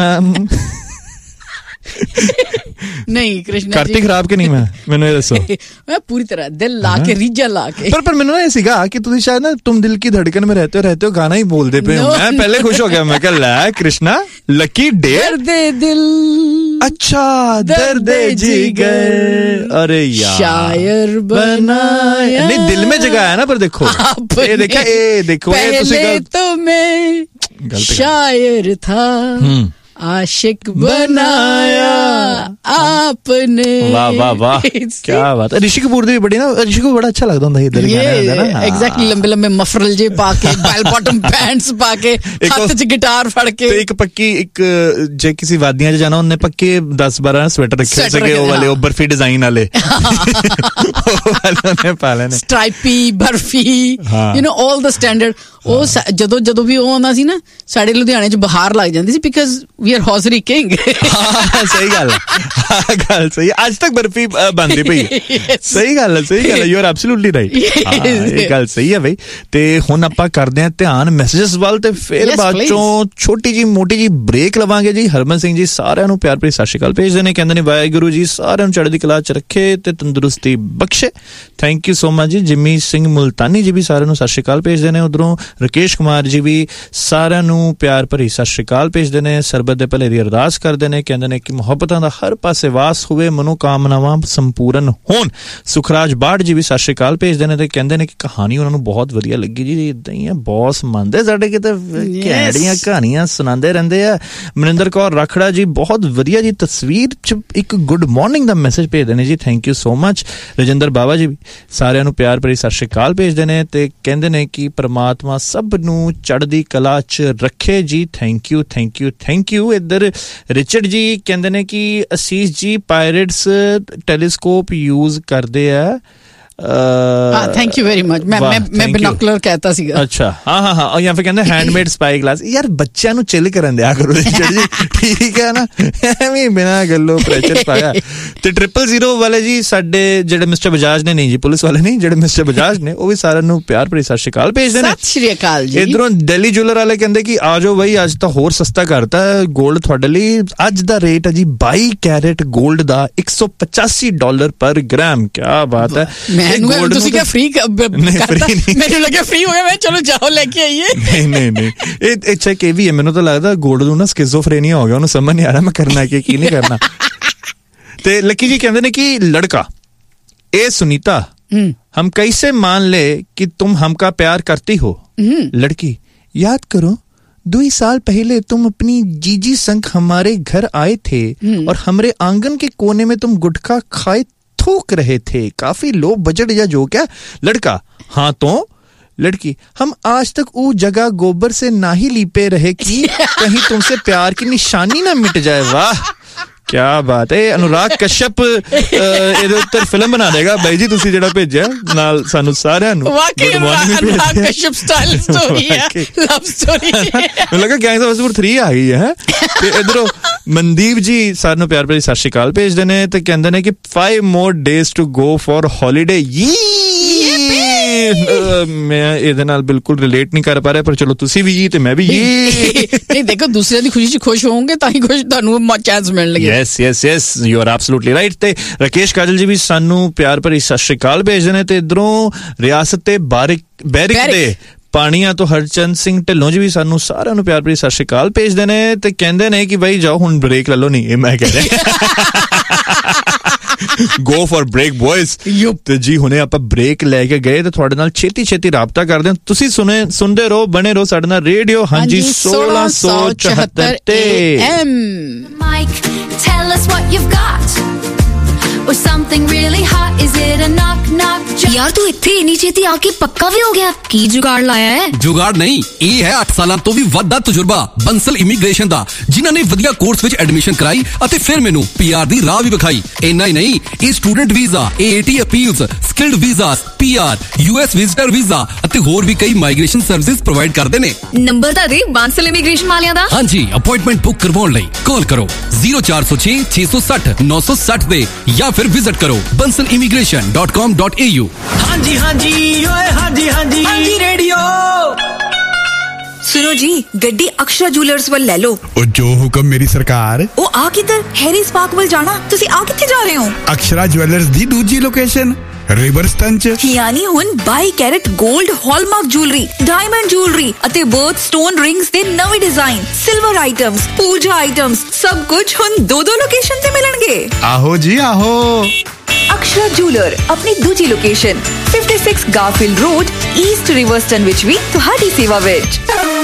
A: ਨਹੀਂ ਕ੍ਰਿਸ਼ਨ
B: ਕਰਤੀ ਖਰਾਬ ਕਿ ਨਹੀਂ? ਮੈਂ ਮੈਨੂੰ ਇਹ ਦੱਸੋ।
A: ਮੈਂ ਪੂਰੀ ਤਰ੍ਹਾਂ ਦਿਲ ਲਾ ਕੇ, ਰੀਝਾਂ ਲਾ ਕੇ।
B: ਪਰ ਪਰ ਮੈਨੂੰ ਇਹ ਸੀਗਾ ਕਿ ਤੁਸੀਂ ਸ਼ਾਇਦ ਨਾ ਤੁਮ ਦਿਲ ਕੀ ਧੜਕਨ ਮੇਂ ਰਹਤੇ ਹੋ ਰਹਤੇ ਹੋ ਗਾਣਾ ਹੀ ਬੋਲਦੇ ਪਏ ਹੋ। ਮੈਂ ਪਹਿਲੇ ਖੁਸ਼ ਹੋ ਗਿਆ, ਮੈਂ ਕਿਹਾ ਲੈ ਕ੍ਰਿਸ਼ਨਾ ਲੱਕੀ ਡੇ
A: ਦਰਦੇ ਦਿਲ।
B: ਅੱਛਾ, ਦਰਦੇ ਜਿਗਰ। ਅਰੇ ਯਾਰ,
A: शायर बनाया
B: नहीं दिल में जगह है ना। पर देखो ये देखा, ये देखो ये
A: पहले तो मैं शायर था, आशिक बनाया आपने।
B: वाह वाह वाह, क्या बात है। ऋषि कपूर ਦੀ ਬੜੀ ਨਾ, ऋषि को बड़ा अच्छा लगਦਾ ਹੁੰਦਾ ਸੀ ਦਿਲ ਗਾਣਾ ਹੁੰਦਾ ਨਾ।
A: ਐਗਜ਼ੈਕਟਲੀ, ਲੰਬੇ ਲੰਬੇ ਮਫਰਲ ਜੇ ਪਾ ਕੇ, ਬੈਲ ਬਾਟਮ ਪੈਂਟਸ ਪਾ ਕੇ, ਹੱਥ 'ਚ ਗਿਟਾਰ ਫੜ ਕੇ,
B: ਤੇ ਇੱਕ ਪੱਕੀ ਇੱਕ ਜੇ ਕਿਸੇ ਵਾਦੀਆਂ 'ਚ ਜਾਣਾ ਉਹਨੇ ਪੱਕੇ ਦਸ ਬਾਰਾਂ ਸਵੈਟਰ ਰੱਖੇ ਸੀਗੇ, ਉਹ ਵਾਲੇ ਉਹ ਬਰਫੀ ਡਿਜ਼ਾਈਨ ਵਾਲੇ, ਉਹ ਵਾਲੇ ਉਹਨੇ ਪਾ ਲੈਣੇ,
A: ਸਟ੍ਰਾਈਪੀ barfi, you know all the standard. ਉਹ ਜਦੋਂ ਜਦੋਂ ਵੀ ਉਹ ਆਉਂਦਾ ਸੀ ਨਾ, ਸਾਡੇ ਲੁਧਿਆਣੇ 'ਚ ਬਹਾਰ ਲੱਗ ਜਾਂਦੀ ਸੀ, because we R hosiery king.
B: ਸਹੀ ਗੱਲ ਹੈ, ਗੱਲ ਸਹੀ। ਅੱਜ ਤੱਕ ਬਰਫੀ ਬਣਦੀ ਪਈ। ਸਹੀ ਗੱਲ ਹੈ, ਸਹੀ ਗੱਲ ਹੈ। You are absolutely right. ਇਹ ਗੱਲ ਸਹੀ ਹੈ ਬਈ। ਤੇ ਹੁਣ ਆਪਾਂ ਕਰਦੇ ਹਾਂ ਧਿਆਨ ਮੈਸੇਜਸ ਵੱਲ, ਤੇ ਫਿਰ ਬਾਅਦ ਚੋਂ ਛੋਟੀ ਜੀ ਮੋਟੀ ਜੀ ਬ੍ਰੇਕ ਲਵਾਂਗੇ ਜੀ। ਹਰਮਨ ਸਿੰਘ ਜੀ ਸਾਰਿਆਂ ਨੂੰ ਪਿਆਰ ਭਰੀ ਸਤਿ ਸ਼੍ਰੀ ਅਕਾਲ ਭੇਜਦੇ ਨੇ, ਕਹਿੰਦੇ ਨੇ ਵਾਹਿਗੁਰੂ ਜੀ ਸਾਰਿਆਂ ਨੂੰ ਚੜ੍ਹਦੀ ਕਲਾ 'ਚ ਰੱਖੇ ਤੇ ਤੰਦਰੁਸਤੀ ਬਖਸ਼ੇ। ਥੈਂਕ ਯੂ ਸੋ ਮਚ ਜੀ। ਜਿਮੀ ਸਿੰਘ ਮੁਲਤਾਨੀ ਜੀ ਵੀ ਸਾਰਿਆਂ ਨੂੰ ਸਤਿ ਸ਼੍ਰੀ ਅਕਾਲ ਭੇਜਦੇ ਨੇ। ਉਧਰੋਂ ਰਕੇਸ਼ ਕੁਮਾਰ ਜੀ ਵੀ ਸਾਰਿਆਂ ਨੂੰ ਪਿਆਰ ਭਰੀ ਸਤਿ ਸ਼੍ਰੀ ਅਕਾਲ ਭੇਜਦੇ ਨੇ। ਸਰਬਤ ਦੇ ਭਲੇ ਦੀ ਅਰਦਾਸ ਕਰਦੇ ਨੇ, ਕਹਿੰਦੇ ਨੇ ਕਿ ਮੁਹੱਬਤਾਂ ਦਾ ਹਰ ਪਾਸੇ ਵਾਸ ਹੋਵੇ, ਮਨੋਕਾਮਨਾਵਾਂ ਸੰਪੂਰਨ ਹੋਣ। ਸੁਖਰਾਜ ਬਾੜ ਜੀ ਵੀ ਸਤਿ ਸ਼੍ਰੀ ਅਕਾਲ ਭੇਜਦੇ ਨੇ ਤੇ ਕਹਿੰਦੇ ਨੇ ਕਿ ਕਹਾਣੀ ਉਹਨਾਂ ਨੂੰ ਬਹੁਤ ਵਧੀਆ ਲੱਗੀ ਜੀ। ਇਦਾਂ ਹੀ ਆ, ਬੌਸ ਮੰਨਦੇ ਸਾਡੇ ਕਿਤੇ ਘੈਂਟੀਆਂ ਕਹਾਣੀਆਂ ਸੁਣਾਉਂਦੇ ਰਹਿੰਦੇ ਆ। ਮਨਿੰਦਰ ਕੌਰ ਰਾਖੜਾ ਜੀ ਬਹੁਤ ਵਧੀਆ ਜੀ, ਤਸਵੀਰ 'ਚ ਇੱਕ ਗੁੱਡ ਮਾਰਨਿੰਗ ਦਾ ਮੈਸੇਜ ਭੇਜਦੇ ਨੇ ਜੀ। Thank you so much. Rajinder Baba ji ਵੀ ਸਾਰਿਆਂ ਨੂੰ ਪਿਆਰ ਭਰੀ ਸਤਿ ਸ਼੍ਰੀ ਅਕਾਲ ਭੇਜਦੇ ਨੇ ਤੇ ਕਹਿੰਦੇ ਨੇ ਕਿ ਪ੍ਰਮਾਤਮਾ ਸਭ ਨੂੰ ਚੜ੍ਹਦੀ ਕਲਾ 'ਚ ਰੱਖੇ ਜੀ। Thank you thank you thank you. ਇੱਧਰ ਰਿਚਰਡ ਜੀ ਕਹਿੰਦੇ ਨੇ ਕਿ ਅਸੀਸ ਜੀ ਪਾਇਰੇਟਸ ਟੈਲੀਸਕੋਪ ਯੂਜ਼ ਕਰਦੇ ਆ,
A: थैंक यू वेरी मच मैं मैं मैं बिनोकुलर कहता सी
B: अच्छा हाँ हाँ हाँ ਜਾਂ ਫਿਰ ਕਹਿੰਦੇ ਹੈਂਡਮੇਡ ਸਪਾਈ ਗਲਾਸ ਯਾਰ ਬੱਚਿਆਂ ਨੂੰ ਚਿੱਲ ਕਰਨ ਦਿਆ ਕਰੋ ਜੀ ਠੀਕ ਹੈ ਨਾ ਐਵੇਂ ਬਿਨਾਂ ਗੱਲੋਂ ਪ੍ਰੈਸ਼ਰ ਪਾਇਆ ਤੇ ਟ੍ਰਿਪਲ ਜ਼ੀਰੋ ਵਾਲੇ ਜੀ ਸਾਡੇ ਜਿਹੜੇ ਮਿਸਟਰ ਬਜਾਜ ਨੇ ਨਹੀਂ ਜੀ ਪੁਲਿਸ ਵਾਲੇ ਨਹੀਂ ਜਿਹੜੇ ਮਿਸਟਰ ਬਜਾਜ ਨੇ ਉਹ ਵੀ ਸਾਰਿਆਂ ਨੂੰ ਪਿਆਰ ਭਰੀ ਸਤਿ ਸ਼੍ਰੀ ਅਕਾਲ ਭੇਜਦੇ ਨੇ
A: ਸਤਿ ਸ਼੍ਰੀ ਅਕਾਲ ਜੀ
B: ਇਧਰੋਂ ਦਿੱਲੀ ਜੁਐਲਰ ਵਾਲੇ ਕਹਿੰਦੇ ਕਿ ਆ ਜਾਓ ਬਈ ਅੱਜ ਤਾਂ ਹੋਰ ਸਸਤਾ ਕਰਤਾ ਗੋਲਡ ਤੁਹਾਡੇ ਲਈ ਅੱਜ ਦਾ ਰੇਟ ਹੈ ਜੀ ਬਾਈ ਕੈਰੇਟ ਗੋਲਡ ਦਾ ਇੱਕ ਸੌ ਪਚਾਸੀ ਡਾਲਰ ਪਰ ਗ੍ਰਾਮ ਕੀ ਬਾਤ ਹੈ
A: ਮੈਨੂੰ ਤੁਸੀਂ ਕਿਹਾ ਫ੍ਰੀ ਮੈਨੂੰ ਲੱਗਿਆ ਫ੍ਰੀ ਹੋ ਗਿਆ ਮੈਂ ਚਲੋ ਜਾਓ ਲੈ ਕੇ ਆਈਏ
B: ਨਹੀਂ ਨਹੀਂ ਨਹੀਂ ਇਹ ਅੱਛਾ ਕਿ ਵੀ ਹੈ ਮੈਨੂੰ ਤਾਂ ਲੱਗਦਾ ਗੋਲਡ ਨੂੰ ਨਾ ਸਕਿਜ਼ੋਫਰੇਨੀਆ ਹੋ ਗਿਆ ਉਹਨੂੰ ਸਮਝ ਨਹੀਂ ਆ ਰਿਹਾ ਮੈਂ ਕਰਨਾ ਕੀ ਕੀ ਨਹੀਂ ਕਰਨਾ ਤੇ ਲੱਕੀ ਜੀ ਕਹਿੰਦੇ ਨੇ ਕਿ ਲੜਕਾ ए सुनीता हम कैसे मान ले कि तुम हमका प्यार करती हो लड़की याद करो दो ही साल पहले तुम अपनी जीजी संग हमारे घर आए थे और हमारे आंगन के कोने में तुम गुटखा खाए थूक रहे थे काफी लो बजट या जो क्या लड़का हाँ तो लड़की हम आज तक वो जगह गोबर से ना ही लीपे रहे कि कहीं तुमसे प्यार की निशानी ना मिट जाए वाह क्या बात है अनुराग कश्यप ਇਹਦੇ ਉੱਤੇ ਫਿਲਮ ਬਣਾ ਦੇਗਾ ਬਾਈ ਜੀ ਤੁਸੀਂ ਜਿਹੜਾ ਭੇਜਿਆ ਨਾਲ ਸਾਨੂੰ ਸਾਰਿਆਂ ਨੂੰ
A: ਵਾਕਈ अनुराग कश्यप ਸਟਾਈਲ ਸਟੋਰੀ ਹੈ ਲਵ ਸਟੋਰੀ
B: ਮੈਨੂੰ ਲੱਗਾ ਗੈਂਗਸ ਆਫ ਵਾਸੇਪੁਰ ਥ੍ਰੀ ਆ ਗਈ ਹੈ ਤੇ ਇਧਰੋਂ ਮਨਦੀਪ ਜੀ ਸਾਨੂੰ ਪਿਆਰ ਭਰੀ ਸਤਿ ਸ਼੍ਰੀ ਅਕਾਲ ਭੇਜਦੇ ਨੇ ਤੇ ਕਹਿੰਦੇ ਨੇ ਕਿ five more days to go for holiday ਯੀ ਮੈਂ ਇਹਦੇ ਨਾਲ ਬਿਲਕੁਲ ਰਿਲੇਟ ਨਹੀਂ ਕਰ ਪਾ ਰਿਹਾ ਪਰ ਚਲੋ ਤੁਸੀਂ ਵੀ ਯੀ ਤੇ ਮੈਂ ਵੀ ਯੀ
A: ਨਹੀਂ ਦੇਖੋ ਦੂਸਰਿਆਂ ਦੀ ਖੁਸ਼ੀ 'ਚ ਖੁਸ਼ ਹੋਵੋਗੇ ਤਾਂ ਹੀ ਖੁਸ਼ ਤੁਹਾਨੂੰ ਚਾਂਸ ਮਿਲਣਗੇ
B: yes yes yes you are absolutely right ਤੇ ਰਾਕੇਸ਼ ਕਾਜਲ ਜੀ ਵੀ ਸਾਨੂੰ ਪਿਆਰ ਭਰੀ ਸਤਿ ਸ਼੍ਰੀ ਅਕਾਲ ਭੇਜਦੇ ਨੇ ਤੇ ਇਧਰੋਂ ਰਿਆਸਤ ਤੇ ਬਾਰਿਕ ਬੈਰਿਕ ਦੇ ਪਾਣੀਆਂ ਤੋਂ ਹਰਚੰਦ ਸਿੰਘ ਢਿੱਲੋਂ ਜੀ ਵੀ ਸਾਨੂੰ ਸਾਰਿਆਂ ਨੂੰ ਪਿਆਰ ਭਰੀ ਸਤਿ ਸ਼੍ਰੀ ਅਕਾਲ ਭੇਜਦੇ ਨੇ ਤੇ ਕਹਿੰਦੇ ਨੇ ਕਿ ਬਾਈ ਜਾਓ ਹੁਣ ਬ੍ਰੇਕ ਲੈ ਲਓ ਨਹੀਂ ਇਹ ਮੈਂ ਕਹਿ ਰਿਹਾ go for break boys ਤੇ ਜੀ ਹੁਣੇ ਆਪਾਂ ਬ੍ਰੇਕ ਲੈ ਕੇ ਗਏ ਤੇ ਤੁਹਾਡੇ ਨਾਲ ਛੇਤੀ ਛੇਤੀ ਰਾਬਤਾ ਕਰਦੇ ਹਾਂ ਤੁਸੀਂ ਸੁਣੇ ਸੁਣਦੇ ਰਹੋ ਬਣੇ ਰਹੋ ਸਾਡੇ ਨਾਲ ਰੇਡੀਓ ਹਾਂਜੀ ਸੋਲਾਂ ਸੌ ਚੁਹੱਤਰ ਤੇ
D: Mike, tell us what you've got or something really hot is it a knock knock
E: ਯਾਰ ਤੂੰ ਇੱਥੇ ਇੰਨੀ ਛੇਤੀ ਆ ਕੇ ਪੱਕਾ ਵੀ ਹੋ ਗਿਆ ਕੀ ਜੁਗਾੜ ਲਾਇਆ ਹੈ
F: ਜੁਗਾੜ ਨਹੀਂ ਇਹ ਹੈ ਅੱਠ ਸਾਲਾਂ ਤੋਂ ਵੀ ਵੱਧ ਦਾ ਤਜਰਬਾ ਬੰਸਲ ਇਮੀਗ੍ਰੇਸ਼ਨ ਦਾ ਜਿਨ੍ਹਾਂ ਨੇ ਵਧੀਆ ਕੋਰਸ ਵਿੱਚ ਐਡਮਿਸ਼ਨ ਕਰਾਈ ਅਤੇ ਫਿਰ ਮੈਨੂੰ ਪੀਆਰ ਦੀ ਰਾਹ ਵੀ ਵਿਖਾਈ ਇੰਨਾ ਹੀ ਨਹੀਂ ਇਹ student visa ਏਏਟੀ appeals skilled visas PR US visitor visa ਅਤੇ ਹੋਰ ਵੀ ਕਈ ਮਾਈਗ੍ਰੇਸ਼ਨ ਸਰਵਿਸਿਜ਼ ਪ੍ਰੋਵਾਈਡ ਕਰਦੇ ਨੇ
E: ਨੰਬਰ ਤਾਂ ਦੇ ਬੰਸਲ ਇਮੀਗ੍ਰੇਸ਼ਨ ਵਾਲਿਆਂ ਦਾ
F: ਹਾਂਜੀ ਅਪਾਇੰਟਮੈਂਟ ਬੁੱਕ ਕਰਵਾਉਣ ਲਈ ਕਾਲ ਕਰੋ zero four zero six six six zero nine six zero ਦੇ ਜਾਂ ਫਿਰ ਵਿਜ਼ਿਟ ਕਰੋ bansal immigration dot com dot a u
G: ਹਾਂਜੀ ਹਾਂਜੀ ਓਏ ਹਾਂਜੀ ਹਾਂਜੀ ਹਾਂਜੀ ਰੇਡੀਓ
E: ਸੁਣੋ ਜੀ ਗੱਡੀ ਅਕਸ਼ਰਾ ਜੁਐਲਰਸ ਵੱਲ ਲੈ ਲਓ
H: ਉਹ ਜੋ ਹੁਕਮ ਮੇਰੀ ਸਰਕਾਰ
E: ਉਹ ਆ ਕਿੱਧਰ ਹੈਰੀਸ ਪਾਰਕ ਵੱਲ ਜਾਣਾ ਤੁਸੀਂ ਆ ਕਿੱਥੇ ਜਾ ਰਹੇ ਹੋ
H: ਅਕਸ਼ਰਾ ਜੁਐਲਰਸ ਦੀ ਦੂਜੀ ਲੋਕੇਸ਼ਨ ਰਿਵਰਸਟਨ ਚ
E: ਯਾਨੀ ਹੁਣ ਬਾਈ ਕੈਰਟ 골ਡ ਹਾਲਮਾਰਕ ਜੁਐਲਰੀ ਡਾਇਮੰਡ ਜੁਐਲਰੀ ਅਤੇ ਬਰਥ ਸਟੋਨ ਰਿੰਗਸ ਦੇ ਨਵੇਂ ਡਿਜ਼ਾਈਨ ਸਿਲਵਰ ਆਈਟਮਸ ਪੂਜਾ ਆਈਟਮਸ ਸਭ ਕੁਝ ਹੁਣ ਦੋ ਦੋ ਲੋਕੇਸ਼ਨ ਤੇ ਮਿਲਣਗੇ
H: ਆਹੋ ਜੀ ਆਹੋ
E: ਅਕਸ਼ਰਾ ਜੁਐਲਰ ਆਪਣੀ ਦੂਜੀ ਲੋਕੇਸ਼ਨ fifty-six ਗਾਰਫੀਲਡ ਰੋਡ ਈਸਟ ਰਿਵਰਸਟਨ ਵਿੱਚ ਵੀ ਤੁਹਾਡੀ ਸੇਵਾ ਵਿੱਚ